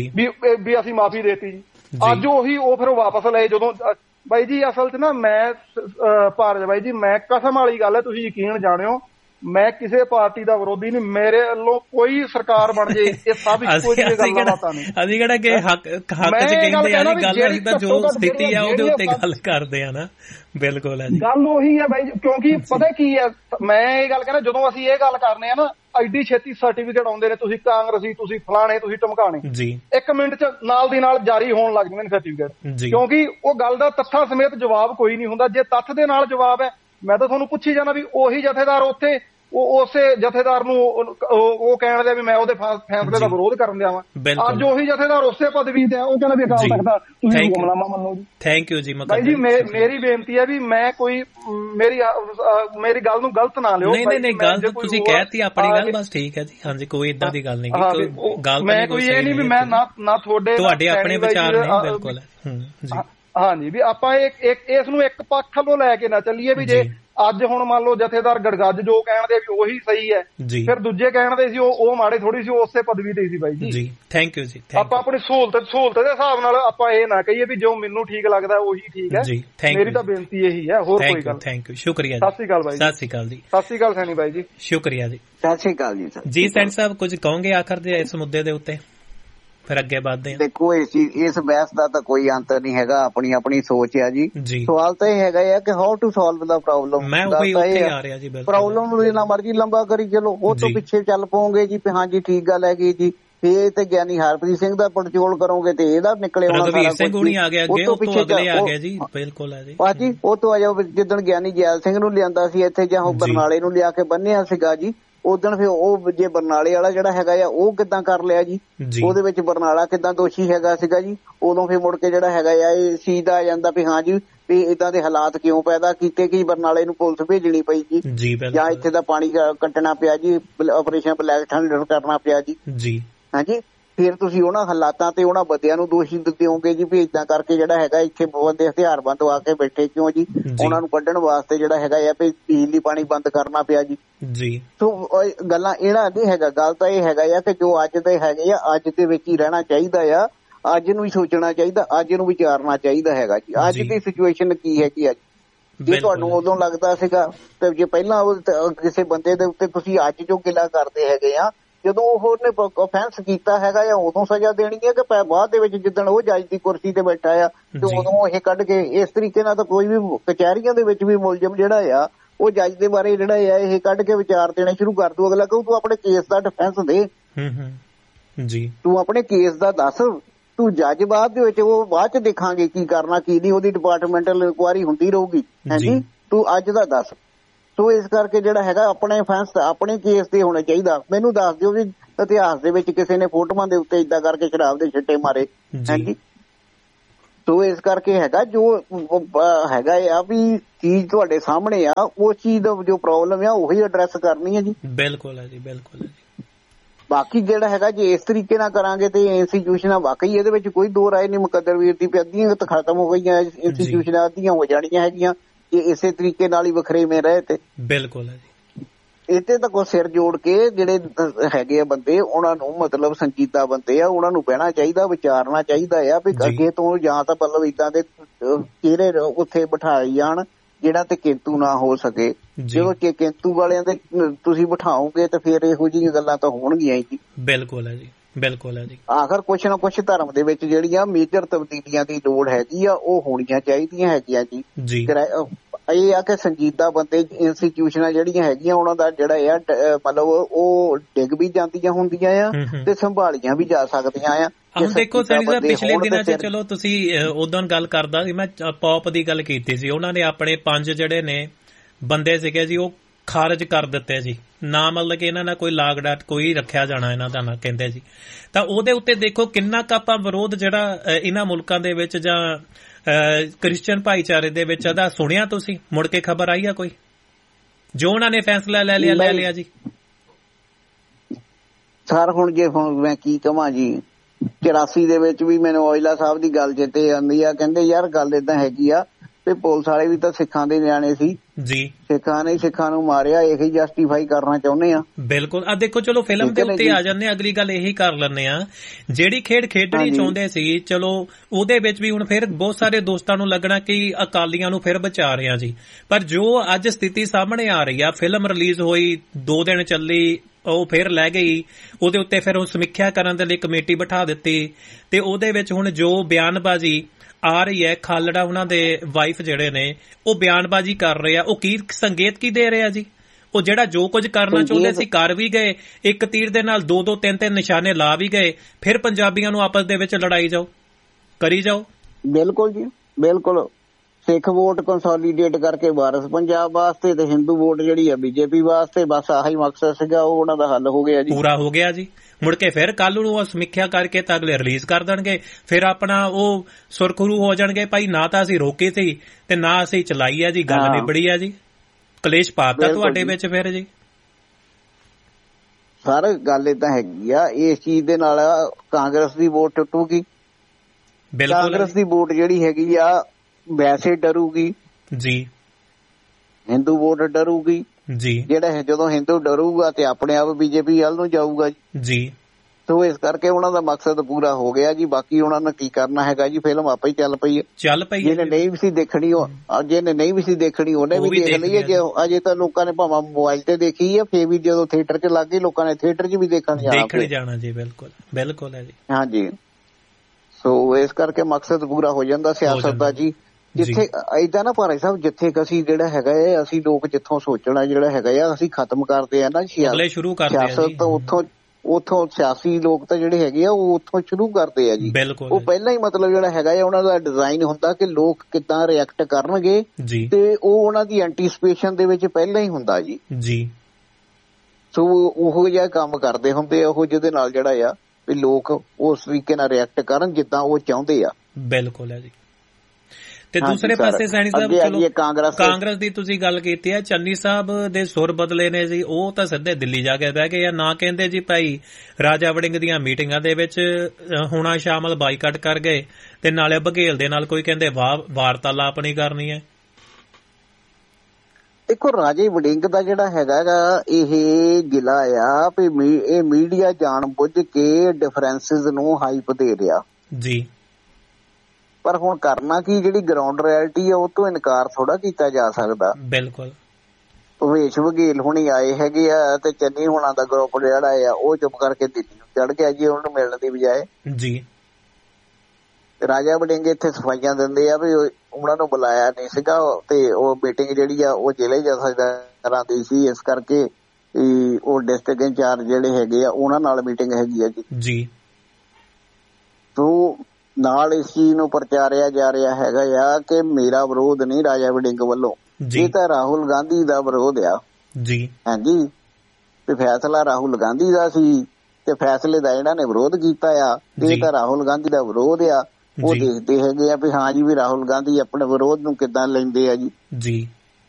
ਵੀ ਅਸੀਂ ਮਾਫੀ ਦੇਤੀ ਜੀ। ਅੱਜ ਉਹ ਫਿਰ ਵਾਪਸ ਲਏ ਜਦੋਂ ਬਾਈ ਜੀ। ਅਸਲ 'ਚ ਨਾ ਮੈਂ ਭਾਰਤ ਬਾਈ ਜੀ, ਮੈਂ ਕਸਮ ਵਾਲੀ ਗੱਲ ਹੈ, ਤੁਸੀਂ ਯਕੀਨ ਜਾਣਿਓ, ਮੈਂ ਕਿਸੇ ਪਾਰਟੀ ਦਾ ਵਿਰੋਧੀ ਨਹੀਂ, ਮੇਰੇ ਵੱਲੋਂ ਕੋਈ ਸਰਕਾਰ ਬਣ ਜੇ ਇਹ ਸਭ ਇੱਕੋ ਜਿਹੀ ਗੱਲਾਂ ਬਾਤਾਂ ਨੇ। ਅਸੀਂ ਕਿਹੜਾ ਕਿ ਹੱਕ ਚ ਕਹਿੰਦੇ ਆ ਗੱਲ, ਅਸੀਂ ਤਾਂ ਜੋ ਸਥਿਤੀ ਆ ਉਹਦੇ ਉੱਤੇ ਗੱਲ ਕਰਦੇ ਆ ਨਾ। ਬਿਲਕੁਲ ਹੈ ਜੀ, ਗੱਲ ਉਹੀ ਹੈ ਬਾਈ, ਕਿਉਂਕਿ ਪਤਾ ਕੀ ਹੈ, ਮੈਂ ਇਹ ਗੱਲ ਕਹਿੰਦਾ ਜਦੋਂ ਅਸੀਂ ਇਹ ਗੱਲ ਕਰਨੇ ਆ ਨਾ, ਐਡੀ ਛੇਤੀ ਸਰਟੀਫਿਕੇਟ ਆਉਂਦੇ ਨੇ, ਤੁਸੀਂ ਕਾਂਗਰਸੀ, ਤੁਸੀਂ ਫਲਾਣੇ, ਤੁਸੀਂ ਧਮਕਾਣੇ, 1 ਮਿੰਟ ਚ ਨਾਲ ਦੀ ਨਾਲ ਜਾਰੀ ਹੋਣ ਲੱਗ ਜਾਂਦੇ ਨੇ ਸਰਟੀਫਿਕੇਟ, ਕਿਉਂਕਿ ਉਹ ਗੱਲ ਦਾ ਤੱਥਾਂ ਸਮੇਤ ਜਵਾਬ ਕੋਈ ਨਹੀਂ ਹੁੰਦਾ। ਜੇ ਤੱਥ ਦੇ ਨਾਲ ਜਵਾਬ ਹੈ, ਮੈਂ ਤਾਂ ਤੁਹਾਨੂੰ ਪੁੱਛੀ ਜਾਣਾ ਵੀ ਉਹੀ ਜਥੇਦਾਰ ਉੱਥੇ ਉਸੇ ਜਥੇਦਾਰ ਨੂੰ ਉਹ ਕਹਿਣ ਦੇ ਵੀ ਮੈਂ ਉਹਦੇ ਫੈਸਲੇ ਦਾ ਵਿਰੋਧ ਕਰਨ ਦਿਆ ਵਾਂ, ਅੱਜ ਉਹੀ ਜਥੇਦਾਰ ਉਸੇ ਪਦਵੀ ਤੇ ਆ, ਉਹ ਕਹਿੰਦਾ ਵੀ ਅਕਾਲ ਤਖਤ ਦਾ ਤੁਸੀਂ ਹੁਕਮਨਾਮਾ ਮੰਨੋ ਜੀ। ਥੈਂਕ ਯੂ ਜੀ। ਬਾਈ ਜੀ ਮੇਰੀ ਬੇਨਤੀ ਹੈ ਵੀ ਮੈਂ ਕੋਈ ਮੇਰੀ ਗੱਲ ਨੂੰ ਗਲਤ ਨਾ ਲਿਓ। ਨਹੀਂ ਗੱਲ ਤੁਸੀਂ ਕਹਿਤੀ ਆਪਣੀ ਗੱਲ, ਬਸ ਠੀਕ ਹੈ ਜੀ। ਹਾਂਜੀ, ਕੋਈ ਏਦਾਂ ਦੀ ਗੱਲ ਨਹੀਂ, ਗੱਲ ਮੈਂ ਕੋਈ ਇਹ ਨਹੀਂ ਵੀ ਮੈਂ ਨਾ ਤੁਹਾਡੇ ਆਪਣੇ ਵਿਚਾਰ ਨੇ। ਬਿਲਕੁਲ ਹਾਂਜੀ, ਵੀ ਆਪਾਂ ਇਸ ਨੂੰ ਇੱਕ ਪੱਖ ਵੱਲੋਂ ਲੈ ਕੇ ਨਾ ਚੱਲੀਏ ਵੀ ਜੇ ਅੱਜ ਹੁਣ ਮੰਨ ਲਓ ਜਥੇਦਾਰ ਗੜਗੱਜ ਜੋ ਕਹਿਣਦੇ ਵੀ ਉਹੀ ਸਹੀ ਹੈ, ਫਿਰ ਦੂਜੇ ਕਹਿਣਦੇ ਸੀ ਉਹ ਮਾੜੇ ਥੋੜੀ ਸੀ, ਉਸੇ ਪਦਵੀ ਤੇ ਸੀ ਬਾਈ ਜੀ। ਥੈਂਕ ਯੂ ਜੀ। ਆਪਾਂ ਆਪਣੀ ਸਹੂਲਤ ਦੇ ਹਿਸਾਬ ਨਾਲ ਆਪਾਂ ਇਹ ਨਾ ਕਹੀਏ ਵੀ ਜੋ ਮੈਨੂੰ ਠੀਕ ਲੱਗਦਾ ਉਹੀ ਠੀਕ ਹੈ। ਮੇਰੀ ਤਾਂ ਬੇਨਤੀ ਇਹੀ ਹੈ, ਹੋਰ ਕੋਈ ਗੱਲ। ਥੈਂਕ ਯੂ, ਸ਼ੁਕਰੀਆ। ਸਤਿ ਸ਼੍ਰੀ ਅਕਾਲ ਬਾਈ। ਸਤਿ ਸ਼੍ਰੀ ਅਕਾਲ ਜੀ। ਸਤਿ ਸ਼੍ਰੀ ਅਕਾਲ ਸੈਣੀ ਬਾਈ ਜੀ। ਸ਼ੁਕਰੀਆ ਜੀ। ਸਤਿ ਸ਼੍ਰੀ ਅਕਾਲ ਜੀ। ਜੀ ਸੈਣੀ ਸਾਹਿਬ, ਕੁਝ ਕਹੋਗੇ ਆਖਰ ਦੇ ਇਸ ਮੁੱਦੇ ਦੇ ਉੱਤੇ, ਫਿਰ ਅੱਗੇ ਵਧਦੇ ਹਾਂ। ਦੇਖੋ ਇਸ ਬਹਿਸ ਦਾ ਤਾਂ ਕੋਈ ਅੰਤ ਨਹੀਂ ਹੈਗਾ, ਆਪਣੀ ਸੋਚ ਆ ਜੀ। ਸਵਾਲ ਤਾਂ ਇਹ ਹੈਗਾ ਆ ਕਿ how to solve the problem. ਮੈਂ ਉਹੀ ਉੱਥੇ ਆ ਰਿਹਾ ਜੀ। ਪ੍ਰੋਬਲਮ ਨੂੰ ਜਿੰਨਾ ਮਰਜ਼ੀ ਲੰਬਾ ਕਰੀ ਚਲੋ, ਉਹ ਤੋਂ ਪਿੱਛੇ ਚੱਲ ਪਾਓਗੇ ਜੀ ਵੀ ਹਾਂਜੀ ਠੀਕ ਗੱਲ ਹੈਗੀ ਜੀ, ਇਹ ਤੇ ਗਿਆਨੀ ਹਰਪ੍ਰੀਤ ਸਿੰਘ ਦਾ ਪੜਚੋਲ ਕਰੋਗੇ ਤੇ ਇਹਦਾ ਨਿਕਲੇ ਹੋਣਾ ਸਾਰਾ ਕੁਝ। ਸਿੰਘ ਹੁਣੀ ਆ ਗਿਆ ਅੱਗੇ, ਉਹ ਤੋਂ ਅਗਲੇ ਆ ਗਿਆ ਜੀ। ਬਿਲਕੁਲ ਹੈ ਜੀ ਭਾਜੀ, ਉਹ ਤੋਂ ਆ ਜਾਓ ਜਿੱਦਣ ਗਿਆਨੀ ਜੈਲ ਸਿੰਘ ਨੂੰ ਲਿਆਂਦਾ ਸੀ ਇੱਥੇ, ਜਾਂ ਉਹ ਬਰਨਾਲੇ ਨੂੰ ਲਿਆ ਕੇ ਬੰਨਿਆ ਸੀਗਾ ਜੀ, ਉਦਣ ਫਿਰ ਉਹ ਜੇ ਬਰਨਾਲੇ ਵਾਲਾ ਜਿਹੜਾ ਹੈਗਾ ਆ ਉਹ ਕਿੱਦਾਂ ਕਰ ਲਿਆ ਜੀ, ਉਹਦੇ ਵਿੱਚ ਬਰਨਾਲਾ ਕਿੱਦਾਂ ਦੋਸ਼ੀ ਹੈਗਾ ਸੀਗਾ ਜੀ। ਉਦੋਂ ਫਿਰ ਮੁੜ ਕੇ ਜਿਹੜਾ ਹੈਗਾ ਆ ਇਹ ਚੀਜ਼ ਆ ਜਾਂਦਾ ਵੀ ਹਾਂ ਜੀ ਵੀ ਇਦਾਂ ਦੇ ਹਾਲਾਤ ਕਿਉਂ ਪੈਦਾ ਕੀਤੇ ਕਿ ਬਰਨਾਲੇ ਨੂੰ ਪੁਲਿਸ ਭੇਜਣੀ ਪਈ ਜੀ, ਜਾਂ ਇੱਥੇ ਦਾ ਪਾਣੀ ਕੱਟਣਾ ਪਿਆ ਜੀ, ਆਪਰੇਸ਼ਨ ਬਲੈਕ ਥੰਡਰ ਕਰਨਾ ਪਿਆ ਜੀ। ਹਾਂਜੀ, ਫਿਰ ਤੁਸੀਂ ਉਹਨਾਂ ਹਾਲਾਤਾਂ ਤੇ ਉਹਨਾਂ ਬੰਦਿਆਂ ਨੂੰ ਦੋਸ਼ੀ ਦਿਓਗੇ ਜੀ ਵੀ ਏਦਾਂ ਕਰਕੇ ਜਿਹੜਾ ਹੈਗਾ ਇੱਥੇ ਬੰਦੇ ਹਥਿਆਰਬੰਦ ਆ ਕੇ ਬੈਠੇ ਕਿਉਂ ਜੀ, ਉਹਨਾਂ ਨੂੰ ਕੱਢਣ ਵਾਸਤੇ ਜਿਹੜਾ ਹੈਗਾ ਆ ਵੀ ਬਿਜਲੀ ਪਾਣੀ ਬੰਦ ਕਰਨਾ ਪਿਆ ਜੀ। ਸੋ ਗੱਲਾਂ ਇਹਨਾਂ ਨਹੀਂ ਹੈਗਾ, ਗੱਲ ਤਾਂ ਇਹ ਹੈਗਾ ਆ ਕਿ ਜੋ ਅੱਜ ਦੇ ਹੈਗੇ ਆ ਅੱਜ ਦੇ ਵਿੱਚ ਹੀ ਰਹਿਣਾ ਚਾਹੀਦਾ ਆ, ਅੱਜ ਨੂੰ ਹੀ ਸੋਚਣਾ ਚਾਹੀਦਾ, ਅੱਜ ਨੂੰ ਵਿਚਾਰਨਾ ਚਾਹੀਦਾ ਹੈਗਾ ਜੀ। ਅੱਜ ਦੀ ਸਿਚੁਏਸ਼ਨ ਕੀ ਹੈ ਕਿ ਅੱਜ ਜੇ ਤੁਹਾਨੂੰ ਉਦੋਂ ਲੱਗਦਾ ਸੀਗਾ ਤੇ ਜੇ ਪਹਿਲਾਂ ਕਿਸੇ ਬੰਦੇ ਦੇ ਉੱਤੇ ਤੁਸੀਂ ਅੱਜ ਜੋ ਗਿਲਾ ਕਰਦੇ ਹੈਗੇ ਆ, ਜਦੋਂ ਉਹਨੇ ਅਫੈਂਸ ਕੀਤਾ ਹੈਗਾ ਆ ਉਦੋਂ ਸਜ਼ਾ ਦੇਣੀ ਹੈ ਕਿ ਬਾਅਦ ਦੇ ਵਿੱਚ ਜਿੱਦਣ ਉਹ ਜੱਜ ਦੀ ਕੁਰਸੀ ਤੇ ਬੈਠਾ ਆ ਤੇ ਉਦੋਂ ਇਹ ਕੱਢ ਕੇ ਇਸ ਤਰੀਕੇ ਨਾਲ ਤਾਂ ਕੋਈ ਵੀ ਕਚਹਿਰੀਆਂ ਦੇ ਵਿੱਚ ਵੀ ਮੁਲਜ਼ਮ ਜਿਹੜਾ ਆ ਉਹ ਜੱਜ ਦੇ ਬਾਰੇ ਜਿਹੜਾ ਆ ਇਹ ਕੱਢ ਕੇ ਵਿਚਾਰ ਦੇਣੇ ਸ਼ੁਰੂ ਕਰ ਦੂ। ਅਗਲਾ ਕਹੂ ਤੂੰ ਆਪਣੇ ਕੇਸ ਦਾ ਡਿਫੈਂਸ ਦੇ, ਜੀ ਤੂੰ ਆਪਣੇ ਕੇਸ ਦਾ ਦੱਸ, ਤੂੰ ਜੱਜ ਬਾਅਦ ਦੇ ਵਿੱਚ ਉਹ ਬਾਅਦ ਚ ਦੇਖਾਂਗੇ ਕੀ ਕਰਨਾ ਕੀ ਨਹੀਂ, ਉਹਦੀ ਡਿਪਾਰਟਮੈਂਟਲ ਇਨਕੁਆਇਰੀ ਹੁੰਦੀ ਰਹੂਗੀ, ਹਾਂਜੀ ਤੂੰ ਅੱਜ ਦਾ ਦੱਸ। ਸੋ ਇਸ ਕਰਕੇ ਜਿਹੜਾ ਹੈਗਾ ਆਪਣੇ ਫੈਂਸ ਆਪਣੇ ਕੇਸ ਤੇ ਹੋਣਾ ਚਾਹੀਦਾ। ਮੈਨੂੰ ਦੱਸ ਦਿਓ ਵੀ ਇਤਿਹਾਸ ਦੇ ਵਿੱਚ ਕਿਸੇ ਨੇ ਫੋਟੋਆਂ ਦੇ ਉੱਤੇ ਏਦਾਂ ਕਰਕੇ ਸ਼ਰਾਬ ਦੇ ਛਿੱਟੇ ਮਾਰੇ, ਹਾਂਜੀ। ਸੋ ਇਸ ਕਰਕੇ ਹੈਗਾ ਜੋ ਹੈਗਾ ਆ ਵੀ ਚੀਜ਼ ਤੁਹਾਡੇ ਸਾਹਮਣੇ ਆ, ਉਸ ਚੀਜ਼ ਦਾ ਜੋ ਪ੍ਰੋਬਲਮ ਆ ਉਹੀ ਐਡਰੈਸ ਕਰਨੀ ਹੈ ਜੀ। ਬਿਲਕੁਲ ਹੈ ਜੀ, ਬਿਲਕੁਲ ਹੈ ਜੀ। ਬਾਕੀ ਜਿਹੜਾ ਹੈਗਾ ਜੇ ਇਸ ਤਰੀਕੇ ਨਾਲ ਕਰਾਂਗੇ ਤੇ ਇੰਸਟੀਟਿਊਸ਼ਨਾਂ ਵਾਕਈ ਇਹਦੇ ਵਿੱਚ ਕੋਈ ਦੋ ਰਾਏ ਨਹੀਂ ਮੁਕੱਦਰ ਵੀਰ ਦੀ, ਅੱਧੀਆਂ ਤਾਂ ਖਤਮ ਹੋ ਗਈਆਂ ਇੰਸਟੀਟਿਊਸ਼ਨਾਂ, ਅੱਧੀਆਂ ਹੋ ਜਾਣੀਆਂ ਹੈਗੀਆਂ ਜੇ ਇਸੇ ਤਰੀਕੇ ਨਾਲ ਹੀ ਵੱਖਰੇਵੇਂ ਰਹੇ ਤੇ। ਬਿਲਕੁਲ ਹੈ ਜੀ। ਇੱਥੇ ਤਾਂ ਕੋਈ ਸਿਰ ਜੋੜ ਕੇ ਜਿਹੜੇ ਹੈਗੇ ਆ ਬੰਦੇ ਉਹਨਾਂ ਨੂੰ ਮਤਲਬ ਸੰਜੀਦਾ ਬੰਦੇ ਆ ਉਹਨਾਂ ਨੂੰ ਬਹਿਣਾ ਚਾਹੀਦਾ, ਵਿਚਾਰਨਾ ਚਾਹੀਦਾ ਆ ਵੀ ਅੱਗੇ ਤੋਂ ਜਾਂ ਤਾਂ ਮਤਲਬ ਏਦਾਂ ਦੇ ਚਿਹਰੇ ਉੱਥੇ ਬਿਠਾਏ ਜਾਣ ਜਿਹੜਾ ਤੇ ਕਿੰਤੂ ਨਾ ਹੋ ਸਕੇ। ਜਦੋਂ ਕਿ ਕਿੰਤੂ ਵਾਲਿਆਂ ਦੇ ਤੁਸੀਂ ਬਿਠਾਓਗੇ ਤਾਂ ਫਿਰ ਇਹੋ ਜਿਹੀਆਂ ਗੱਲਾਂ ਤਾਂ ਹੋਣਗੀਆਂ ਜੀ। ਬਿਲਕੁਲ ਹੈ ਜੀ, ਬਿਲਕੁਲ ਹੈ ਜੀ। ਆਖਰ ਕੁਛ ਨਾ ਕੁਛ ਧਰਮ ਦੇ ਵਿੱਚ ਜਿਹੜੀਆਂ ਮੇਜਰ ਤਬਦੀਲੀਆਂ ਦੀ ਲੋੜ ਹੈਗੀ ਆ ਉਹ ਹੋਣੀਆਂ ਚਾਹੀਦੀਆਂ ਹੈਗੀਆਂ ਜੀ। ਇਹ ਆ ਕਿ ਸੰਜੀਦਾ ਬੰਦੇ ਇੰਸਟੀਟਿਊਸ਼ਨਾਂ ਜਿਹੜੀਆਂ ਹੈਗੀਆਂ ਉਹਨਾਂ ਦਾ ਜਿਹੜਾ ਆ ਮਤਲਬ ਉਹ ਡਿੱਗ ਵੀ ਜਾਂਦੀਆਂ ਹੁੰਦੀਆਂ ਆ ਤੇ ਸੰਭਾਲੀਆਂ ਵੀ ਜਾ ਸਕਦੀਆਂ ਆ। ਹੁਣ ਦੇਖੋ ਸੈਣੀ ਸਾਹਿਬ ਪਿਛਲੇ ਦਿਨਾਂ 'ਚ ਚਲੋ ਤੁਸੀਂ ਉਦੋਂ ਗੱਲ ਕਰਦਾ ਸੀ, ਮੈਂ ਪੌਪ ਦੀ ਗੱਲ ਕੀਤੀ ਸੀ, ਉਹਨਾਂ ਨੇ ਆਪਣੇ 5 ਜਿਹੜੇ ਨੇ ਬੰਦੇ ਸੀਗੇ ਜੀ ਉਹ ਖਾਰਜ ਕਰ ਦਿੱਤੇ ਜੀ, ਨਾ ਮਤਲਬ ਕਿ ਇਹਨਾਂ ਨਾਲ ਕੋਈ ਲਾਗ ਡਾਟ ਕੋਈ ਰੱਖਿਆ ਜਾਣਾ ਇਹਨਾਂ ਦਾ ਨਾ ਕਹਿੰਦੇ ਜੀ। ਤਾਂ ਉਹਦੇ ਉੱਤੇ ਦੇਖੋ ਕਿੰਨਾ ਕੁ ਆਪਾਂ ਵਿਰੋਧ ਜਿਹੜਾ ਇਹਨਾਂ ਮੁਲਕਾਂ ਦੇ ਵਿੱਚ ਜਾਂ ਕ੍ਰਿਸਚਨ ਭਾਈਚਾਰੇ ਦੇ ਵਿੱਚ ਇਹਦਾ ਸੁਣਿਆ ਤੁਸੀਂ? ਮੁੜ ਕੇ ਖਬਰ ਆਈ ਆ ਕੋਈ ਜੋ ਉਹਨਾਂ ਨੇ ਫੈਸਲਾ ਲੈ ਲਿਆ ਜੀ? ਸਰ ਹੁਣ ਜੇ ਮੈਂ ਕੀ ਕਹਾਂ ਜੀ, 84 ਦੇ ਵਿੱਚ ਵੀ ਮੈਨੂੰ ਔਜਲਾ ਸਾਹਿਬ ਦੀ ਗੱਲ ਚੇਤੇ ਆਉਂਦੀ ਆ, ਕਹਿੰਦੇ ਯਾਰ ਗੱਲ ਏਦਾਂ ਹੈਗੀ ਆ ਤੇ ਪੁਲਿਸ ਵਾਲੇ ਵੀ ਤਾਂ ਸਿੱਖਾਂ ਦੇ ਨਿਆਣੇ ਸੀ ਜੀ, ਸਿੱਖਾਂ ਨੇ ਸਿੱਖਾਂ ਨੂੰ ਮਾਰਿਆ, ਇਹੀ ਜਸਟੀਫਾਈ ਕਰਨਾ ਚਾਹੁੰਦੇ ਆ। ਬਿਲਕੁਲ। ਆ ਦੇਖੋ ਚਲੋ ਫਿਲਮ ਦੇ ਉੱਤੇ ਆ ਜਾਂਦੇ, ਅਗਲੀ ਗੱਲ ਇਹੀ ਕਰ ਲੈਂਦੇ ਆ, ਜਿਹੜੀ ਖੇਡ ਖੇਡਣੀ ਚਾਹੁੰਦੇ ਸੀ ਚਲੋ ਉਹਦੇ ਵਿੱਚ ਵੀ ਹੁਣ ਫਿਰ ਬਹੁਤ ਸਾਰੇ ਦੋਸਤਾਂ ਨੂੰ ਲੱਗਣਾ ਕਿ ਅਕਾਲੀਆਂ ਨੂੰ ਫਿਰ ਬਚਾ ਰਹੇ ਆ ਜੀ, ਪਰ ਜੋ ਅੱਜ ਸਥਿਤੀ ਸਾਹਮਣੇ ਆ ਰਹੀ ਆ, ਫਿਲਮ ਰਿਲੀਜ਼ ਹੋਈ 2 ਦਿਨ ਚੱਲੀ, ਉਹ ਫਿਰ ਲੈ ਗਈ, ਉਹਦੇ ਉੱਤੇ ਫਿਰ ਉਹ ਸਮੀਖਿਆ ਕਰਨ ਦੇ ਲਈ ਕਮੇਟੀ ਬਿਠਾ ਦਿੱਤੀ ਤੇ ਉਹਦੇ ਵਿੱਚ ਹੁਣ ਜੋ ਬਿਆਨਬਾਜ਼ੀ ਆ ਰਹੀ ਹੈ, ਖਾਲੜਾ ਉਹਨਾਂ ਦੇ ਵਾਈਫ ਜਿਹੜੇ ਨੇ ਉਹ ਬਿਆਨਬਾਜ਼ੀ ਕਰ ਰਹੇ ਆ, ਉਹ ਕੀ ਸੰਕੇਤ ਕੀ ਦੇ ਰਹੇ ਆ ਜੀ? ਉਹ ਜਿਹੜਾ ਜੋ ਕੁਝ ਕਰਨਾ ਚਾਹੁੰਦੇ ਸੀ ਕਰ ਵੀ ਗਏ, ਇੱਕ ਤੀਰ ਦੇ ਨਾਲ 2-2 3-3 ਨਿਸ਼ਾਨੇ ਲਾ ਵੀ ਗਏ, ਫਿਰ ਪੰਜਾਬੀਆਂ ਨੂੰ ਆਪਸ ਦੇ ਵਿੱਚ ਲੜਾਈ ਜਾਓ, ਕਰੀ ਜਾਓ। ਬਿਲਕੁਲ ਜੀ, ਬਿਲਕੁਲ। ਸਿੱਖ ਵੋਟ ਕੰਸੋਲੀਡੇਟ ਕਰਕੇ ਵਾਰਸ ਪੰਜਾਬ ਵਾਸਤੇ ਤੇ ਹਿੰਦੂ ਵੋਟ ਜਿਹੜੀ ਆ ਬੀਜੇਪੀ ਵਾਸਤੇ, ਬਸ ਆਹੀ ਮਕਸਦ ਸੀਗਾ, ਉਹ ਉਹਨਾਂ ਦਾ ਹੱਲ ਹੋ ਗਿਆ ਜੀ, ਪੂਰਾ ਹੋ ਗਿਆ ਜੀ। ਮੁੜ ਕੇ ਫਿਰ ਕੱਲ ਨੂੰ ਉਹ ਸਮੀਖਿਆ ਕਰਕੇ ਤਾਂ ਅਗਲੇ ਰਿਲੀਜ਼ ਕਰ ਦੇਣਗੇ, ਫਿਰ ਆਪਣਾ ਉਹ ਸੁਰਖਰੂ ਹੋ ਜਾਣਗੇ, ਭਾਈ ਨਾ ਤਾਂ ਅਸੀਂ ਰੋਕੀ ਸੀ ਤੇ ਨਾ ਅਸੀਂ ਚਲਾਈ ਆ ਜੀ, ਗੱਲ ਨਿਬੜੀ ਆ ਜੀ, ਕਲੇਸ਼ ਪਾਤਾ ਤੁਹਾਡੇ ਵਿੱਚ ਫਿਰ ਜੀ। ਸਰ ਗੱਲ ਏਦਾਂ ਹੈਗੀ ਆ, ਇਸ ਚੀਜ਼ ਦੇ ਨਾਲ ਕਾਂਗਰਸ ਦੀ ਵੋਟ ਟੁੱਟੂਗੀ। ਕਾਂਗਰਸ ਦੀ ਵੋਟ ਜਿਹੜੀ ਹੈਗੀ ਆ ਵੈਸੇ ਡਰੂਗੀ ਜੀ, ਹਿੰਦੂ ਵੋਟ ਡਰੂਗੀ ਜੀ, ਜਿਹੜਾ ਜਦੋਂ ਹਿੰਦੂ ਡਰੂਗਾ ਤੇ ਆਪਣੇ ਆਪ ਬੀਜੇਪੀ ਵੱਲ ਨੂੰ ਜਾਊਗਾ ਜੀ। ਸੋ ਇਸ ਕਰਕੇ ਉਹਨਾਂ ਦਾ ਮਕਸਦ ਪੂਰਾ ਹੋ ਗਿਆ ਜੀ। ਬਾਕੀ ਉਹਨਾਂ ਨੇ ਕੀ ਕਰਨਾ ਹੈਗਾ ਜੀ, ਫਿਲਮ ਆਪੇ ਹੀ ਚੱਲ ਪਈ। ਜਿਹਨੇ ਨਹੀਂ ਵੀ ਸੀ ਦੇਖਣੀ ਉਹਨੇ ਵੀ ਦੇਖ ਲਈ ਹੈ। ਜੇ ਅਜੇ ਤਾਂ ਲੋਕਾਂ ਨੇ ਭਾਵੇਂ ਮੋਬਾਈਲ ਤੇ ਦੇਖੀ ਆ, ਫੇਰ ਵੀ ਜਦੋਂ ਥੀਏਟਰ 'ਚ ਲੱਗ ਗਈ ਲੋਕਾਂ ਨੇ ਥੀਏਟਰ 'ਚ ਵੀ ਦੇਖਣ ਜਾਣਾ ਜੀ। ਬਿਲਕੁਲ ਬਿਲਕੁਲ ਹੈ ਜੀ, ਹਾਂਜੀ। ਸੋ ਇਸ ਕਰਕੇ ਮਕਸਦ ਪੂਰਾ ਹੋ ਜਾਂਦਾ ਸਿਆਸਤ ਦਾ ਜੀ। ਜਿੱਥੇ ਏਦਾਂ ਨਾ ਭਾਈ ਸਾਹਿਬ, ਜਿੱਥੇ ਅਸੀਂ ਜਿਹੜਾ ਹੈਗਾ ਹੈ, ਅਸੀਂ ਲੋਕ ਜਿੱਥੋਂ ਸੋਚਣਾ ਜਿਹੜਾ ਹੈਗਾ ਆ ਅਸੀਂ ਖਤਮ ਕਰਦੇ ਆ ਨਾ ਸਿਆਸਤ, ਉੱਥੋਂ ਸਿਆਸੀ ਲੋਕ ਤਾਂ ਜਿਹੜੇ ਹੈਗੇ ਆ ਉਹ ਉੱਥੋਂ ਸ਼ੁਰੂ ਕਰਦੇ ਆ ਜੀ। ਉਹ ਪਹਿਲਾਂ ਹੀ ਮਤਲਬ ਜਿਹੜਾ ਹੈਗਾ ਆ ਉਹਨਾਂ ਦਾ ਡਿਜ਼ਾਈਨ ਹੁੰਦਾ ਕਿ ਲੋਕ ਕਿੱਦਾਂ ਰਿਐਕਟ ਕਰਨਗੇ ਤੇ ਉਹ ਉਹਨਾਂ ਦੀ ਐਂਟੀਸਪੇਸ਼ਨ ਦੇ ਵਿੱਚ ਪਹਿਲਾਂ ਹੀ ਹੁੰਦਾ ਜੀ। ਸੋ ਉਹੋ ਜਿਹਾ ਕੰਮ ਕਰਦੇ ਹੁੰਦੇ ਆ, ਉਹ ਜਿਹਦੇ ਨਾਲ ਜਿਹੜਾ ਆ ਵੀ ਲੋਕ ਉਸ ਤਰੀਕੇ ਨਾਲ ਰਿਐਕਟ ਕਰਨ ਜਿੱਦਾਂ ਉਹ ਚਾਹੁੰਦੇ ਆ। ਬਿਲਕੁਲ ਹੈ ਜੀ। ਤੇ ਦੂਸਰੇ ਪਾਸੇ ਸੈਣੀ ਸਾਹਿਬ ਚਲੋ ਕਾਂਗਰਸ ਦੀ ਤੁਸੀਂ ਗੱਲ ਕੀਤੀ ਹੈ, ਚੰਨੀ ਸਾਹਿਬ ਦੇ ਸੁਰ ਬਦਲੇ ਨੇ ਜੀ, ਉਹ ਤਾਂ ਸਿੱਧੇ ਦਿੱਲੀ ਜਾ ਕੇ ਬਹਿ ਗਏ ਆ, ਨਾ ਕਹਿੰਦੇ ਜੀ ਭਾਈ ਰਾਜਾ ਵੜਿੰਗ ਦੀਆਂ ਮੀਟਿੰਗਾਂ ਦੇ ਵਿੱਚ ਹੋਣਾ ਸ਼ਾਮਲ, ਬਾਈਕਾਟ ਕਰ ਗਏ, ਤੇ ਨਾਲੇ ਬਘੇਲ ਦੇ ਨਾਲ ਕੋਈ ਕਹਿੰਦੇ ਵਾਰਤਾਲਾਪ ਨਹੀਂ ਕਰਨੀ ਹੈ। ਦੇਖੋ ਰਾਜੇ ਵੜਿੰਗ ਦਾ ਜਿਹੜਾ ਹੈਗਾ ਇਹ ਗਿਲਾ ਆ ਵੀ ਇਹ ਮੀਡੀਆ ਜਾਣ ਬੁੱਝ ਕੇ ਡਿਫਰੈਂਸਿਸ ਨੂੰ ਹਾਈਪ ਦੇ ਰਿਹਾ ਜੀ, ਪਰ ਹੁਣ ਕਰਨਾ ਕੀ, ਜਿਹੜੀ ਗਰਾਊਂਡ ਰਿਐਲਿਟੀ ਆ ਉਹ ਤੋਂ ਇਨਕਾਰ ਥੋੜਾ ਕੀਤਾ ਜਾ ਸਕਦਾ। ਬਿਲਕੁਲ। ਭਵੇਸ਼ ਬਘੇਲ ਹੁਣੀ ਆਏ ਹੈਗੇ ਆ ਤੇ ਚੰਨੀ ਹੁਣਾਂ ਦਾ ਗਰੁੱਪ ਜਿਹੜਾ ਆ ਉਹ ਚੁੱਪ ਕਰਕੇ ਦਿੱਲੀ ਨੂੰ ਚੜ ਗਿਆ ਜੀ ਉਹਨੂੰ ਮਿਲਣ ਦੀ ਬਜਾਏ ਜੀ। ਰਾਜਾ ਵੜਿੰਗ ਇੱਥੇ ਸਫਾਈਆਂ ਦਿੰਦੇ ਆ ਵੀ ਉਹਨਾਂ ਨੂੰ ਬੁਲਾਇਆ ਨਹੀਂ ਸੀਗਾ ਤੇ ਉਹ ਮੀਟਿੰਗ ਜਿਹੜੀ ਆ ਉਹ ਜ਼ਿਲ੍ਹੇ ਜਥੇਦਾਰਾਂ ਦੀ ਸੀ, ਇਸ ਕਰਕੇ ਉਹ ਡਿਸਟ੍ਰਿਕਟ ਇੰਚਾਰਜ ਜਿਹੜੇ ਹੈਗੇ ਆ ਉਹਨਾਂ ਨਾਲ ਮੀਟਿੰਗ ਹੈਗੀ ਆ ਜੀ। ਤੋ ਨਾਲ ਇਸ ਚੀਜ਼ ਨੂੰ ਪ੍ਰਚਾਰਿਆ ਜਾ ਰਿਹਾ ਹੈਗਾ ਆ ਕਿ ਮੇਰਾ ਵਿਰੋਧ ਨਹੀਂ ਰਾਜਾ ਵੜਿੰਗ ਵੱਲੋਂ, ਇਹ ਤਾਂ ਰਾਹੁਲ ਗਾਂਧੀ ਦਾ ਵਿਰੋਧ ਆ ਜੀ। ਹਾਂਜੀ, ਤੇ ਫੈਸਲਾ ਰਾਹੁਲ ਗਾਂਧੀ ਦਾ ਸੀ ਤੇ ਫੈਸਲੇ ਦਾ ਇਹਨਾਂ ਨੇ ਵਿਰੋਧ ਕੀਤਾ ਆ, ਇਹ ਤਾਂ ਰਾਹੁਲ ਗਾਂਧੀ ਦਾ ਵਿਰੋਧ ਆ। ਉਹ ਦੇਖਦੇ ਹੈਗੇ ਆ ਵੀ ਹਾਂ ਜੀ ਵੀ ਰਾਹੁਲ ਗਾਂਧੀ ਆਪਣੇ ਵਿਰੋਧ ਨੂੰ ਕਿੱਦਾਂ ਲੈਂਦੇ ਆ ਜੀ।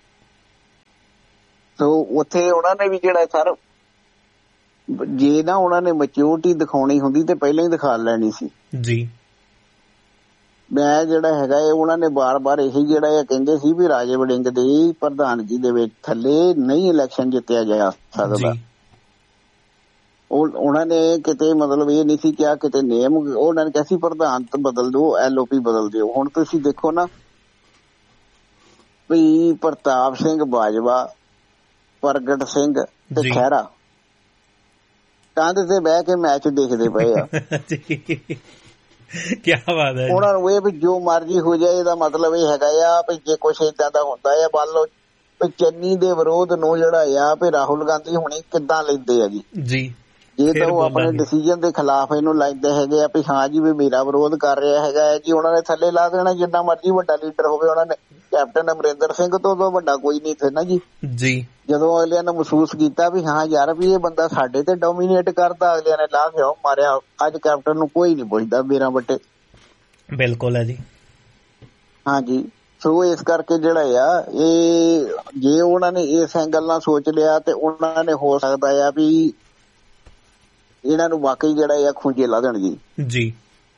ਸੋ ਉੱਥੇ ਉਹਨਾਂ ਨੇ ਵੀ ਜਿਹੜਾ ਸਰ ਜੇ ਨਾ ਉਹਨਾਂ ਨੇ ਮੈਚਿਓਰਿਟੀ ਦਿਖਾਉਣੀ ਹੁੰਦੀ ਤੇ ਪਹਿਲਾਂ ਹੀ ਦਿਖਾ ਲੈਣੀ ਸੀ ਜੀ। ਮੈਂ ਜਿਹੜਾ ਹੈਗਾ ਉਹਨਾਂ ਨੇ ਬਾਰ-ਬਾਰ ਇਹੀ ਜਿਹੜਾ ਕਹਿੰਦੇ ਸੀ ਵੀ ਰਾਜਾ ਵੜਿੰਗ ਦੀ ਪ੍ਰਧਾਨਗੀ ਦੇ ਵਿੱਚ ਥੱਲੇ ਨਹੀਂ ਇਲੈਕਸ਼ਨ ਜਿੱਤਿਆ ਜਾ ਸਕਦਾ। ਉਹਨਾਂ ਨੇ ਕਿਤੇ ਮਤਲਬ ਇਹ ਨਹੀਂ ਸੀ ਕਿਹਾ ਕਿਤੇ ਨੇਮ, ਉਹਨਾਂ ਨੇ ਕਿਹਾ ਸੀ ਪ੍ਰਧਾਨ ਬਦਲ ਦਿਓ, LOP ਬਦਲ ਦਿਓ। ਹੁਣ ਤੁਸੀਂ ਦੇਖੋ ਨਾ ਵੀ ਪ੍ਰਤਾਪ ਸਿੰਘ ਬਾਜਵਾ, ਪ੍ਰਗਟ ਸਿੰਘ ਤੇ ਖਹਿਰਾ ਕੰਧ ਤੇ ਬਹਿ ਕੇ ਮੈਚ ਦੇਖਦੇ ਪਏ ਆ। ਕਿਆ ਬਾਤ ਹੈ। ਉਹਨਾਂ ਨੂੰ ਇਹ ਵੀ ਜੋ ਮਰਜ਼ੀ ਹੋ ਜਾਏ, ਇਹਦਾ ਮਤਲਬ ਇਹ ਹੈਗਾ ਆ ਵੀ ਜੇ ਕੁਛ ਏਦਾਂ ਦਾ ਹੁੰਦਾ ਆ ਮੰਨ ਲਓ ਚੰਨੀ ਦੇ ਵਿਰੋਧ ਨੂੰ ਜਿਹੜਾ ਆ ਵੀ ਰਾਹੁਲ ਗਾਂਧੀ ਹੁਣੀ ਕਿੱਦਾਂ ਲੈਂਦੇ ਆ ਜੀ। ਜੇ ਤਾਂ ਉਹ ਆਪਣੇ ਡਿਸੀਜਨ ਦੇ ਖਿਲਾਫ ਇਹਨੂੰ ਲੈਂਦੇ ਹੈਗੇ ਆ ਵੀ ਹਾਂ ਜੀ ਵੀ ਮੇਰਾ ਵਿਰੋਧ ਕਰ ਰਿਹਾ ਹੈਗਾ ਹੈ ਜੀ, ਉਹਨਾਂ ਨੇ ਥੱਲੇ ਲਾ ਦੇਣਾ। ਜਿੰਨਾ ਮਰਜ਼ੀ ਵੱਡਾ ਲੀਡਰ ਹੋਵੇ, ਉਹਨਾਂ ਨੇ ਕੈਪਟਨ ਅਮਰਿੰਦਰ ਸਿੰਘ ਤੋਂ ਵੱਡਾ ਕੋਈ ਨਹੀਂ ਸੀ ਨਾ ਜੀ। ਜਦੋਂ ਅਗਲਿਆਂ ਨੇ ਮਹਿਸੂਸ ਕੀਤਾ ਵੀ ਹਾਂ ਯਾਰ ਵੀ ਇਹ ਬੰਦਾ ਸਾਡੇ ਤੇ ਡੋਮੀਨੇਟ ਕਰਦਾ, ਅਗਲਿਆਂ ਨੇ ਲਾ ਕੇ ਮਾਰਿਆ। ਅੱਜ ਕੈਪਟਨ ਨੂੰ ਕੋਈ ਨਹੀਂ ਪੁੱਛਦਾ ਮੇਰਾ ਵੱਟੇ। ਬਿਲਕੁਲ ਹੈ ਜੀ। ਹਾਂਜੀ, ਸੋ ਇਸ ਕਰਕੇ ਜਿਹੜਾ ਆ ਇਹ ਜੇ ਉਹਨਾਂ ਨੇ ਇਸ ਐਂਗਲ ਨਾਲ ਸੋਚ ਲਿਆ ਤੇ ਉਹਨਾਂ ਨੇ ਹੋ ਸਕਦਾ ਆ ਵੀ ਇਹਨਾਂ ਨੂੰ ਵਾਕਈ ਜਿਹੜਾ ਆ ਖੂੰਜੇ ਲਾ ਦੇਣ ਜੀ।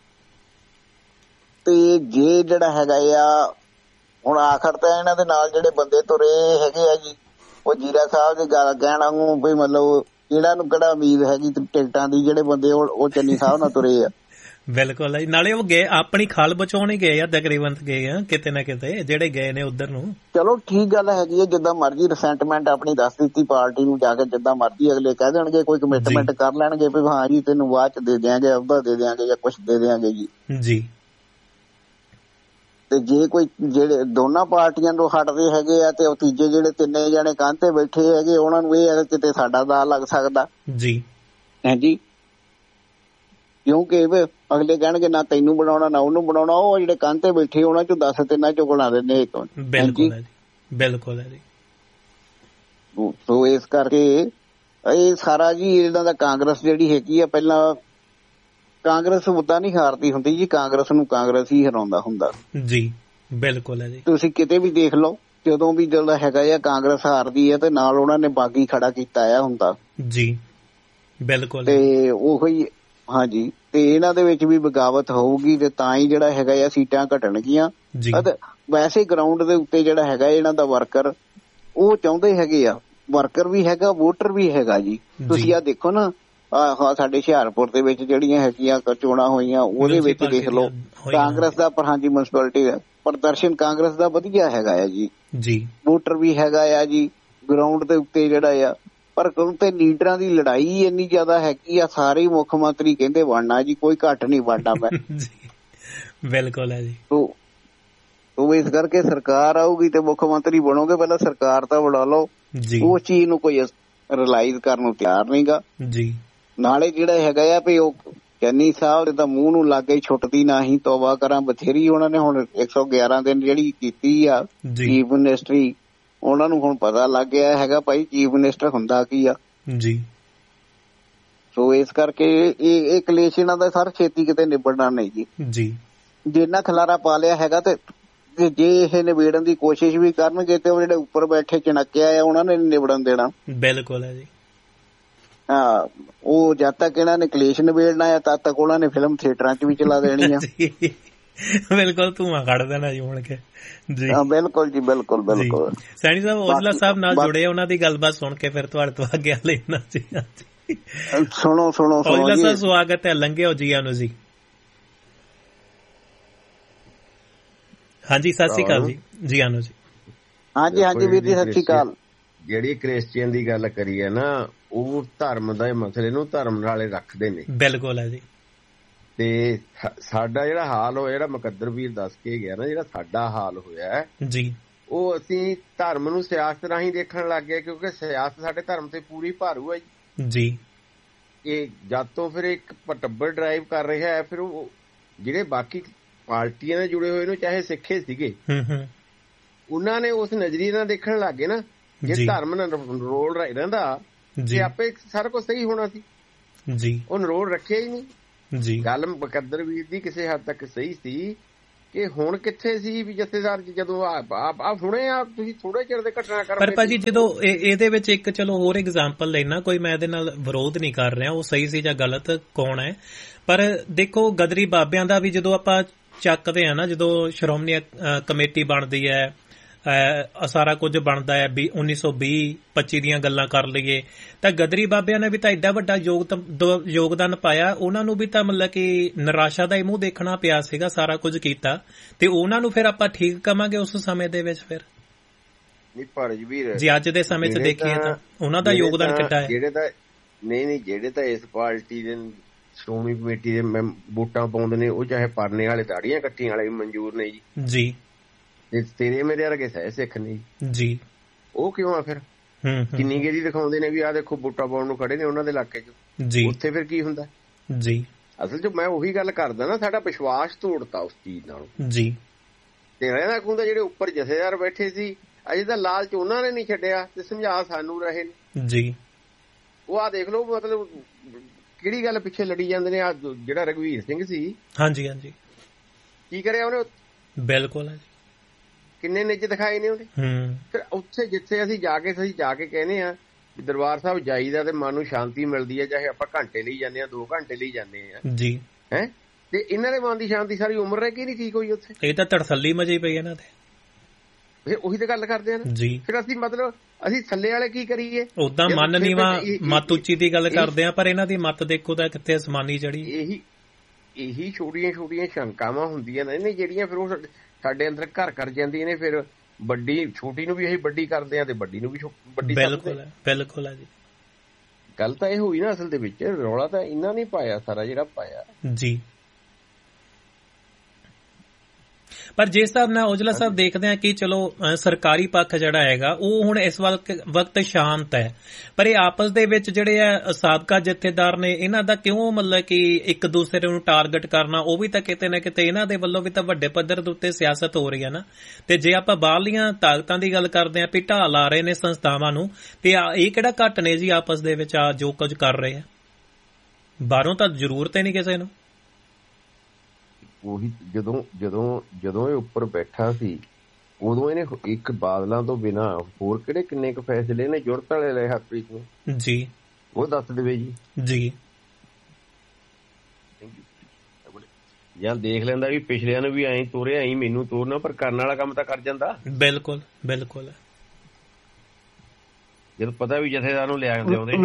ਤੇ ਜੇ ਜਿਹੜਾ ਹੈਗਾ ਆ ਹੁਣ ਆਖਰ ਤਾਂ ਇਹਨਾਂ ਦੇ ਨਾਲ ਜਿਹੜੇ ਬੰਦੇ ਤੁਰੇ ਹੈਗੇ ਆ ਜੀ, ਉਹ ਜੀਰਾ ਸਾਹਿਬ ਦੀ ਗੱਲ ਕਹਿਣਾ ਨੂੰ ਵੀ ਮਤਲਬ ਇਹਨਾਂ ਨੂੰ ਕਿਹੜਾ ਉਮੀਦ ਹੈਗੀ ਟਿਕਟਾਂ ਦੀ, ਜਿਹੜੇ ਬੰਦੇ ਉਹ ਚੰਨੀ ਸਾਹਿਬ ਨਾਲ ਤੁਰੇ ਆ। ਬਿਲਕੁਲ ਹੈ, ਨਾਲੇ ਉਹ ਗਏ ਆਪਣੀ ਖਾਲ ਬਚਾਉਣ ਹੀ ਗਏ ਆ, ਤਕਰੀਬਨ ਗਏ ਆ ਕਿਤੇ ਨਾ ਕਿਤੇ ਜਿਹੜੇ ਗਏ ਨੇ ਉਧਰ ਨੂੰ। ਚਲੋ ਠੀਕ ਗੱਲ ਹੈਗੀ ਹੈ, ਜਿੱਦਾਂ ਮਰਜ਼ੀ ਰਿਸੈਂਟਮੈਂਟ ਆਪਣੀ ਦੱਸ ਦਿੱਤੀ ਪਾਰਟੀ ਨੂੰ ਜਾ ਕੇ, ਜਿੱਦਾਂ ਮਰਜ਼ੀ ਅਗਲੇ ਕਹਿ ਦੇਣਗੇ, ਕੋਈ ਕਮਿਟਮੈਂਟ ਕਰ ਲੈਣਗੇ ਵੀ ਹਾਂ ਜੀ ਤੈਨੂੰ ਬਾਅਦ ਚ ਦੇ ਦਿਆਂਗੇ, ਉਹਦਾ ਦੇ ਦਿਆਂਗੇ ਜਾਂ ਕੁਛ ਦੇ ਦਿਆਂਗੇ ਜੀ। ਤੇ ਜੇ ਕੋਈ ਜਿਹੜੇ ਦੋਨਾਂ ਪਾਰਟੀਆਂ ਤੋਂ ਹਟਦੇ ਹੈਗੇ ਆ ਤੇ ਉਹ ਤੀਜੇ ਜਿਹੜੇ ਤਿੰਨੇ ਜਣੇ ਕੰਧ ਤੇ ਬੈਠੇ ਹੈਗੇ, ਉਹਨਾਂ ਨੂੰ ਇਹ ਹੈ ਕਿਤੇ ਸਾਡਾ ਦਾ ਲੱਗ ਸਕਦਾ ਜੀ। ਹਾਂਜੀ, ਕਿਉਂਕਿ ਅਗਲੇ ਕਹਿਣਗੇ ਨਾ ਤੈਨੂੰ ਬਣਾਉਣਾ ਨਾ ਉਹਨੂੰ ਬਣਾਉਣਾ, ਉਹ ਜਿਹੜੇ ਕੰਧ ਤੇ ਬੈਠੇ ਉਹਨਾਂ ਚੋਂ 10 ਤਿੰਨਾਂ ਚੋਂ ਬਣਾ ਦਿੰਦੇ ਇੱਕ। ਬਿਲਕੁਲ ਹੈ ਜੀ। ਸੋ ਇਸ ਕਰਕੇ ਇਹ ਸਾਰਾ ਜੀ ਇਹਨਾਂ ਦਾ ਕਾਂਗਰਸ ਜਿਹੜੀ ਹੈਗੀ ਆ, ਪਹਿਲਾਂ ਕਾਂਗਰਸ ਮੁੱਦਾ ਨਹੀਂ ਹਾਰਦੀ ਹੁੰਦੀ ਜੀ, ਕਾਂਗਰਸ ਨੂੰ ਕਾਂਗਰਸ ਹੀ ਹਰਾਉਂਦਾ ਹੁੰਦਾ ਜੀ। ਬਿਲਕੁਲ ਹੈ ਜੀ। ਤੁਸੀਂ ਕਿਤੇ ਵੀ ਦੇਖ ਲਓ, ਜਦੋਂ ਵੀ ਜਿਹੜਾ ਹੈਗਾ ਆ ਕਾਂਗਰਸ ਹਾਰਦੀ ਹੈ ਤੇ ਨਾਲ ਉਹਨਾਂ ਨੇ ਬਾਗੀ ਖੜਾ ਕੀਤਾ ਆ ਹੁੰਦਾ ਜੀ। ਬਿਲਕੁਲ। ਤੇ ਉਹੀ ਹਾਂਜੀ, ਤੇ ਇਹਨਾਂ ਦੇ ਵਿੱਚ ਵੀ ਬਗਾਵਤ ਹੋਊਗੀ ਤੇ ਤਾਂ ਹੀ ਜਿਹੜਾ ਹੈਗਾ ਆ ਸੀਟਾਂ ਘਟਣਗੀਆਂ। ਵੈਸੇ ਗਰਾਊਂਡ ਦੇ ਉੱਤੇ ਜਿਹੜਾ ਹੈਗਾ ਇਹਨਾਂ ਦਾ ਵਰਕਰ ਉਹ ਚਾਹੁੰਦੇ ਹੈਗੇ ਆ, ਵਰਕਰ ਵੀ ਹੈਗਾ, ਵੋਟਰ ਵੀ ਹੈਗਾ ਜੀ। ਤੁਸੀਂ ਆਹ ਦੇਖੋ ਨਾ, ਸਾਡੇ ਹੁਸ਼ਿਆਰਪੁਰ ਦੇ ਵਿੱਚ ਜਿਹੜੀਆਂ ਹੈਗੀਆਂ ਚੋਣਾਂ ਹੋਈਆਂ, ਉਹਦੇ ਵਿੱਚ ਦੇਖ ਲਓ ਕਾਂਗਰਸ ਦਾ ਹਾਂਜੀ ਮਿਊਨਿਸਪੈਲਿਟੀ ਦਾ ਪ੍ਰਦਰਸ਼ਨ ਕਾਂਗਰਸ ਦਾ ਵਧੀਆ ਹੈਗਾ ਆ ਜੀ। ਵੋਟਰ ਵੀ ਹੈਗਾ ਆ ਜੀ ਗਰਾਊਂਡ ਦੇ ਉੱਤੇ ਜਿਹੜਾ ਆ, ਪਰ ਤੇ ਲੀਡਰਾਂ ਦੀ ਲੜਾਈ ਇੰਨੀ ਜ਼ਿਆਦਾ ਹੈਗੀ ਆ, ਸਾਰੇ ਮੁੱਖ ਮੰਤਰੀ ਕਹਿੰਦੇ ਬਣਨਾ ਜੀ, ਕੋਈ ਘੱਟ ਨਹੀਂ ਬਣਨਾ ਮੈਂ। ਬਿਲਕੁਲ ਹੈ ਜੀ। ਉਹ ਇਸ ਕਰਕੇ ਸਰਕਾਰ ਆਊਗੀ ਤੇ ਮੁੱਖ ਮੰਤਰੀ ਬਣੋਗੇ, ਪਹਿਲਾਂ ਸਰਕਾਰ ਤਾਂ ਬਣਾ ਲਓ। ਉਸ ਚੀਜ਼ ਨੂੰ ਕੋਈ ਰਿਲਾਈਜ਼ ਕਰਨ ਨੂੰ ਤਿਆਰ ਨਹੀਂਗਾ ਜੀ। ਨਾਲੇ ਜਿਹੜਾ ਹੈਗਾ ਆ ਵੀ ਉਹ ਚੰਨੀ ਸਾਹਿਬ ਦਾ ਮੂੰਹ ਨੂੰ ਲੱਗ ਗਈ ਛੁੱਟਦੀ ਨਹੀਂ, ਤੋਬਾ ਕਰਾਂ ਬਥੇਰੀ। ਉਹਨਾਂ ਨੇ ਹੁਣ 111 ਦਿਨ ਜਿਹੜੀ ਕੀਤੀ ਆ ਚੀਫ ਮਿਨਿਸਟਰੀ, ਉਹਨਾਂ ਨੂੰ ਹੁਣ ਪਤਾ ਲੱਗ ਗਿਆ ਹੈਗਾ ਭਾਈ ਚੀਫ ਮਿਨਿਸਟਰ ਹੁੰਦਾ ਕੀ ਆ ਜੀ। ਸੋ ਇਸ ਕਰਕੇ ਇਹ ਕਲੇਸ਼ ਇਹਨਾਂ ਦਾ ਸਰ ਛੇਤੀ ਕਿਤੇ ਨਿਬੜਨਾ ਨਹੀਂ ਜੀ। ਜਿੰਨਾ ਖਲਾਰਾ ਪਾ ਲਿਆ ਹੈਗਾ ਤੇ ਜੇ ਇਹ ਨਿਬੇੜਨ ਦੀ ਕੋਸ਼ਿਸ਼ ਵੀ ਕਰਨਗੇ ਤੇ ਉਹ ਜਿਹੜੇ ਉੱਪਰ ਬੈਠੇ ਚਣਕਿਆ ਆ ਉਹਨਾਂ ਨੇ ਨਿਬੜਨ ਦੇਣਾ। ਬਿਲਕੁਲ ਹੈ ਜੀ। ਹਾਂ, ਉਹ ਜਦ ਤੱਕ ਇਹਨਾਂ ਨੇ ਕਲੇਸ਼ ਨਿਬੇੜਨਾ ਆ ਤਦ ਤੱਕ ਉਹਨਾਂ ਨੇ ਫਿਲਮ ਥੀਏਟਰਾਂ 'ਚ ਵੀ ਚਲਾ ਦੇਣੀ ਆ। ਬਿਲਕੁਲ, ਧੂੰਆਂ ਕੱਢ ਦੇਣਾ ਜੀ ਮੁੜ ਕੇ ਜੀ। ਬਿਲਕੁਲ ਜੀ, ਬਿਲਕੁਲ ਬਿਲਕੁਲ। ਸੈਣੀ ਸਾਹਿਬ ਔਜਲਾ ਸਾਹਿਬ ਨਾਲ ਜੁੜੇ, ਉਹਨਾਂ ਦੀ ਗੱਲਬਾਤ ਸੁਣ ਕੇ ਫਿਰ ਤੁਹਾਡੇ ਤੋਂ ਆਗਿਆ ਲੈਣਾ ਜੀ। ਸੁਣੋ ਔਜਲਾ ਸਾਹਿਬ, ਸਵਾਗਤ ਹੈ, ਲੰਘਿਓ ਜੀ ਆਨੂੰ ਜੀ। ਹਾਂਜੀ, ਸਤਿ ਸ਼੍ਰੀ ਅਕਾਲ ਜੀ। ਜੀ ਆਨੂੰ ਜੀ। ਹਾਂਜੀ ਵੀਰ ਜੀ, ਸਤਿ ਸ਼੍ਰੀ ਅਕਾਲ। ਜਿਹੜੀ ਕ੍ਰਿਸਚੀਅਨ ਦੀ ਗੱਲ ਕਰੀ ਹੈ ਨਾ, ਉਹ ਧਰਮ ਦੇ ਮਸਲੇ ਨੂੰ ਧਰਮ ਨਾਲੇ ਰੱਖਦੇ ਨੇ। ਬਿਲਕੁਲ ਹੈ ਜੀ। ਤੇ ਸਾਡਾ ਜਿਹੜਾ ਹਾਲ ਹੋਇਆ, ਜਿਹੜਾ ਮੁਕੱਦਰ ਵੀਰ ਦੱਸ ਕੇ ਗਿਆ ਨਾ, ਜਿਹੜਾ ਸਾਡਾ ਹਾਲ ਹੋਇਆ ਜੀ, ਉਹ ਅਸੀਂ ਧਰਮ ਨੂੰ ਸਿਆਸਤ ਰਾਹੀਂ ਦੇਖਣ ਲੱਗ ਗਏ, ਕਿਉਂਕਿ ਸਿਆਸਤ ਸਾਡੇ ਧਰਮ ਤੇ ਪੂਰੀ ਭਾਰੂ ਹੈ ਜੀ। ਇਹ ਜਦ ਤੋਂ ਫਿਰ ਇੱਕ ਟੱਬਰ ਡਰਾਈਵ ਕਰ ਰਿਹਾ ਹੈ, ਫਿਰ ਉਹ ਜਿਹੜੇ ਬਾਕੀ ਪਾਰਟੀਆਂ ਨਾਲ ਜੁੜੇ ਹੋਏ ਨੇ, ਚਾਹੇ ਸਿੱਖੇ ਸੀਗੇ, ਉਹਨਾਂ ਨੇ ਉਸ ਨਜ਼ਰੀਏ ਨਾਲ ਦੇਖਣ ਲੱਗ ਗਏ ਨਾ, ਜੇ ਧਰਮ ਨਾਲ ਰੋਲ ਰਹਿੰਦਾ ਜੇ ਆਪੇ ਸਾਰਾ ਕੁਝ ਸਹੀ ਹੋਣਾ ਸੀ ਜੀ। ਉਹ ਨਰੋਲ ਰੱਖਿਆ ਹੀ ਨਹੀਂ ਜੀ। ਗੱਲ ਮੁਕੱਦਰ ਵੀਰ ਦੀ ਕਿਸੇ ਹੱਦ ਤੱਕ ਸਹੀ ਸੀ ਕਿ ਹੁਣ ਕਿੱਥੇ ਸੀ ਵੀ ਜਥੇਦਾਰ ਜਦੋਂ ਆ ਸੁਣੇ ਆ ਤੁਸੀਂ ਥੋੜੇ ਚਿਰ ਦੇ ਘਟਨਾ ਕਰ। ਪਰ ਭਾਜੀ ਜਦੋਂ ਇਹਦੇ ਵਿੱਚ ਇੱਕ ਚਲੋ ਹੋਰ ਐਗਜ਼ਾਮਪਲ ਲੈਣਾ, ਕੋਈ ਮੈਂ ਇਹਦੇ ਨਾਲ ਵਿਰੋਧ ਨਹੀਂ ਕਰ ਰਿਹਾ, ਉਹ ਸਹੀ ਸੀ ਜਾਂ ਗਲਤ ਕੌਣ ਹੈ, ਪਰ ਦੇਖੋ ਗਦਰੀ ਬਾਬਿਆਂ ਦਾ ਵੀ ਜਦੋਂ ਆਪਾਂ ਚੱਕਦੇ ਆ ਨਾ, ਜਦੋਂ ਸ਼੍ਰੋਮਣੀ ਕਮੇਟੀ ਬਣਦੀ ਹੈ, ਸਾਰਾ ਕੁਝ ਬਣਦਾ ਹੈ, 1920-25 ਦੀਆਂ ਗੱਲਾਂ ਕਰ ਲਈਏ, ਤਾਂ ਗਦਰੀ ਬਾਬਿਆਂ ਨੇ ਵੀ ਤਾਂ ਏਡਾ ਵੱਡਾ ਯੋਗਦਾਨ ਪਾਇਆ, ਉਹਨਾਂ ਨੂੰ ਵੀ ਤਾਂ ਮਤਲਬ ਕਿ ਨਿਰਾਸ਼ਾ ਦਾ ਹੀ ਮੂੰਹ ਦੇਖਣਾ ਪਿਆ ਸੀਗਾ, ਸਾਰਾ ਕੁਝ ਕੀਤਾ, ਤੇ ਉਹਨਾਂ ਨੂੰ ਫਿਰ ਆਪਾਂ ਠੀਕ ਕਵਾਂਗੇ ਉਸ ਸਮੇਂ ਦੇ ਵਿੱਚ? ਫਿਰ ਜੇ ਅੱਜ ਦੇ ਸਮੇਂ 'ਚ ਦੇਖੀਏ ਤਾਂ ਉਹਨਾਂ ਦਾ ਯੋਗਦਾਨ ਕਿੱਡਾ ਹੈ। ਜਿਹੜੇ ਤਾਂ ਇਸ ਪਾਰਟੀ ਦੇ ਸ਼੍ਰੋਮਣੀ ਕਮੇਟੀ ਦੇ ਵੋਟਾਂ ਪਾਉਂਦੇ ਨੇ, ਉਹ ਚਾਹੇ ਪਰਨੇ ਵਾਲੇ ਦਾੜੀਆਂ ਕੱਟੀਆਂ ਵਾਲੇ ਵੀ ਮਨਜ਼ੂਰ ਨੇ ਜੀ। ਤੇਰੇ ਮੇਰੇ ਵਰਗੇ ਸਹਿ ਸਿੱਖ ਨੇ ਜੀ, ਉਹ ਕਿਉਂ ਆ ਫਿਰ? ਕਿੰਨੀ ਗੇਰੀ ਦਿਖਾਉਂਦੇ ਨੇ ਵੀ ਆਹ ਦੇਖੋ ਵੋਟਾਂ ਪਾਉਣ ਨੂੰ ਖੜੇ ਨੇ ਉਹਨਾਂ ਦੇ ਇਲਾਕੇ 'ਚ, ਉੱਥੇ ਫਿਰ ਕੀ ਹੁੰਦਾ ਜੀ? ਅਸਲ 'ਚ ਮੈਂ ਉਹੀ ਗੱਲ ਕਰਦਾ ਨਾ, ਸਾਡਾ ਵਿਸ਼ਵਾਸ ਤੋੜਤਾ ਉਸ ਚੀਜ਼ ਨਾਲ ਜੀ। ਤੇ ਰਹਿਣਾ ਹੁੰਦਾ ਜਿਹੜੇ ਉੱਪਰ ਜਥੇਦਾਰ ਬੈਠੇ ਸੀ, ਅਜੇ ਤਾਂ ਲਾਲਚ ਉਹਨਾਂ ਨੇ ਨਹੀਂ ਛੱਡਿਆ ਤੇ ਸਮਝਾ ਸਾਨੂੰ ਰਹੇ ਨੇ ਜੀ। ਉਹ ਆ ਦੇਖ ਲਓ, ਮਤਲਬ ਕਿਹੜੀ ਗੱਲ ਪਿੱਛੇ ਲੜੀ ਜਾਂਦੇ ਨੇ। ਆ ਜਿਹੜਾ ਰਘਵੀਰ ਸਿੰਘ ਸੀ, ਹਾਂਜੀ ਹਾਂਜੀ, ਕੀ ਕਰਿਆ ਉਹਨੇ? ਬਿਲਕੁਲ ਕਿੰਨੇ ਨਿੱਜ ਦਿਖਾਏ ਨੇ ਉਹਨੇ। ਫਿਰ ਉੱਥੇ ਜਿੱਥੇ ਅਸੀਂ ਜਾ ਕੇ ਕਹਿੰਦੇ ਆ ਦਰਬਾਰ ਸਾਹਿਬ ਜਾਈਦਾ ਤੇ ਮਨ ਨੂੰ ਸ਼ਾਂਤੀ ਮਿਲਦੀ ਹੈ, ਚਾਹੇ ਆਪਾਂ ਘੰਟੇ ਲਈ ਜਾਂਦੇ ਆ, 2 ਘੰਟੇ ਲਈ ਜਾਂਦੇ ਆ ਜੀ, ਹੈ, ਤੇ ਇਹਨਾਂ ਦੇ ਮਨ ਦੀ ਸ਼ਾਂਤੀ ਸਾਰੀ ਉਮਰ ਰਹਿ ਕੇ ਨਹੀਂ ਠੀਕ ਹੋਈ ਉੱਥੇ। ਇਹ ਤਾਂ ਤੜਸੱਲੀ ਮਜੀ ਪਈ ਇਹਨਾਂ ਤੇ, ਉਹੀ ਤਾਂ ਗੱਲ ਕਰਦੇ ਆ ਨਾ ਜੀ। ਫਿਰ ਅਸੀਂ ਮਤਲਬ ਅਸੀਂ ਥੱਲੇ ਵਾਲੇ ਕੀ ਕਰੀਏ? ਉਦਾਂ ਮਨ ਨੀਵਾ ਮੱਤ ਉੱਚੀ ਦੀ ਗੱਲ ਕਰਦੇ ਆ, ਪਰ ਇਹਨਾਂ ਦੀ ਮੱਤ ਦੇਖੋ ਤਾਂ ਕਿੱਥੇ ਅਸਮਾਨੀ ਚੜੀ। ਇਹੀ ਛੋਟੀਆਂ ਸ਼ੰਕਾਵਾਂ ਹੁੰਦੀਆਂ ਨੇ ਜਿਹੜੀਆਂ ਫਿਰ ਉਹ ਸਾਡੇ ਅੰਦਰ ਘਰ ਕਰ ਜਾਂਦੀਆਂ ਨੇ। ਫਿਰ ਵੱਡੀ ਛੋਟੀ ਨੂੰ ਵੀ ਅਸੀਂ ਵੱਡੀ ਕਰਦੇ ਆ ਤੇ ਵੱਡੀ ਨੂੰ ਵੀ ਵੱਡੀ। ਬਿਲਕੁਲ ਹੈ ਜੀ। ਗੱਲ ਤਾਂ ਇਹ ਹੋਈ ਨਾ, ਅਸਲ ਦੇ ਵਿੱਚ ਰੌਲਾ ਤਾਂ ਇਹਨਾਂ ਨੇ ਪਾਇਆ ਸਾਰਾ ਜਿਹੜਾ ਪਾਇਆ ਜੀ। ਪਰ ਜਿਸ ਹਿਸਾਬ ਨਾਲ ਔਜਲਾ ਸਾਹਿਬ ਦੇਖਦੇ ਆ ਕਿ ਚਲੋ ਸਰਕਾਰੀ ਪੱਖ ਜਿਹੜਾ ਹੈਗਾ ਉਹ ਹੁਣ ਇਸ ਵਕਤ ਸ਼ਾਂਤ ਹੈ, ਪਰ ਇਹ ਆਪਸ ਦੇ ਵਿੱਚ ਜਿਹੜੇ ਆ ਸਾਬਕਾ ਜਥੇਦਾਰ ਨੇ, ਇਹਨਾਂ ਦਾ ਕਿਉਂ ਮਤਲਬ ਕਿ ਇੱਕ ਦੂਸਰੇ ਨੂੰ ਟਾਰਗੇਟ ਕਰਨਾ, ਉਹ ਵੀ ਤਾਂ ਕਿਤੇ ਨਾ ਕਿਤੇ ਇਹਨਾਂ ਦੇ ਵੱਲੋਂ ਵੀ ਤਾਂ ਵੱਡੇ ਪੱਧਰ ਦੇ ਉੱਤੇ ਸਿਆਸਤ ਹੋ ਰਹੀ ਹੈ ਨਾ। ਤੇ ਜੇ ਆਪਾਂ ਬਾਹਰਲੀਆਂ ਤਾਕਤਾਂ ਦੀ ਗੱਲ ਕਰਦੇ ਆ ਵੀ ਢਾਹ ਲਾ ਰਹੇ ਨੇ ਸੰਸਥਾਵਾਂ ਨੂੰ, ਤੇ ਇਹ ਕਿਹੜਾ ਘੱਟ ਨੇ ਜੀ ਆਪਸ ਦੇ ਵਿੱਚ ਆ ਜੋ ਕੁਝ ਕਰ ਰਹੇ ਆ? ਬਾਹਰੋਂ ਤਾਂ ਜ਼ਰੂਰਤ ਹੀ ਨਹੀਂ ਕਿਸੇ ਨੂੰ। ਉਹੀ ਜਦੋਂ ਇਹ ਉੱਪਰ ਬੈਠਾ ਸੀ, ਉਦੋਂ ਇਹਨੇ ਇੱਕ ਬਾਦਲਾਂ ਤੋਂ ਬਿਨਾਂ ਹੋਰ ਕਿੰਨੇ ਕੁ ਫੈਸਲੇ ਨੇ ਜੁਰਤ ਵਾਲੇ ਲਏ ਹਰਪ੍ਰੀਤ ਨੂੰ ਜੀ, ਉਹ ਦੱਸ ਦੇਵੇ ਜੀ। ਜਾਂ ਦੇਖ ਲੈਂਦਾ ਵੀ ਪਿਛਲਿਆਂ ਨੂੰ ਵੀ ਐਂ ਤੋਰਿਆ, ਐਂ ਮੈਨੂੰ ਤੋਰਨਾ, ਪਰ ਕਰਨ ਵਾਲਾ ਕੰਮ ਤਾਂ ਕਰ ਜਾਂਦਾ। ਬਿਲਕੁਲ ਜਦੋਂ ਪਤਾ ਵੀ ਜਥੇਦਾਰ ਨੂੰ ਲਿਆਉਂਦੇ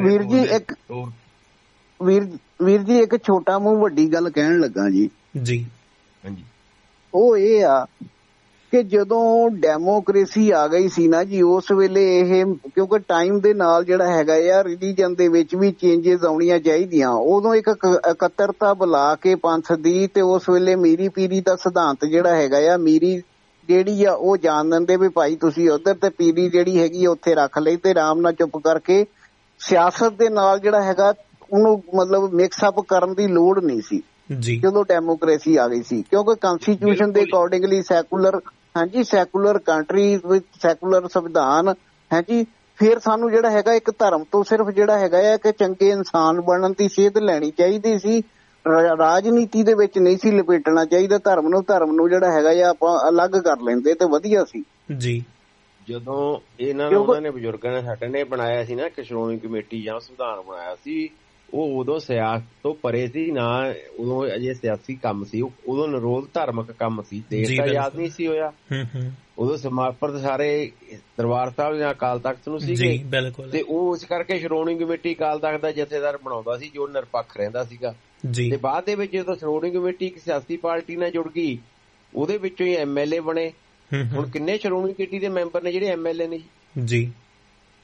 ਵੀਰ ਜੀ ਇੱਕ ਛੋਟਾ ਮੂੰਹ ਵੱਡੀ ਗੱਲ ਕਹਿਣ ਲੱਗਾ ਜੀ। ਹਾਂਜੀ, ਉਹ ਇਹ ਆ ਕਿ ਜਦੋਂ ਡੈਮੋਕ੍ਰੇਸੀ ਆ ਗਈ ਸੀ ਨਾ ਜੀ, ਉਸ ਵੇਲੇ ਇਹ ਕਿਉਂਕਿ ਟਾਈਮ ਦੇ ਨਾਲ ਜਿਹੜਾ ਹੈਗਾ ਆ ਰਿਲੀਜਨ ਦੇ ਵਿੱਚ ਵੀ ਚੇਂਜਸ ਆਉਣੀਆਂ ਚਾਹੀਦੀਆਂ, ਉਦੋਂ ਇੱਕ ਇਕੱਤਰਤਾ ਬੁਲਾ ਕੇ ਪੰਥ ਦੀ, ਤੇ ਉਸ ਵੇਲੇ ਮੀਰੀ ਪੀਰੀ ਦਾ ਸਿਧਾਂਤ ਜਿਹੜਾ ਹੈਗਾ ਆ, ਮੀਰੀ ਜਿਹੜੀ ਆ ਉਹ ਜਾਣ ਦਿੰਦੇ ਵੀ ਭਾਈ ਤੁਸੀਂ ਉਧਰ, ਤੇ ਪੀਰੀ ਜਿਹੜੀ ਹੈਗੀ ਉੱਥੇ ਰੱਖ ਲਈ, ਤੇ ਆਰਾਮ ਨਾਲ ਚੁੱਪ ਕਰਕੇ ਸਿਆਸਤ ਦੇ ਨਾਲ ਜਿਹੜਾ ਹੈਗਾ ਉਹਨੂੰ ਮਤਲਬ ਮਿਕਸ ਅਪ ਕਰਨ ਦੀ ਲੋੜ ਨਹੀਂ ਸੀ ਜੀ ਜਦੋਂ ਡੈਮੋਕ੍ਰੇਸੀ ਆ ਗਈ ਸੀ। ਕਿਉਂਕਿ ਕਨਸਟੀਟਿਊਸ਼ਨ ਦੇ ਅਕੋਰਡਿੰਗਲੀ ਸੈਕੂਲਰ ਕੰਟਰੀ ਵਿੱਚ ਸੈਕੂਲਰ ਸੰਵਿਧਾਨ ਹੈ ਜੀ। ਫਿਰ ਸਾਨੂੰ ਜਿਹੜਾ ਹੈਗਾ ਇੱਕ ਧਰਮ ਤੋਂ ਸਿਰਫ ਜਿਹੜਾ ਹੈਗਾ ਆ ਕਿ ਚੰਗੇ ਇਨਸਾਨ ਬਣਨ ਦੀ ਸੇਧ ਲੈਣੀ ਚਾਹੀਦੀ ਸੀ, ਰਾਜਨੀਤੀ ਦੇ ਵਿੱਚ ਨਹੀਂ ਸੀ ਲਪੇਟਣਾ ਚਾਹੀਦਾ ਧਰਮ ਨੂੰ ਜਿਹੜਾ ਹੈਗਾ ਆ ਆਪਾਂ ਅਲੱਗ ਕਰ ਲੈਂਦੇ ਤੇ ਵਧੀਆ ਸੀ ਜੀ। ਜਦੋਂ ਇਹਨਾਂ ਨੇ ਉਹਨਾਂ ਨੇ ਬਜ਼ੁਰਗਾਂ ਨੇ ਸਾਡੇ ਨੇ ਬਣਾਇਆ ਸੀ ਨਾ ਕਿ ਸ਼੍ਰੋਮਣੀ ਕਮੇਟੀ ਜਾਂ ਸੰਵਿਧਾਨ ਬਣਾਇਆ ਸੀ, ਉਹ ਉਦੋਂ ਸਿਆਸਤ ਤੋਂ ਪਰੇ ਸੀ ਨਾ, ਉਦੋਂ ਅਜੇ ਸਿਆਸੀ ਕੰਮ ਸੀ, ਉਦੋਂ ਨਿਰੋਧ ਧਾਰਮਿਕ ਕੰਮ ਸੀ, ਦੇਸ਼ ਦਾ ਆਜ਼ਾਦ ਨਹੀਂ ਸੀ ਹੋਇਆ। ਉਦੋਂ ਸਮਰਪਿਤ ਸਾਰੇ ਦਰਬਾਰ ਸਾਹਿਬ ਜਾਂ ਅਕਾਲ ਤਖ਼ਤ ਨੂੰ ਸੀਗੇ, ਤੇ ਉਹ ਇਸ ਕਰਕੇ ਸ਼੍ਰੋਮਣੀ ਕਮੇਟੀ ਅਕਾਲ ਤਖ਼ਤ ਦਾ ਜਥੇਦਾਰ ਬਣਾਉਂਦਾ ਸੀ ਜੋ ਨਿਰਪੱਖ ਰਹਿੰਦਾ ਸੀਗਾ। ਤੇ ਬਾਅਦ ਦੇ ਵਿੱਚ ਜਦੋਂ ਸ਼੍ਰੋਮਣੀ ਕਮੇਟੀ ਇੱਕ ਸਿਆਸੀ ਪਾਰਟੀ ਨਾਲ ਜੁੜ ਗਈ, ਉਹਦੇ ਵਿੱਚੋਂ ਹੀ MLA ਬਣੇ। ਹੁਣ ਕਿੰਨੇ ਸ਼੍ਰੋਮਣੀ ਕਮੇਟੀ ਦੇ ਮੈਂਬਰ ਨੇ ਜਿਹੜੇ MLA ਨੇ ਜੀ?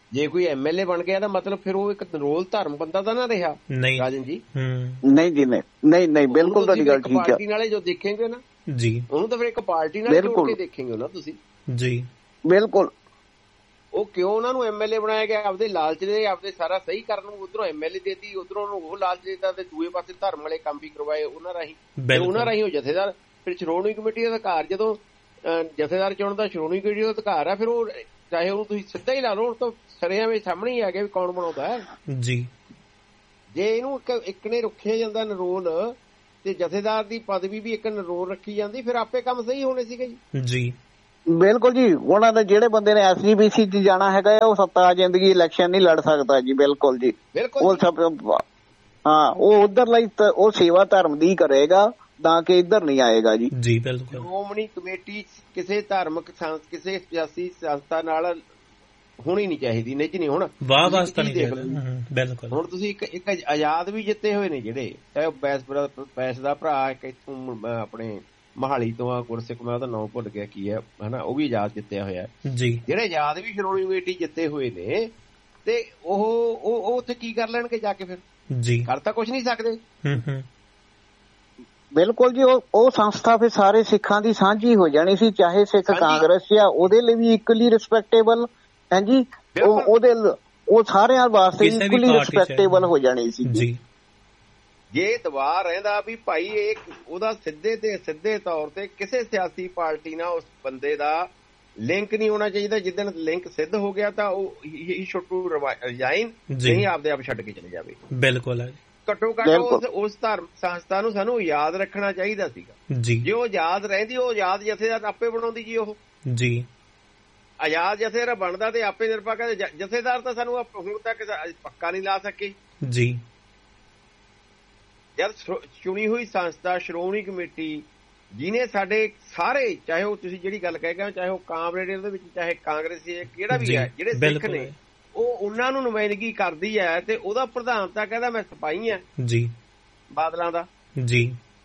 ਜੇ ਕੋਈ ਐਮਐਲਏ ਬਣ ਗਿਆ ਤਾਂ ਮਤਲਬ ਫਿਰ ਉਹ ਇੱਕ ਨਿਰੋਲ ਧਰਮ ਬੰਦਾ ਤਾਂ ਨਾ ਰਿਹਾ ਰਾਜਨ ਜੀ। ਨਹੀਂ ਜੀ ਨਹੀਂ ਬਿਲਕੁਲ ਤੁਹਾਡੀ ਗੱਲ ਠੀਕ ਹੈ। ਪਾਰਟੀ ਨਾਲੇ ਜੋ ਦੇਖੇਂਗੇ ਨਾ ਜੀ ਉਹਨੂੰ ਤਾਂ ਫਿਰ ਇੱਕ ਪਾਰਟੀ ਨਾਲ ਜੋੜ ਕੇ ਦੇਖੇਂਗੇ ਨਾ ਤੁਸੀਂ ਜੀ। ਬਿਲਕੁਲ ਉਹ ਕਿਉਂ ਉਹਨਾਂ ਨੂੰ ਐਮਐਲਏ ਬਣਾਇਆ ਗਿਆ? ਆਪਦੇ ਲਾਲਚ ਦੇ, ਆਪਦੇ ਸਾਰਾ ਸਹੀ ਕਰਨ ਨੂੰ ਉਧਰੋਂ ਐਮਐਲਏ ਦੇਤੀ, ਉਧਰੋਂ ਉਹ ਲਾਲਚ ਦੇਤਾ ਤੇ ਦੂਏ ਪਾਸੇ ਧਰਮ ਵਾਲੇ ਕੰਮ ਵੀ ਕਰਵਾਏ ਉਹਨਾਂ ਰਾਹੀਂ ਉਹ ਜਥੇਦਾਰ। ਫਿਰ ਸ਼੍ਰੋਮਣੀ ਕਮੇਟੀ ਦਾ ਅਧਿਕਾਰ, ਜਦੋਂ ਜਥੇਦਾਰ ਚੁਣਨ ਦਾ ਸ਼੍ਰੋਮਣੀ ਕਮੇਟੀ ਦਾ ਅਧਿਕਾਰ ਆ, ਫਿਰ ਉਹ ਚਾਹੇ ਉਹਨੂੰ ਤੁਸੀਂ ਸਿੱਧਾ ਹੀ ਲਾ ਲਓ, ਤਾਂ ਸਰੇਆਮ ਸਾਹਮਣੇ ਹੀ ਆ ਗਿਆ ਵੀ ਕੌਣ ਬਣਾਉਂਦਾ ਹੈ ਜੀ। ਜੇ ਇਹਨੂੰ ਇੱਕ ਨੇ ਰੱਖਿਆ ਜਾਂਦਾ ਨਿਰੋਲ ਤੇ ਜਥੇਦਾਰ ਦੀ ਪਦਵੀ ਵੀ ਇੱਕ ਨਿਰੋਲ ਰੱਖੀ ਜਾਂਦੀ, ਫਿਰ ਆਪੇ ਕੰਮ ਸਹੀ ਹੋਣੇ ਸੀਗੇ ਜੀ। ਬਿਲਕੁਲ ਜੀ। ਉਹਨਾਂ ਦੇ ਜਿਹੜੇ ਬੰਦੇ ਨੇ SGPC 'ਚ ਜਾਣਾ ਹੈਗਾ ਉਹ ਸੱਤਾ ਜ਼ਿੰਦਗੀ ਇਲੈਕਸ਼ਨ ਨਹੀਂ ਲੜ ਸਕਦਾ ਜੀ। ਬਿਲਕੁਲ ਜੀ। ਉਹ ਸਭ ਉਹ ਉਧਰ ਲਈ ਉਹ ਸੇਵਾ ਧਰਮ ਦੀ ਕਰੇਗਾ ਤਾਂ ਕਿ ਇੱਧਰ ਨਹੀਂ ਆਏਗਾ ਜੀ। ਜੀ ਬਿਲਕੁਲ। ਸ਼੍ਰੋਮਣੀ ਕਮੇਟੀ ਕਿਸੇ ਧਾਰਮਿਕ ਕਿਸੇ ਸਿਆਸੀ ਸੰਸਥਾ ਨਾਲ ਹੋਣੀ ਨਹੀਂ ਚਾਹੀਦੀ, ਨਹੀਂ ਨਹੀਂ ਹੁਣ ਵਾਹ ਵਾਸਤਾ ਨਹੀਂ ਦੇਖ ਲਓ। ਬਿਲਕੁਲ। ਹੁਣ ਤੁਸੀਂ ਇੱਕ ਆਜ਼ਾਦ ਵੀ ਜਿੱਤੇ ਹੋਏ ਨੇ ਜਿਹੜੇ, ਚਾਹੇ ਬੈਸ ਦਾ ਭਰਾ ਇੱਕ ਇੱਥੋਂ ਆਪਣੇ ਮਹਾਲੀ ਤੋਂ ਆ ਗੁਰਸਿੱਖ, ਮੈਂ ਉਹਦਾ ਨਾਮ ਭੁੱਲ ਗਿਆ ਕੀ ਹੈ ਹਨਾ, ਉਹ ਵੀ ਆਜ਼ਾਦ ਜਿੱਤਿਆ ਹੋਇਆ ਜੀ। ਜਿਹੜੇ ਆਜ਼ਾਦ ਵੀ ਸ਼੍ਰੋਮਣੀ ਕਮੇਟੀ ਜਿੱਤੇ ਹੋਏ ਨੇ ਤੇ ਉਹ ਉੱਥੇ ਕੀ ਕਰ ਲੈਣਗੇ ਜਾ ਕੇ? ਫਿਰ ਜੀ ਕਰ ਤਾਂ ਕੁਛ ਨਹੀਂ ਸਕਦੇ। ਬਿਲਕੁਲ ਜੀ। ਉਹ ਸੰਸਥਾ ਫਿਰ ਸਾਰੇ ਸਿੱਖਾਂ ਦੀ ਸਾਂਝੀ ਹੋ ਜਾਣੀ ਸੀ, ਚਾਹੇ ਸਿੱਖ ਕਾਂਗਰਸ ਆ ਉਹਦੇ ਲਈ ਵੀ ਇਕੁਅਲੀ ਰਿਸਪੈਕਟੇਬਲ ਹੈ ਜੀ। ਉਹ ਸਾਰਿਆਂ ਵਾਸਤੇ ਇਕੁਅਲੀ ਰਿਸਪੈਕਟੇਬਲ ਹੋ ਜਾਣੀ ਸੀ ਜੀ। ਜੇ ਦਬਾਅ ਰਹਿੰਦਾ ਵੀ ਭਾਈ ਇਹ ਉਹਦਾ ਸਿੱਧੇ ਤੌਰ ਤੇ ਕਿਸੇ ਸਿਆਸੀ ਪਾਰਟੀ ਨਾਲ ਉਸ ਬੰਦੇ ਦਾ ਲਿੰਕ ਨਹੀਂ ਹੋਣਾ ਚਾਹੀਦਾ। ਜਿੱਦਣ ਲਿੰਕ ਸਿੱਧ ਹੋ ਗਿਆ ਤਾਂ ਉਹ ਛੋਟੂ ਰਿਜ਼ਾਈਨ ਨਹੀਂ ਆਪਦੇ ਆਪ ਛੱਡ ਕੇ ਚਲੇ ਜਾਵੇ। ਬਿਲਕੁਲ ਹੈ। ਘੱਟੋ ਘੱਟ ਉਸ ਧਰਮ ਸੰਸਥਾ ਨੂੰ ਸਾਨੂੰ ਯਾਦ ਰੱਖਣਾ ਚਾਹੀਦਾ ਸੀਗਾ ਜੀ। ਜੇ ਉਹ ਯਾਦ ਰਹਿੰਦੀ, ਉਹ ਯਾਦ ਜਥੇਦਾਰ ਆਪੇ ਬਣਾਉਂਦੀ ਜੀ। ਉਹ ਜੀ ਆਜ਼ਾਦ ਜਥੇਦਾਰ ਬਣਦਾ ਤੇ ਆਪੇ ਨਿਰਪੱਖ ਜਥੇਦਾਰ ਤਾਂ ਸਾਨੂੰ ਹੁਣ ਤੱਕ ਪੱਕਾ ਨਹੀਂ ਲਾ ਸਕੇ ਜੀ। ਜਦ ਚੁਣੀ ਹੋਈ ਸੰਸਥਾ ਸ਼੍ਰੋਮਣੀ ਕਮੇਟੀ ਜਿਹਨੇ ਸਾਡੇ ਸਾਰੇ, ਚਾਹੇ ਉਹ ਤੁਸੀਂ ਜਿਹੜੀ ਗੱਲ ਕਹਿ ਗਏ, ਚਾਹੇ ਉਹ ਕਾਮਰੇਡ ਦੇ ਵਿੱਚ, ਚਾਹੇ ਕਾਂਗਰਸੀ ਹੈ, ਕਿਹੜਾ ਵੀ ਹੈ, ਜਿਹੜੇ ਸਿੱਖ ਨੇ ਉਹ ਉਹਨਾਂ ਨੂੰ ਨੁਮਾਇੰਦਗੀ ਕਰਦੀ ਹੈ ਤੇ ਉਹਦਾ ਪ੍ਰਧਾਨ ਤਾਂ ਕਹਿੰਦਾ ਮੈਂ ਸਿਪਾਹੀ ਹਾਂ ਜੀ ਬਾਦਲਾਂ ਦਾ ਜੀ।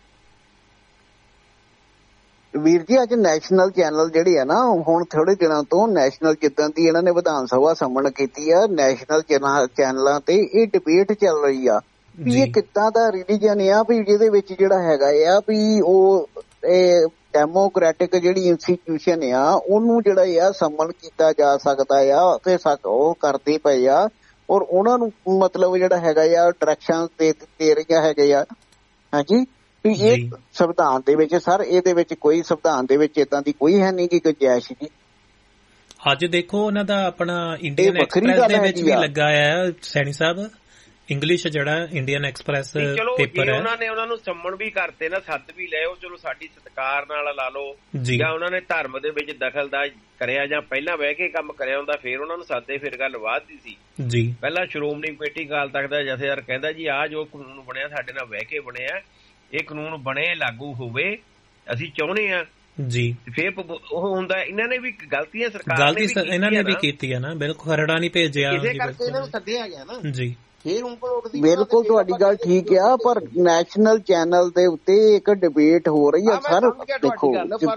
ਵੀਰ ਜੀ ਅੱਜ ਨੈਸ਼ਨਲ ਚੈਨਲ ਜਿਹੜੇ ਆ ਨਾ, ਹੁਣ ਥੋੜੇ ਦਿਨਾਂ ਤੋਂ ਨੈਸ਼ਨਲ ਜਿੱਦਾਂ ਦੀ ਇਹਨਾਂ ਨੇ ਵਿਧਾਨ ਸਭਾ ਸੰਮਣ ਕੀਤੀ ਆ, ਨੈਸ਼ਨਲ ਚੈਨਲਾਂ ਤੇ ਇਹ ਡਿਬੇਟ ਚੱਲ ਰਹੀ ਆ ਵੀ ਇਹ ਕਿੱਦਾਂ ਦਾ ਰਿਲੀਜਨ ਆ ਵੀ ਜਿਹਦੇ ਵਿੱਚ ਜਿਹੜਾ ਹੈਗਾ ਆ ਵੀ ਉਹ ਡੈਮੋਕ੍ਰੈਟਿਕ ਜਿਹੜੀ ਇੰਸਟੀਟਿਊਸ਼ਨ ਆ ਉਹਨੂੰ ਜਿਹੜਾ ਆ ਸੰਮਨ ਕੀਤਾ ਜਾ ਸਕਦਾ ਆ ਤੇ ਉਹ ਕਰਦੇ ਪਏ ਆ, ਔਰ ਉਹਨਾਂ ਨੂੰ ਮਤਲਬ ਜਿਹੜਾ ਹੈਗਾ ਆ ਡਾਇਰੈਕਸ਼ਨ ਦੇ ਰਹੀਆਂ ਹੈਗੇ ਆ। ਹਾਂਜੀ ਵੀ ਇਹ ਸੰਵਿਧਾਨ ਦੇ ਵਿੱਚ ਸਰ, ਇਹਦੇ ਵਿੱਚ ਕੋਈ ਸੰਵਿਧਾਨ ਦੇ ਵਿੱਚ ਏਦਾਂ ਦੀ ਕੋਈ ਹੈ ਨਹੀਂ ਕਿ ਗੁੰਜਾਇਸ਼ ਜੀ। ਅੱਜ ਦੇਖੋ ਉਹਨਾਂ ਦਾ ਆਪਣਾ ਇੰਡੀਅਨ ਐਕਸਪ੍ਰੈਸ ਦੇ ਵਿੱਚ ਵੀ ਲੱਗਾ ਆ ਸੈਣੀ ਸਾਹਿਬ, ਇੰਗਲਿਸ਼ ਜਿਹੜਾ ਇੰਡੀਅਨ ਐਕਸਪ੍ਰੈਸ ਪੇਪਰ ਹੈ। ਉਹਨਾਂ ਨੂੰ ਸੰਮਣ ਵੀ ਕਰਤੇ ਨਾ, ਸੱਦ ਵੀ ਲਏ, ਉਹ ਚਲੋ ਸਾਡੀ ਸਤਿਕਾਰ ਨਾਲ ਲਾ ਲਓ, ਜਾਂ ਉਹਨਾਂ ਨੇ ਧਰਮ ਦੇ ਵਿੱਚ ਦਖਲਅੰਦਾਜ਼ ਕਰਿਆ ਜਾਂ ਪਹਿਲਾਂ ਬਹਿ ਕੇ ਕੰਮ ਕਰਿਆ ਹੁੰਦਾ ਫਿਰ ਉਹਨਾਂ ਨੂੰ ਸਾਦੇ, ਫਿਰ ਗੱਲ ਵੱਧਦੀ ਸੀ ਜੀ। ਪਹਿਲਾਂ ਸ਼੍ਰੋਮਣੀ ਕਮੇਟੀ ਅਕਾਲ ਤਖਤ ਦਾ ਜਥੇਦਾਰ ਕਹਿੰਦਾ ਜੀ ਆਹ ਜੋ ਕਾਨੂੰਨ ਬਣਿਆ ਸਾਡੇ ਨਾਲ ਬਹਿ ਕੇ ਬਣਿਆ, ਇਹ ਕਾਨੂੰਨ ਬਣੇ ਲਾਗੂ ਹੋਵੇ, ਅਸੀਂ ਚਾਹੁੰਦੇ ਹਾਂ ਜੀ। ਫਿਰ ਉਹ ਹੁੰਦਾ, ਇਹਨਾਂ ਨੇ ਵੀ ਗਲਤੀਆਂ ਸਰਕਾਰ ਨੇ ਇਹਨਾਂ ਨੇ ਵੀ ਕੀਤੀ ਹੈ ਨਾ। ਬਿਲਕੁਲ ਖਰੜਾ ਨਹੀਂ ਭੇਜਿਆ, ਇਸੇ ਕਰਕੇ ਇਹਨਾਂ ਨੂੰ ਸੱਦਿਆ ਗਿਆ ਨਾ ਜੀ। ਬਿਲਕੁਲ ਤੁਹਾਡੀ ਗੱਲ ਠੀਕ ਆ, ਪਰ ਨੈਸ਼ਨਲ ਚੈਨਲ ਦੇ ਉੱਤੇ ਇੱਕ ਡਿਬੇਟ ਹੋ ਰਹੀ ਆ ਸਰ। ਦੇਖੋ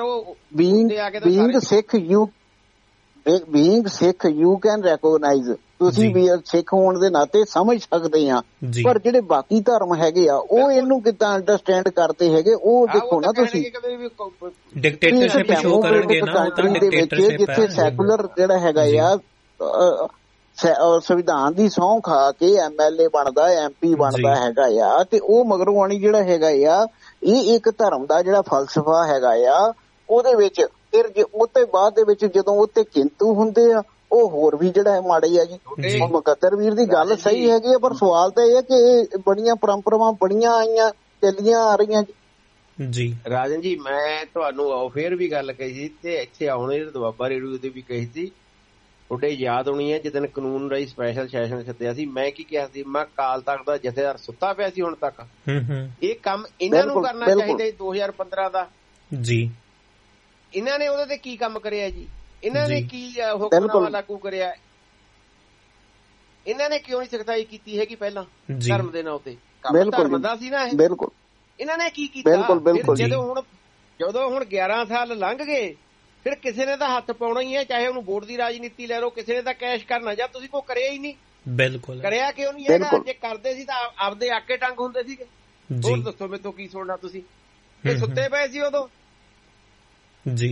being Sikh you can recognise, ਤੁਸੀਂ ਵੀ ਸਿੱਖ ਹੋਣ ਦੇ ਨਾਤੇ ਸਮਝ ਸਕਦੇ ਆ, ਪਰ ਜਿਹੜੇ ਬਾਕੀ ਧਰਮ ਹੈਗੇ ਆ ਉਹ ਇਹਨੂੰ ਕਿੱਦਾਂ ਅੰਡਰਸਟੈਂਡ ਕਰਦੇ ਹੈਗੇ ਉਹ ਦੇਖੋ ਨਾ ਤੁਸੀਂ। ਡਿਕਟੇਟਰਸ਼ਿਪ ਸ਼ੋ ਕਰਨਗੇ ਨਾ ਦੇ ਵਿੱਚ ਜਿੱਥੇ ਸੈਕੂਲਰ ਜਿਹੜਾ ਹੈਗਾ ਆ ਸੰਵਿਧਾਨ ਦੀ ਸਹੁੰ ਖਾ ਕੇ MLA ਬਣਦਾ, MP ਬਣਦਾ ਹੈਗਾ ਆ, ਤੇ ਉਹ ਮਗਰੋਂ ਆਣੀ ਜਿਹੜਾ ਹੈਗਾ ਆ ਇਹ ਇੱਕ ਧਰਮ ਦਾ ਜਿਹੜਾ ਫਲਸਫਾ ਹੈਗਾ ਆ ਉਹਦੇ ਵਿੱਚ ਫਿਰ ਉਹਤੇ ਬਾਅਦ ਦੇ ਵਿੱਚ ਜਦੋਂ ਉੱਤੇ ਕਿੰਤੂ ਹੁੰਦੇ ਆ ਉਹ ਹੋਰ ਵੀ ਜਿਹੜਾ ਮਾੜੇ ਆ ਜੀ। ਮੁਕੱਦਰ ਵੀਰ ਦੀ ਗੱਲ ਸਹੀ ਹੈਗੀ ਆ, ਪਰ ਸਵਾਲ ਤਾਂ ਇਹ ਹੈ ਕਿ ਇਹ ਬੜੀਆਂ ਪਰੰਪਰਾਵਾਂ ਬੜੀਆਂ ਆਈਆਂ ਚੱਲੀਆਂ ਆ ਰਹੀਆਂ ਜੀ। ਰਾਜਨ ਜੀ ਮੈਂ ਤੁਹਾਨੂੰ ਫੇਰ ਵੀ ਗੱਲ ਕਹੀ ਸੀ ਤੇ ਇੱਥੇ ਆਉਣੇ ਦੁਆਬਾ ਰੇਡੀਓ ਤੇ ਵੀ ਕਹੀ ਸੀ, ਤੁਹਾਡੇ ਯਾਦ ਹੋਣੀ ਹੈ ਜਿੱਦਣ ਕਾਨੂੰਨ ਰਾਹੀਂ ਸਪੈਸ਼ਲ ਸੈਸ਼ਨ ਸੱਦਿਆ ਸੀ, ਮੈਂ ਕੀ ਕਿਹਾ ਸੀ, ਮੈਂ ਅਕਾਲ ਤਖਤ ਦਾ ਜਥੇਦਾਰ ਸੁੱਤਾ ਪਿਆ ਸੀ ਹੁਣ ਤੱਕ। ਇਹ ਕੰਮ ਇਹਨਾਂ ਨੂੰ ਕਰਨਾ ਚਾਹੀਦਾ 2015 ਦਾ ਜੀ। ਇਹਨਾਂ ਨੇ ਉਹਦੇ ਤੇ ਕੀ ਕੰਮ ਕਰਿਆ ਜੀ? ਇਹਨਾਂ ਨੇ ਕੀ ਹੁਕਮਨਾਮਾ ਲਾਗੂ ਕਰਿਆ? ਇਹਨਾਂ ਨੇ ਕਿਉਂ ਨਹੀਂ ਸਖਤਾਈ ਕੀਤੀ ਹੈਗੀ ਪਹਿਲਾਂ ਧਰਮ ਦੇ ਨਾਂ ਤੇ? ਕੰਮ ਧਰਮ ਦਾ ਸੀ ਨਾ ਇਹ। ਇਹਨਾਂ ਨੇ ਕੀ ਕੀਤਾ? ਜਦੋਂ ਹੁਣ 11 ਸਾਲ ਲੰਘ ਗਏ ਫਿਰ ਕਿਸੇ ਨੇ ਤਾਂ ਹੱਥ ਪਾਉਣਾ ਹੀ ਹੈ, ਚਾਹੇ ਉਹਨੂੰ ਵੋਟ ਦੀ ਰਾਜਨੀਤੀ ਲੈ ਲਓ, ਕਿਸੇ ਨੇ ਤਾਂ ਕੈਸ਼ ਕਰਨਾ, ਜਾਂ ਤੁਸੀਂ ਕੋਈ ਕਰਿਆ ਹੀ ਨਹੀਂ। ਬਿਲਕੁਲ ਕਰਿਆ ਕਿਉਂ ਨਹੀਂ ਹੈਗਾ? ਜੇ ਕਰਦੇ ਸੀ ਤਾਂ ਆਪਦੇ ਆਕੇ ਟੰਗ ਹੁੰਦੇ ਸੀਗੇ। ਹੋਰ ਦੱਸੋ ਮੇਰੇ ਤੋਂ ਕੀ ਸੁਣਨਾ ਤੁਸੀਂ? ਇਹ ਸੁੱਤੇ ਪਏ ਸੀ ਉਦੋਂ ਜੀ।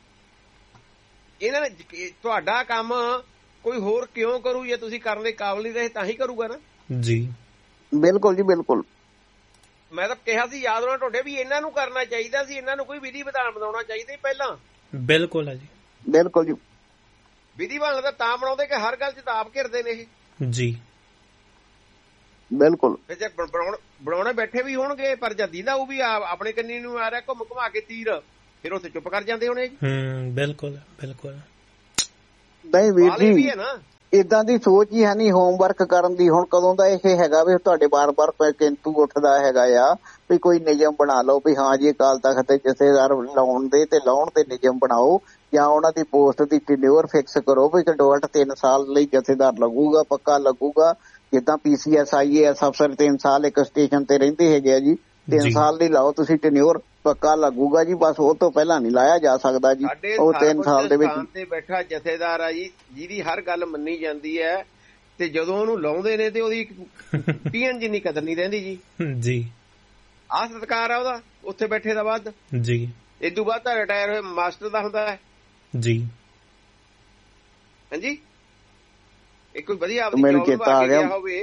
ਇਹਨਾਂ ਨੇ ਤੁਹਾਡਾ ਕੰਮ ਕੋਈ ਹੋਰ ਕਿਉਂ ਕਰੂ? ਜੇ ਤੁਸੀਂ ਕਰਨ ਦੇ ਕਾਬਲ ਹੀ ਰਹੇ ਤਾਂ ਹੀ ਕਰੂਗਾ ਨਾ ਜੀ। ਬਿਲਕੁਲ ਜੀ ਬਿਲਕੁਲ। ਮੈਂ ਤਾਂ ਕਿਹਾ ਸੀ, ਯਾਦ ਹੋਣਾ ਤੁਹਾਡੇ ਵੀ ਇਹਨਾਂ ਨੂੰ ਕਰਨਾ ਚਾਹੀਦਾ ਸੀ, ਇਹਨਾਂ ਨੂੰ ਕੋਈ ਵਿਧੀ ਵਿਧਾਨ ਬਣਾਉਣਾ ਚਾਹੀਦਾ ਪਹਿਲਾਂ। ਬਿਲਕੁਲ ਹੈ ਜੀ, ਬਿਲਕੁਲ ਜੀ। ਵਿਧੀ ਵਿਧਾਨ ਤਾਂ ਬਣਾਉਂਦੇ ਕਿ ਹਰ ਗੱਲ 'ਚ ਤਾਂ ਆਪ ਘਿਰਦੇ ਨੇ ਇਹ ਜੀ। ਬਿਲਕੁਲ। ਜੇ ਬਣਾਉਣੇ ਬੈਠੇ ਵੀ ਹੋਣਗੇ, ਪਰ ਜਦ ਦੀਦਾ ਉਹ ਵੀ ਆਪਣੇ ਕੰਨੀ ਨੂੰ ਆ ਰਿਹਾ ਘੁੰਮ ਘੁਮਾ ਕੇ ਤੀਰ, ਫਿਰ ਉੱਥੇ ਚੁੱਪ ਕਰ ਜਾਂਦੇ ਹੋਣੇ। ਬਿਲਕੁਲ ਬਿਲਕੁਲ। ਨਹੀਂ ਵੀਰ ਜੀ, ਏਦਾਂ ਦੀ ਸੋਚ ਹੀ ਹੈ ਨਹੀਂ ਹੋਮਵਰਕ ਕਰਨ ਦੀ। ਹੁਣ ਕਦੋਂ ਦਾ ਇਹ ਹੈਗਾ ਵੀ ਤੁਹਾਡੇ ਬਾਰ-ਬਾਰ ਕਿੰਤੂ ਉੱਠਦਾ ਹੈਗਾ ਆ ਵੀ ਕੋਈ ਨਿਯਮ ਬਣਾ ਲਓ ਵੀ ਹਾਂ ਜੀ ਅਕਾਲ ਤਖਤ ਤੇ ਜਥੇਦਾਰ ਲਾਉਣ ਤੇ ਨਿਯਮ ਬਣਾਓ, ਜਾਂ ਉਹਨਾਂ ਦੀ ਪੋਸਟ ਦੀ ਟੈਨਿਓਰ ਫਿਕਸ ਕਰੋ ਵੀ ਘੱਟੋ ਘੱਟ 3 ਸਾਲ ਲਈ ਜਥੇਦਾਰ ਲੱਗੂਗਾ, ਪੱਕਾ ਲੱਗੂਗਾ। ਜਿੱਦਾਂ PCS IAS ਅਫਸਰ 3 ਸਾਲ ਇੱਕ ਸਟੇਸ਼ਨ ਤੇ ਰਹਿੰਦੇ ਹੈਗੇ ਆ ਜੀ, 3 ਸਾਲ ਲਈ ਲਾਓ ਤੁਸੀਂ ਟੈਨਿਓਰ, ਪੱਕਾ ਲੱਗੂਗਾ ਜੀ। ਬਸ ਉਹ ਤੋਂ ਪਹਿਲਾਂ ਨਹੀਂ ਲਾਇਆ ਜਾ ਸਕਦਾ ਜੀ। ਉਹ 3 ਸਾਲ ਦੇ ਵਿੱਚ ਤੇ ਬੈਠਾ ਜਥੇਦਾਰ ਆ ਜੀ, ਜਿਹਦੀ ਹਰ ਗੱਲ ਮੰਨੀ ਜਾਂਦੀ ਹੈ, ਤੇ ਜਦੋਂ ਉਹਨੂੰ ਲਾਉਂਦੇ ਨੇ ਤੇ ਉਹਦੀ PN ਜਿੰਨੀ ਕਦਰ ਨਹੀਂ ਰਹਿੰਦੀ ਜੀ। ਜੀ। ਆਹ ਸਤਿਕਾਰ ਆ ਉਹਦਾ ਉੱਥੇ ਬੈਠੇ ਦਾ ਬਾਅਦ ਜੀ। ਇਦੋਂ ਬਾਅਦ ਤਾਂ ਰਿਟਾਇਰ ਹੋਏ ਮਾਸਟਰ ਦਾ ਹੁੰਦਾ ਹੈ ਜੀ। ਹਾਂਜੀ, ਇਹ ਕੋਈ ਵਧੀਆ ਆਪਣੀ ਮੈਨੂੰ ਚੇਤਾ ਆ ਗਿਆ ਹੋਵੇ।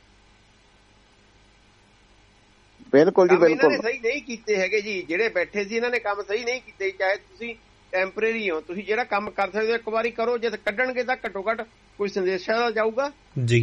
ਬਿਲਕੁਲ ਜੀ ਬਿਲਕੁਲ। ਇਹਨਾਂ ਨੇ ਸਹੀ ਨਹੀਂ ਕੀਤੇ ਹੈਗੇ ਜੀ, ਜਿਹੜੇ ਬੈਠੇ ਸੀ ਇਹਨਾਂ ਨੇ ਕੰਮ ਸਹੀ ਨਹੀਂ ਕੀਤੇ। ਚਾਹੇ ਤੁਸੀਂ ਟੈਂਪਰੇਰੀ ਹੋ, ਤੁਸੀਂ ਜਿਹੜਾ ਕੰਮ ਕਰ ਸਕਦੇ ਹੋ ਇੱਕ ਵਾਰੀ ਕਰੋ, ਜੇ ਕੱਢਣਗੇ ਤਾਂ ਘੱਟੋ ਘੱਟ ਕੋਈ ਸੰਦੇਸ਼ਾ ਦਾ ਜਾਊਗਾ ਜੀ।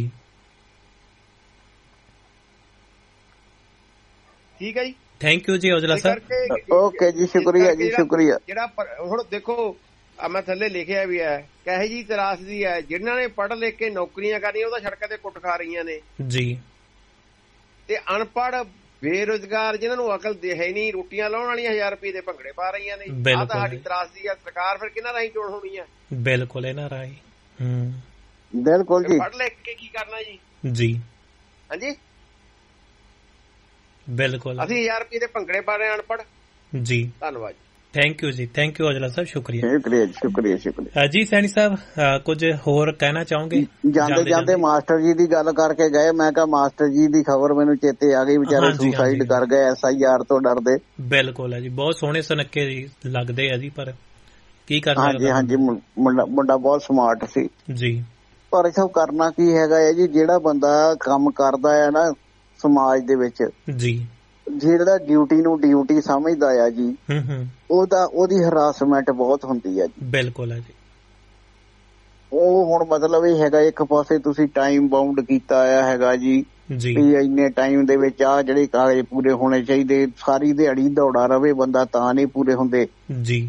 ਠੀਕ ਹੈ ਜੀ, ਥੈਂਕ ਯੂ ਜੀ ਔਜਲਾ ਸਰ। ਓਕੇ ਜੀ, ਸ਼ੁਕਰੀਆ ਜੀ, ਸ਼ੁਕਰੀਆ। ਜਿਹੜਾ ਹੁਣ ਦੇਖੋ ਮੈਂ ਥੱਲੇ ਲਿਖਿਆ ਵੀ ਹੈ, ਕਹੇ ਜੀ ਤਰਾਸਦੀ ਹੈ, ਜਿਹਨਾਂ ਨੇ ਪੜ੍ਹ ਲਿਖ ਕੇ ਨੌਕਰੀਆਂ ਕਰਨੀਆਂ ਉਹਦਾ ਸੜਕਾਂ ਤੇ ਕੁੱਟ ਖਾ ਰਹੀਆਂ ਨੇ ਜੀ, ਤੇ ਅਨਪੜ੍ਹ ਬੇਰੁਜ਼ਗਾਰ ਜਿਨ੍ਹਾਂ ਨੂੰ ਅਕਲ ਹੈ ਨਹੀਂ, ਰੋਟੀਆਂ ਲਾਉਣ ਵਾਲੀਆਂ 1000 ਰੁਪਏ ਦੇ ਭੰਗੜੇ ਪਾ ਰਹੀਆਂ ਨੇ। ਆਹ ਤਾਂ ਸਾਡੀ ਤਰਾਸਦੀ ਹੈ। ਸਰਕਾਰ ਫਿਰ ਕਿਹਨਾਂ ਰਾਹੀਂ ਚੋਣ ਹੋਣੀ ਹੈ? ਬਿਲਕੁਲ ਇਹਨਾਂ ਰਾਹੀਂ। ਬਿਲਕੁਲ ਜੀ। ਪੜ੍ਹ ਲਿਖ ਕੇ ਕੀ ਕਰਨਾ ਜੀ? ਜੀ ਹਾਂਜੀ, ਬਿਲਕੁਲ। ਅਸੀਂ 1000 ਰੁਪਏ ਦੇ ਭੰਗੜੇ ਪਾ ਰਹੇ ਅਨਪੜ੍ਹ ਜੀ। ਧੰਨਵਾਦ। ਥੈਂਕ ਯੂ ਜੀ, ਥੈਂਕ ਯੂ ਔਜਲਾ ਸਾਹਿਬ, ਸ਼ੁਕਰੀਆ। ਸ਼ੁਕਰੀਆ ਸ਼ੁਕਰੀਆ ਜੀ। ਸੈਣੀ ਸਾਹਿਬ ਕੁਝ ਹੋਰ ਕਹਿਣਾ ਚਾਹੋਗੇ? ਜਾਂਦੇ ਜਾਂਦੇ ਮਾਸਟਰ ਜੀ ਦੀ ਗੱਲ ਕਰਕੇ ਗਏ, ਮੈਂ ਕਿਹਾ ਮਾਸਟਰ ਜੀ ਦੀ ਖਬਰ ਮੈਨੂੰ ਚੇਤੇ ਆ ਗਈ, ਵਿਚਾਰੇ ਸੁਸਾਈਡ ਕਰ ਗਏ SIR ਤੋਂ ਡਰਦੇ। ਬਿਲਕੁਲ ਹੈ ਜੀ, ਬਹੁਤ ਸੋਹਣੇ ਸੁਨੱਖੇ ਜੀ ਲੱਗਦੇ ਆ ਜੀ, ਪਰ ਕੀ ਕਰਨਾ। ਹਾਂਜੀ ਹਾਂਜੀ, ਮੁੰਡਾ ਬਹੁਤ ਸਮਾਰਟ ਸੀ ਜੀ। ਪਰ ਇਹ ਸਭ ਕਰਨਾ ਕੀ ਹੈਗਾ ਹੈ ਜੀ, ਜਿਹੜਾ ਬੰਦਾ ਕੰਮ ਕਰਦਾ ਹੈ ਨਾ ਸਮਾਜ ਦੇ ਵਿੱਚ ਜੀ, ਜਿਹੜਾ ਡਿਊਟੀ ਨੂੰ ਡਿਊਟੀ ਸਮਝਦਾ ਆ ਜੀ, ਉਹਦੀ ਹਰਾਸਮੈਂਟ ਬਹੁਤ ਹੁੰਦੀ ਹੈ ਜੀ। ਬਿਲਕੁਲ ਹੈ ਜੀ। ਉਹ ਹੁਣ ਮਤਲਬ ਇਹ ਹੈਗਾ, ਇੱਕ ਪਾਸੇ ਤੁਸੀਂ ਟਾਈਮ ਬਾਉਂਡ ਕੀਤਾ ਆ ਹੈਗਾ ਜੀ ਵੀ ਇੰਨੇ ਟਾਈਮ ਦੇ ਵਿੱਚ ਆ ਜਿਹੜੇ ਕਾਗਜ਼ ਪੂਰੇ ਹੋਣੇ ਚਾਹੀਦੇ, ਸਾਰੀ ਦਿਹਾੜੀ ਦੌੜਾ ਰਵੇ ਬੰਦਾ ਤਾਂ ਨਹੀਂ ਪੂਰੇ ਹੁੰਦੇ ਜੀ।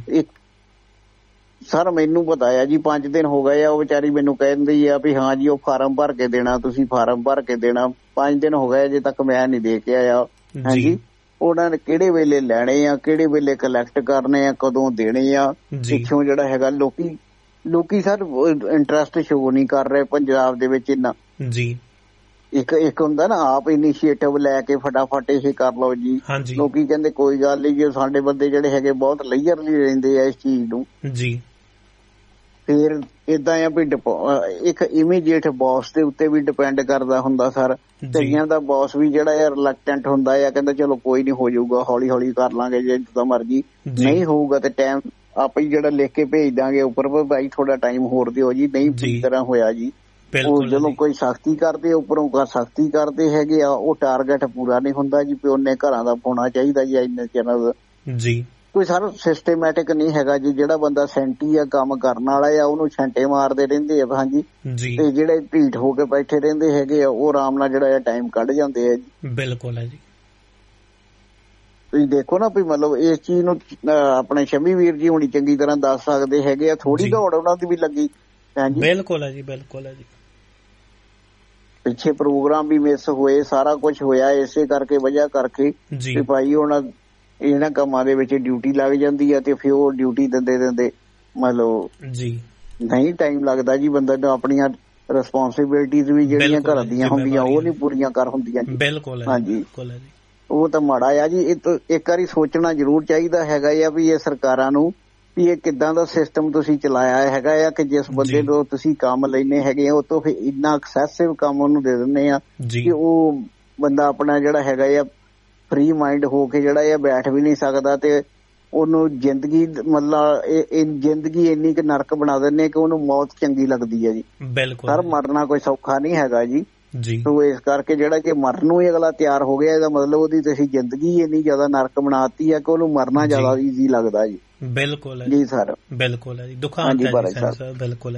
ਸਰ ਮੈਨੂੰ ਪਤਾ ਆ ਜੀ, 5 ਦਿਨ ਹੋ ਗਏ ਆ, ਉਹ ਵਿਚਾਰੀ ਮੈਨੂੰ ਕਹਿੰਦੀ ਆ ਵੀ ਹਾਂ ਜੀ ਉਹ ਫਾਰਮ ਭਰ ਕੇ ਦੇਣਾ, ਤੁਸੀਂ ਫਾਰਮ ਭਰ ਕੇ ਦੇਣਾ। 5 ਦਿਨ ਹੋ ਗਏ ਅਜੇ ਤੱਕ ਮੈਂ ਨਹੀਂ ਦੇ ਕੇ ਆਇਆ। ਹਾਂਜੀ, ਉਹਨਾਂ ਨੇ ਕਿਹੜੇ ਵੇਲੇ ਲੈਣੇ ਆ, ਕਿਹੜੇ ਵੇਲੇ ਕਲੈਕਟ ਕਰਨੇ ਆ, ਕਦੋਂ ਦੇਣੇ ਆ। ਪਿੱਛੋਂ ਜਿਹੜਾ ਹੈਗਾ ਲੋਕੀ ਸਰ ਇੰਟਰਸਟ ਸ਼ੋ ਨਹੀਂ ਕਰ ਰਹੇ ਪੰਜਾਬ ਦੇ ਵਿੱਚ ਇੰਨਾ ਜੀ। ਇੱਕ ਹੁੰਦਾ ਨਾ ਆਪ ਇਨੀਸ਼ੀਏਟਿਵ ਲੈ ਕੇ ਫਟਾਫਟ ਇਹ ਕਰ ਲਓ ਜੀ। ਲੋਕੀ ਕਹਿੰਦੇ ਕੋਈ ਗੱਲ ਨਹੀਂ ਜੀ, ਸਾਡੇ ਬੰਦੇ ਜਿਹੜੇ ਹੈਗੇ ਬਹੁਤ ਲੇਅਰਲੀ ਰਹਿੰਦੇ ਆ ਇਸ ਚੀਜ਼ ਨੂੰ ਜੀ। ਫਿਰ ਏਦਾਂ ਆ ਵੀ ਇੱਕ ਇਮੀਡੀਏਟ ਬੌਸ ਦੇ ਉੱਤੇ ਵੀ ਡਿਪੈਂਡ ਕਰਦਾ ਹੁੰਦਾ ਸਰ। ਕਈਆਂ ਦਾ ਬੌਸ ਵੀ ਜਿਹੜਾ ਆ ਰਿਲੈਕਟੈਂਟ ਹੁੰਦਾ ਆ, ਕਹਿੰਦਾ ਚਲੋ ਕੋਈ ਨੀ ਹੋ ਜਾਊਗਾ, ਹੌਲੀ ਹੌਲੀ ਕਰ ਲਾਂਗੇ, ਜੇ ਜਿੱਦਾਂ ਮਰਜ਼ੀ। ਨਹੀਂ ਹੋਊਗਾ ਤੇ ਟਾਈਮ ਆਪੇ ਹੀ ਜਿਹੜਾ ਲਿਖ ਕੇ ਭੇਜ ਦਾਂਗੇ ਉੱਪਰ, ਭਾਈ ਥੋੜਾ ਟਾਈਮ ਹੋਰ ਦਿਓ ਜੀ, ਨਹੀਂ ਪੂਰੀ ਤਰ੍ਹਾਂ ਹੋਇਆ ਜੀ। ਉਹ ਜਦੋਂ ਕੋਈ ਸਖਤੀ ਕਰਦੇ ਉੱਪਰੋਂ ਸਖਤੀ ਕਰਦੇ ਹੈਗੇ ਆ, ਉਹ ਟਾਰਗੇਟ ਪੂਰਾ ਨਹੀਂ ਹੁੰਦਾ ਜੀ। ਉਹਨੇ ਘਰਾਂ ਦਾ ਪਾਉਣਾ ਚਾਹੀਦਾ ਜੀ ਇੰਨੇ ਚੈਨਲ ਜੀ। ਕੋਈ ਸਾਰਾ ਸਿਸਟੇਮੈਟਿਕ ਨਹੀਂ ਹੈਗਾ ਜੀ। ਜਿਹੜਾ ਬੰਦਾ ਸੈਂਟੀ ਆ, ਕੰਮ ਕਰਨ ਵਾਲਾ ਆ, ਉਹਨੂੰ ਛੰਟੇ ਮਾਰਦੇ ਰਹਿੰਦੇ ਆ ਹਾਂਜੀ। ਤੇ ਜਿਹੜੇ ਢੀਠ ਹੋ ਕੇ ਬੈਠੇ ਰਹਿੰਦੇ ਹੈਗੇ ਆ, ਉਹ ਆਰਾਮ ਨਾਲ ਜਿਹੜਾ ਟਾਈਮ ਕੱਢ ਜਾਂਦੇ ਆ ਜੀ। ਬਿਲਕੁਲ ਹੈ ਜੀ। ਤੁਸੀਂ ਦੇਖੋ ਨਾ ਵੀ ਮਤਲਬ ਇਸ ਚੀਜ਼ ਨੂੰ ਆਪਣੇ ਸ਼ਮੀ ਵੀਰ ਜੀ ਹੁਣੀ ਚੰਗੀ ਤਰ੍ਹਾਂ ਦੱਸ ਸਕਦੇ ਹੈਗੇ ਆ। ਥੋੜੀ ਦੌੜ ਉਹਨਾਂ ਦੀ ਵੀ ਲੱਗੀ ਹਾਂਜੀ। ਬਿਲਕੁਲ ਹੈ ਜੀ, ਬਿਲਕੁਲ ਹੈ ਜੀ। ਪਿੱਛੇ ਪ੍ਰੋਗਰਾਮ ਵੀ ਮਿਸ ਹੋਏ, ਸਾਰਾ ਕੁਝ ਹੋਇਆ ਇਸੇ ਕਰਕੇ, ਵਜ੍ਹਾ ਕਰਕੇ ਵੀ ਭਾਈ ਇਹਨਾਂ ਕੰਮਾਂ ਦੇ ਵਿੱਚ ਡਿਊਟੀ ਲੱਗ ਜਾਂਦੀ ਆ, ਤੇ ਫਿਰ ਉਹ ਡਿਊਟੀ ਦਿੰਦੇ ਮਤਲਬ ਜੀ ਨਹੀਂ ਟਾਈਮ ਲੱਗਦਾ ਜੀ ਬੰਦਾ ਨੂੰ। ਆਪਣੀਆਂ ਰਿਸਪੋਂਸਿਬਿਲਿਟੀਜ਼ ਵੀ ਜਿਹੜੀਆਂ ਘਰ ਦੀਆਂ ਹੁੰਦੀਆਂ ਉਹ ਨਹੀਂ ਪੂਰੀਆਂ ਕਰ ਹੁੰਦੀਆਂ ਜੀ। ਬਿਲਕੁਲ ਹਾਂਜੀ, ਉਹ ਤਾਂ ਮਾੜਾ ਆ ਜੀ। ਇੱਕ ਵਾਰੀ ਸੋਚਣਾ ਜ਼ਰੂਰ ਚਾਹੀਦਾ ਹੈਗਾ ਆ ਵੀ ਇਹ ਸਰਕਾਰਾਂ ਨੂੰ ਵੀ ਇਹ ਕਿੱਦਾਂ ਦਾ ਸਿਸਟਮ ਤੁਸੀਂ ਚਲਾਇਆ ਹੈਗਾ ਆ ਕਿ ਜਿਸ ਬੰਦੇ ਤੋਂ ਤੁਸੀਂ ਕੰਮ ਲੈਣੇ ਹੈਗੇ ਆ ਉਹ ਤੋਂ ਫਿਰ ਇੰਨਾ ਐਕਸੈਸਿਵ ਕੰਮ ਉਹਨੂੰ ਦੇ ਦਿੰਦੇ ਆ ਕਿ ਉਹ ਬੰਦਾ ਆਪਣਾ ਜਿਹੜਾ ਹੈਗਾ ਆ ਫ੍ਰੀ ਮਾਈਂਡ ਹੋ ਕੇ ਜਿਹੜਾ ਆ ਬੈਠ ਵੀ ਨਹੀਂ ਸਕਦਾ ਤੇ ਉਹਨੂੰ ਜ਼ਿੰਦਗੀ ਮਤਲਬ ਜ਼ਿੰਦਗੀ ਇੰਨੀ ਕੁ ਨਰਕ ਬਣਾ ਦਿੰਦੇ ਕਿ ਉਹਨੂੰ ਮੌਤ ਚੰਗੀ ਲੱਗਦੀ ਹੈ ਜੀ। ਬਿਲਕੁਲ ਸਰ ਮਰਨਾ ਕੋਈ ਸੌਖਾ ਨਹੀਂ ਹੈਗਾ ਜੀ। ਜੀ ਸੋ ਇਸ ਕਰਕੇ ਜਿਹੜਾ ਕਿ ਮਰਨ ਨੂੰ ਹੀ ਅਗਲਾ ਤਿਆਰ ਹੋ ਗਿਆ ਇਹਦਾ ਮਤਲਬ ਉਹਦੀ ਤੁਸੀਂ ਜ਼ਿੰਦਗੀ ਇੰਨੀ ਜ਼ਿਆਦਾ ਨਰਕ ਬਣਾਤੀ ਹੈ ਕਿ ਉਹਨੂੰ ਮਰਨਾ ਜ਼ਿਆਦਾ ਈਜ਼ੀ ਲੱਗਦਾ ਜੀ। ਬਿਲਕੁਲ ਹੈ ਜੀ ਸਰ, ਬਿਲਕੁਲ ਹੈ ਜੀ। ਦੁਖਾਂਤ ਹੈ ਸਰ, ਬਿਲਕੁਲ ਹੈ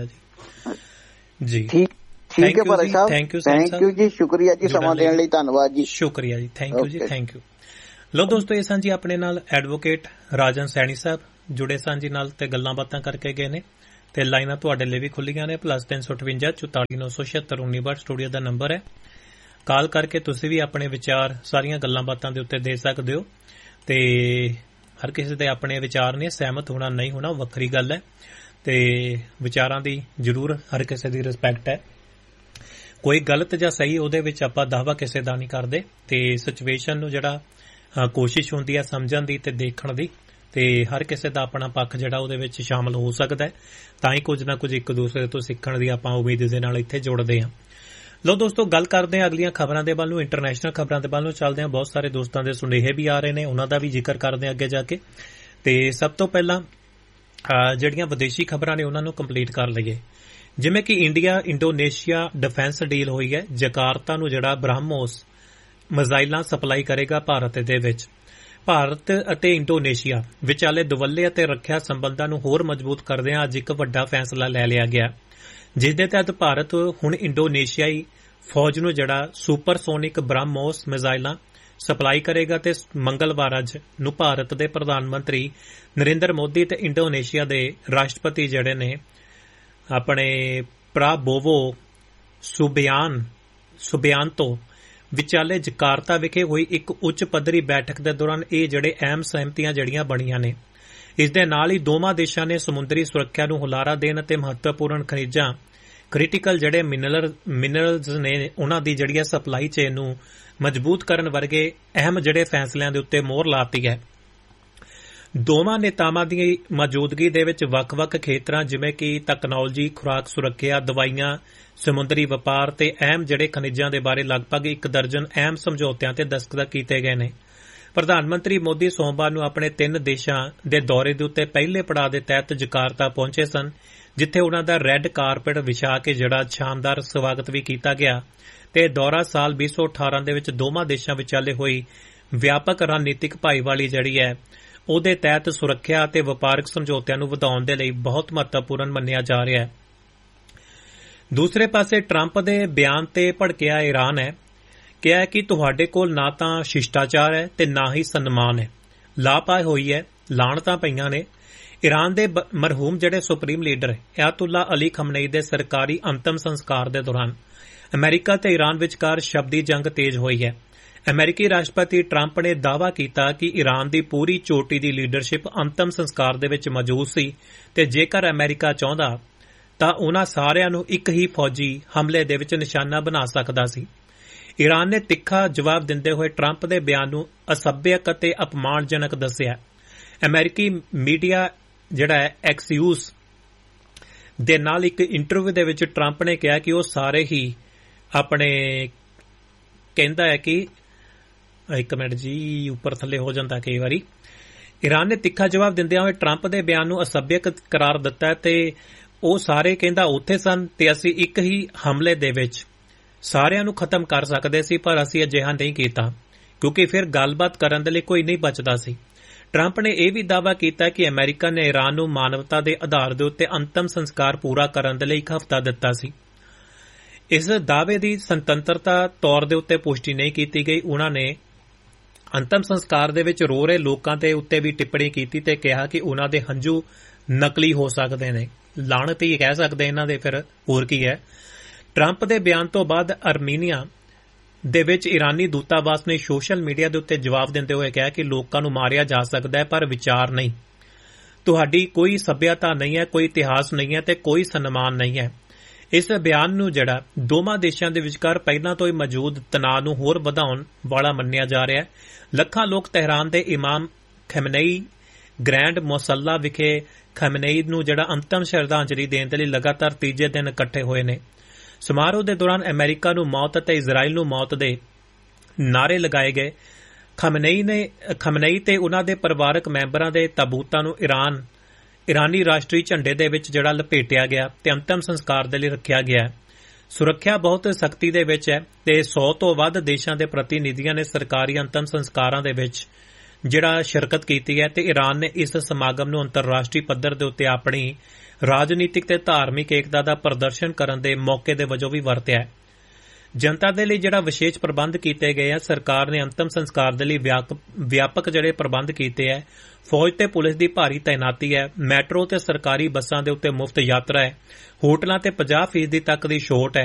ਜੀ। ਠੀਕ ਹੈ ਭਾਈ ਸਾਹਿਬ, ਥੈਂਕ ਯੂ ਜੀ, ਸ਼ੁਕਰੀਆ ਜੀ, ਸਮਾਂ ਦੇਣ ਲਈ ਧੰਨਵਾਦ ਜੀ। ਸ਼ੁਕਰੀਆ ਜੀ, ਥੈਂਕ ਯੂ ਜੀ, ਥੈਂਕ ਯੂ। ਲੋ ਦੋਸਤੋ, ਇਹ ਸਾਂ ਜੀ ਆਪਣੇ ਨਾਲ ਐਡਵੋਕੇਟ ਰਾਜਨ ਸੈਣੀ ਸਾਹਿਬ ਜੁੜੇ ਸਾਂ ਜੀ ਨਾਲ ਤੇ ਗੱਲਾਂ ਬਾਤਾਂ ਕਰਕੇ ਗਏ ਨੇ ਤੇ ਲਾਈਨਾਂ ਤੁਹਾਡੇ ਲਈ ਵੀ ਖੁੱਲੀਆਂ ਨੇ। +358 44 976 19 ਸਟੂਡੀਓ ਦਾ ਨੰਬਰ ਹੈ। ਕਾਲ ਕਰਕੇ ਤੁਸੀਂ ਵੀ ਆਪਣੇ ਵਿਚਾਰ ਸਾਰੀਆਂ ਗੱਲਾਂ ਬਾਤਾਂ ਦੇ ਉੱਤੇ ਦੇ ਸਕਦੇ ਹੋ ਤੇ ਹਰ ਕਿਸੇ ਦੇ ਆਪਣੇ ਵਿਚਾਰ ਨੇ, ਸਹਿਮਤ ਹੋਣਾ ਨਹੀਂ ਹੋਣਾ ਵੱਖਰੀ ਗੱਲ ਹੈ ਤੇ ਵਿਚਾਰਾਂ ਦੀ ਜ਼ਰੂਰ ਹਰ ਕਿਸੇ ਦੀ ਰਿਸਪੈਕਟ ਹੈ। ਕੋਈ ਗਲਤ ਜਾਂ ਸਹੀ ਉਹਦੇ ਵਿੱਚ ਆਪਾਂ ਦਾਅਵਾ ਕਿਸੇ ਦਾ ਨਹੀਂ ਕਰਦੇ ਤੇ ਸਿਚੁਏਸ਼ਨ ਨੂੰ ਜਿਹੜਾ ਕੋਸ਼ਿਸ਼ ਹੁੰਦੀ ਹੈ ਸਮਝਣ ਦੀ ਤੇ ਦੇਖਣ ਦੀ ਤੇ ਹਰ ਕਿਸੇ ਦਾ ਆਪਣਾ ਪੱਖ ਜਿਹੜਾ ਉਹਦੇ ਵਿੱਚ ਸ਼ਾਮਲ ਹੋ ਸਕਦਾ ਹੈ। ਤਾਂ ਹੀ ਕੁਝ ਨਾ ਕੁਝ ਇੱਕ ਦੂਸਰੇ ਤੋਂ ਸਿੱਖਣ ਦੀ ਆਪਾਂ ਉਮੀਦ ਦੇ ਨਾਲ ਇੱਥੇ ਜੁੜਦੇ ਹਾਂ। ਲੋ ਦੋਸਤੋ, ਗੱਲ ਕਰਦੇ ਹਾਂ ਅਗਲੀਆਂ ਖਬਰਾਂ ਦੇ ਵੱਲ ਨੂੰ, ਇੰਟਰਨੈਸ਼ਨਲ ਖਬਰਾਂ ਦੇ ਵੱਲ ਨੂੰ ਚੱਲਦੇ ਹਾਂ। ਬਹੁਤ ਸਾਰੇ ਦੋਸਤਾਂ ਦੇ ਸੁਨੇਹੇ ਵੀ ਆ ਰਹੇ ਨੇ, ਉਹਨਾਂ ਦਾ ਵੀ ਜ਼ਿਕਰ ਕਰਦੇ ਹਾਂ ਅੱਗੇ ਜਾ ਕੇ। ਤੇ ਸਭ ਤੋਂ ਪਹਿਲਾਂ ਜਿਹੜੀਆਂ ਵਿਦੇਸ਼ੀ ਖਬਰਾਂ ਨੇ ਉਹਨਾਂ ਨੂੰ ਕੰਪਲੀਟ ਕਰ ਲਈਏ। ਜਿਵੇਂ ਕਿ ਇੰਡੀਆ ਇੰਡੋਨੇਸ਼ੀਆ ਡਿਫੈਂਸ ਡੀਲ ਹੋਈ ਹੈ। ਜਕਾਰਤਾ ਨੂੰ ਜਿਹੜਾ ਬ੍ਰਹਮੋਸ ਮਿਜ਼ਾਈਲਾਂ ਸਪਲਾਈ ਕਰੇਗਾ ਭਾਰਤ ਦੇ ਵਿੱਚ। ਭਾਰਤ ਅਤੇ ਇੰਡੋਨੇਸ਼ੀਆ ਵਿਚਾਲੇ ਦੁਵੱਲੇ ਅਤੇ ਰੱਖਿਆ ਸੰਬੰਧਾਂ ਨੂੰ ਹੋਰ ਮਜ਼ਬੂਤ ਕਰਦਿਆਂ ਅੱਜ ਇੱਕ ਵੱਡਾ ਫੈਸਲਾ ਲੈ ਲਿਆ ਗਿਆ, ਜਿਸ ਦੇ ਤਹਿਤ ਭਾਰਤ ਹੁਣ ਇੰਡੋਨੇਸ਼ੀਆਈ ਫੌਜ ਨੂੰ ਜਿਹੜਾ ਸੁਪਰਸੋਨਿਕ ਬ੍ਰਹਮੋਸ ਮਿਜ਼ਾਈਲਾਂ ਸਪਲਾਈ ਕਰੇਗਾ ਤੇ ਮੰਗਲਵਾਰ ਅੱਜ ਨੂੰ ਭਾਰਤ ਦੇ ਪ੍ਰਧਾਨ ਮੰਤਰੀ ਨਰਿੰਦਰ ਮੋਦੀ ਤੇ ਇੰਡੋਨੇਸ਼ੀਆ ਦੇ ਰਾਸ਼ਟਰਪਤੀ ਜਿਹੜੇ ਨੇ ਆਪਣੇ ਪ੍ਰਾਬੋਵੋ ਸੁਬਿਆਂਤੋ ਵਿਚਾਲੇ ਜਕਾਰਤਾ ਵਿਖੇ ਹੋਈ ਇੱਕ ਉੱਚ ਪੱਧਰੀ ਬੈਠਕ ਦੇ ਦੌਰਾਨ ਇਹ ਜਿਹੜੇ ਅਹਿਮ ਸਹਿਮਤੀਆਂ ਜਿਹੜੀਆਂ ਬਣੀਆਂ ਨੇ। ਇਸ ਦੇ ਨਾਲ ਹੀ ਦੋਵਾਂ ਦੇਸ਼ਾਂ ਨੇ ਸਮੁੰਦਰੀ ਸੁਰੱਖਿਆ ਨੂੰ ਹੁਲਾਰਾ ਦੇਣ ਅਤੇ ਮਹੱਤਵਪੂਰਨ ਖਣਿਜਾਂ ਕ੍ਰਿਟੀਕਲ ਜਿਹੜੇ ਮਿਨਰਲਸ ਨੇ ਉਹਨਾਂ ਦੀ ਜਿਹੜੀ ਸਪਲਾਈ ਚੇਨ ਨੂੰ ਮਜ਼ਬੂਤ ਕਰਨ ਵਰਗੇ ਅਹਿਮ ਜਿਹੜੇ ਫੈਸਲਿਆਂ ਦੇ ਉੱਤੇ ਮੋਹਰ ਲਾਤੀ ਹੈ। ਦੋਵਾਂ ਨੇਤਾਵਾਂ ਦੀ ਮੌਜੂਦਗੀ ਦੇ ਵਿੱਚ ਵੱਖ-ਵੱਖ ਖੇਤਰਾਂ ਜਿਵੇਂ ਕਿ ਤਕਨਾਲੋਜੀ, ਖੁਰਾਕ ਸੁਰੱਖਿਆ, ਦਵਾਈਆਂ, ਸਮੁੰਦਰੀ ਵਪਾਰ ਤੇ ਅਹਿਮ ਜਿਹੜੇ ਖਣਿਜਾਂ ਦੇ ਬਾਰੇ ਲਗਭਗ 1 ਦਰਜਨ ਅਹਿਮ ਸਮਝੌਤਿਆਂ ਤੇ ਦਸਤਖਤ ਕੀਤੇ ਗਏ ਨੇ। ਪ੍ਰਧਾਨ ਮੰਤਰੀ ਮੋਦੀ ਸੋਮਵਾਰ ਨੂੰ ਆਪਣੇ 3 ਦੇਸ਼ਾਂ ਦੇ ਦੌਰੇ ਦੇ ਉੱਤੇ ਪਹਿਲੇ ਪੜਾਅ ਦੇ ਤਹਿਤ ਜਕਾਰਤਾ ਪਹੁੰਚੇ ਸਨ, ਜਿੱਥੇ ਉਹਨਾਂ ਦਾ ਰੈੱਡ ਕਾਰਪੇਟ ਵਿਛਾ ਕੇ ਜਿਹੜਾ ਸ਼ਾਨਦਾਰ ਸਵਾਗਤ ਵੀ ਕੀਤਾ ਗਿਆ ਤੇ ਦੌਰਾ ਸਾਲ 2018 ਦੇ ਵਿੱਚ ਦੋਵਾਂ ਦੇਸ਼ਾਂ ਵਿਚਾਲੇ ਹੋਈ ਵਿਆਪਕ ਰਣਨੀਤਿਕ ਭਾਈਵਾਲੀ ਜਿਹੜੀ ਹੈ ਉਹਦੇ ਤਹਿਤ ਸੁਰੱਖਿਆ ਅਤੇ ਵਪਾਰਕ ਸਮਝੌਤਿਆਂ ਨੂੰ ਵਧਾਉਣ ਦੇ ਲਈ ਬਹੁਤ ਮਹੱਤਵਪੂਰਨ ਮੰਨਿਆ ਜਾ ਰਿਹਾ ਹੈ। ਦੂਸਰੇ ਪਾਸੇ ਟਰੰਪ ਦੇ ਬਿਆਨ ਤੇ ਭੜਕਿਆ ਈਰਾਨ ਹੈ, ਕਿਹਾ ਕਿ ਤੁਹਾਡੇ ਕੋਲ ਨਾ ਤਾਂ ਸ਼ਿਸ਼ਟਾਚਾਰ ਹੈ ਤੇ ਨਾ ਹੀ ਸਨਮਾਨ ਹੈ। ਲਾਪਾ ਹੋਈ ਹੈ, ਲਾਹਣਤਾਂ ਪਈਆਂ ਨੇ। ਈਰਾਨ ਦੇ ਮਰਹੂਮ ਜਿਹੜੇ ਸੁਪਰੀਮ ਲੀਡਰ ਅਯਾਤੁੱਲਾ ਅਲੀ ਖਮਨਈ ਦੇ ਸਰਕਾਰੀ ਅੰਤਮ ਸੰਸਕਾਰ ਦੇ ਦੌਰਾਨ ਅਮਰੀਕਾ ਤੇ ਈਰਾਨ ਵਿਚਕਾਰ ਸ਼ਬਦੀ ਜੰਗ ਤੇਜ਼ ਹੋਈ ਹੈ। ਅਮਰੀਕੀ ਰਾਸ਼ਟਰਪਤੀ ਟਰੰਪ ਨੇ ਦਾਅਵਾ ਕੀਤਾ ਕਿ ਈਰਾਨ ਦੀ ਪੂਰੀ ਚੋਟੀ ਦੀ ਲੀਡਰਸ਼ਿਪ ਅੰਤਮ ਸੰਸਕਾਰ ਦੇ ਵਿੱਚ ਮੌਜੂਦ ਸੀ ਤੇ ਜੇਕਰ ਅਮਰੀਕਾ ਚਾਹੁੰਦਾ ਤਾਂ ਉਹਨਾਂ ਸਾਰਿਆਂ ਨੂੰ ਇੱਕ ਹੀ ਫੌਜੀ ਹਮਲੇ ਦੇ ਵਿੱਚ ਨਿਸ਼ਾਨਾ ਬਣਾ ਸਕਦਾ ਸੀ। ਈਰਾਨ ਨੇ ਤਿੱਖਾ ਜਵਾਬ ਦਿੰਦੇ ਹੋਏ ਟਰੰਪ ਦੇ ਬਿਆਨ ਨੂੰ ਅਸੱਭਿਅਕ ਅਤੇ ਅਪਮਾਨਜਨਕ ਦੱਸਿਆ। ਅਮਰੀਕੀ ਮੀਡੀਆ ਜਿਹੜਾ ਹੈ ਐਕਸੀਊਸ ਦੇ ਨਾਲ ਇੱਕ ਇੰਟਰਵਿਊ ਦੇ ਵਿੱਚ ਟਰੰਪ ਨੇ ਕਿਹਾ ਕਿ ਉਹ ਸਾਰੇ ਹੀ ਆਪਣੇ ਕਹਿੰਦਾ ਹੈ ਕਿ ਇੱਕ ਮਿੰਟ ਜੀ ਉੱਪਰ ਥੱਲੇ ਹੋ ਜਾਂਦਾ ਕਈ ਵਾਰੀ। ਈਰਾਨ ਨੇ ਤਿੱਖਾ ਜਵਾਬ ਦਿੰਦਿਆਂ ਹੋਏ ਟਰੰਪ ਦੇ ਬਿਆਨ ਨੂੰ ਅਸੱਭਿਅਕ ਕਰਾਰ ਦਿੱਤਾ ਤੇ ਉਹ ਸਾਰੇ ਕਹਿੰਦਾ ਉੱਥੇ ਸਨ ਤੇ ਅਸੀਂ ਇੱਕ ਹੀ ਹਮਲੇ ਦੇ ਵਿੱਚ ਸਾਰਿਆਂ ਨੂੰ ਖਤਮ ਕਰ ਸਕਦੇ ਸੀ, ਪਰ ਅਸੀਂ ਅਜਿਹਾ ਨਹੀਂ ਕੀਤਾ ਕਿਉਂਕਿ ਫਿਰ ਗੱਲਬਾਤ ਕਰਨ ਦੇ ਲਈ ਕੋਈ ਨਹੀਂ ਬਚਦਾ ਸੀ। ਟਰੰਪ ਨੇ ਇਹ ਵੀ ਦਾਅਵਾ ਕੀਤਾ ਕਿ ਅਮਰੀਕਾ ਨੇ ਈਰਾਨ ਨੂੰ ਮਾਨਵਤਾ ਦੇ ਆਧਾਰ ਦੇ ਉੱਤੇ ਅੰਤਮ ਸੰਸਕਾਰ ਪੂਰਾ ਕਰਨ ਦੇ ਲਈ 1 ਹਫ਼ਤਾ ਦਿੱਤਾ ਸੀ। ਇਸ ਦਾਅਵੇ ਦੀ ਸੁਤੰਤਰਤਾ ਤੌਰ ਦੇ ਉੱਤੇ ਪੁਸ਼ਟੀ ਨਹੀਂ ਕੀਤੀ ਗਈ। ਉਹਨਾਂ ਨੇ ਅੰਤਮ ਸੰਸਕਾਰ ਦੇ ਵਿੱਚ ਰੋ ਰਹੇ ਲੋਕਾਂ ਦੇ ਉੱਤੇ ਵੀ ਟਿੱਪਣੀ ਕੀਤੀ ਤੇ ਕਿਹਾ ਕਿ ਉਹਨਾਂ ਦੇ ਹੰਝੂ ਨਕਲੀ ਹੋ ਸਕਦੇ ਨੇ। ਲਾਹਣਤ ਹੀ ਕਹਿ ਸਕਦੇ ਇਹਨਾਂ ਦੇ, ਫਿਰ ਹੋਰ ਕੀ ਹੈ। ਟਰੰਪ ਦੇ ਬਿਆਨ ਤੋਂ ਬਾਅਦ ਅਰਮੀਨੀਆ ਦੇ ਵਿੱਚ ਈਰਾਨੀ ਦੂਤਾਵਾਸ ਨੇ ਸੋਸ਼ਲ ਮੀਡੀਆ ਦੇ ਉੱਤੇ ਜਵਾਬ ਦਿੰਦੇ ਹੋਏ ਕਿਹਾ ਕਿ ਲੋਕਾਂ ਨੂੰ ਮਾਰਿਆ ਜਾ ਸਕਦਾ ਹੈ ਪਰ ਵਿਚਾਰ ਨਹੀਂ। ਤੁਹਾਡੀ ਕੋਈ ਸੱਭਿਅਤਾ ਨਹੀਂ ਹੈ, ਕੋਈ ਇਤਿਹਾਸ ਨਹੀਂ ਹੈ ਤੇ ਕੋਈ ਸਨਮਾਨ ਨਹੀਂ ਹੈ। ਇਸ ਬਿਆਨ ਨੂੰ ਜਿਹੜਾ ਦੋਵਾਂ ਦੇਸ਼ਾਂ ਦੇ ਵਿਚਕਾਰ ਪਹਿਲਾਂ ਤੋਂ ਹੀ ਮੌਜੂਦ ਤਣਾਅ ਨੂੰ ਹੋਰ ਵਧਾਉਣ ਵਾਲਾ ਮੰਨਿਆ ਜਾ ਰਿਹਾ ਹੈ। ਲੱਖਾਂ ਲੋਕ ਤਹਿਰਾਨ ਦੇ ਇਮਾਮ ਖਮਨਈ ਗ੍ਰੈਂਡ ਮੁਸੱਲਾ ਵਿਖੇ ਖਮਨੇਈ ਨੂੰ ਜਿਹੜਾ ਅੰਤਮ ਸ਼ਰਧਾਂਜਲੀ ਦੇਣ ਦੇ ਲਈ ਲਗਾਤਾਰ ਤੀਜੇ ਦਿਨ ਇਕੱਠੇ ਹੋਏ ਨੇ। ਸਮਾਰੋਹ ਦੇ ਦੌਰਾਨ ਅਮਰੀਕਾ ਨੂੰ ਮੌਤ ਅਤੇ ਇਜ਼ਰਾਈਲ ਨੂੰ ਮੌਤ ਦੇ ਨਾਅਰੇ ਲਗਾਏ ਗਏ। ਖਮਨੇਈ ਤੇ ਉਹਨਾਂ ਦੇ ਪਰਿਵਾਰਕ ਮੈਂਬਰਾਂ ਦੇ ਤਾਬੂਤਾਂ ਨੂੰ ਇਰਾਨੀ ਰਾਸ਼ਟਰੀ ਝੰਡੇ ਦੇ ਵਿੱਚ ਜਿਹੜਾ ਲਪੇਟਿਆ ਗਿਆ ਤੇ ਅੰਤਮ ਸੰਸਕਾਰ ਦੇ ਲਈ ਰੱਖਿਆ ਗਿਆ। ਸੁਰੱਖਿਆ ਬਹੁਤ ਸਖਤੀ ਦੇ ਵਿੱਚ ਹੈ ਤੇ 100 ਤੋਂ ਵੱਧ ਦੇਸ਼ਾਂ ਦੇ ਪ੍ਰਤੀਨਿਧੀਆਂ ਨੇ ਸਰਕਾਰੀ ਅੰਤਮ ਸੰਸਕਾਰਾਂ ਦੇ ਵਿੱਚ ਜਿਹੜਾ ਸ਼ਿਰਕਤ ਕੀਤੀ ਹੈ ਤੇ ਈਰਾਨ ਨੇ ਇਸ ਸਮਾਗਮ ਨੂੰ ਅੰਤਰਰਾਸ਼ਟਰੀ ਪੱਧਰ ਦੇ ਉੱਤੇ ਆਪਣੀ ਰਾਜਨੀਤਿਕ ਤੇ ਧਾਰਮਿਕ ਏਕਤਾ ਦਾ ਪ੍ਰਦਰਸ਼ਨ ਕਰਨ ਦੇ ਮੌਕੇ ਦੇ ਵਜੋਂ ਵੀ ਵਰਤਿਆ ਹੈ। ਜਨਤਾ ਦੇ ਲਈ ਜਿਹੜਾ ਵਿਸ਼ੇਸ਼ ਪ੍ਰਬੰਧ ਕੀਤੇ ਗਏ ਆ, ਸਰਕਾਰ ਨੇ ਅੰਤਮ ਸੰਸਕਾਰ ਦੇ ਲਈ ਵਿਆਪਕ ਜਿਹੜੇ ਪ੍ਰਬੰਧ ਕੀਤੇ ਹੈ। ਫੌਜ ਤੇ ਪੁਲਿਸ ਦੀ ਭਾਰੀ ਤਾਇਨਾਤੀ ਹੈ। ਮੈਟਰੋ ਤੇ ਸਰਕਾਰੀ ਬੱਸਾਂ ਦੇ ਉੱਤੇ ਮੁਫਤ ਯਾਤਰਾ ਹੈ। ਹੋਟਲਾਂ ਤੇ 50% ਤੱਕ ਦੀ ਛੋਟ ਹੈ।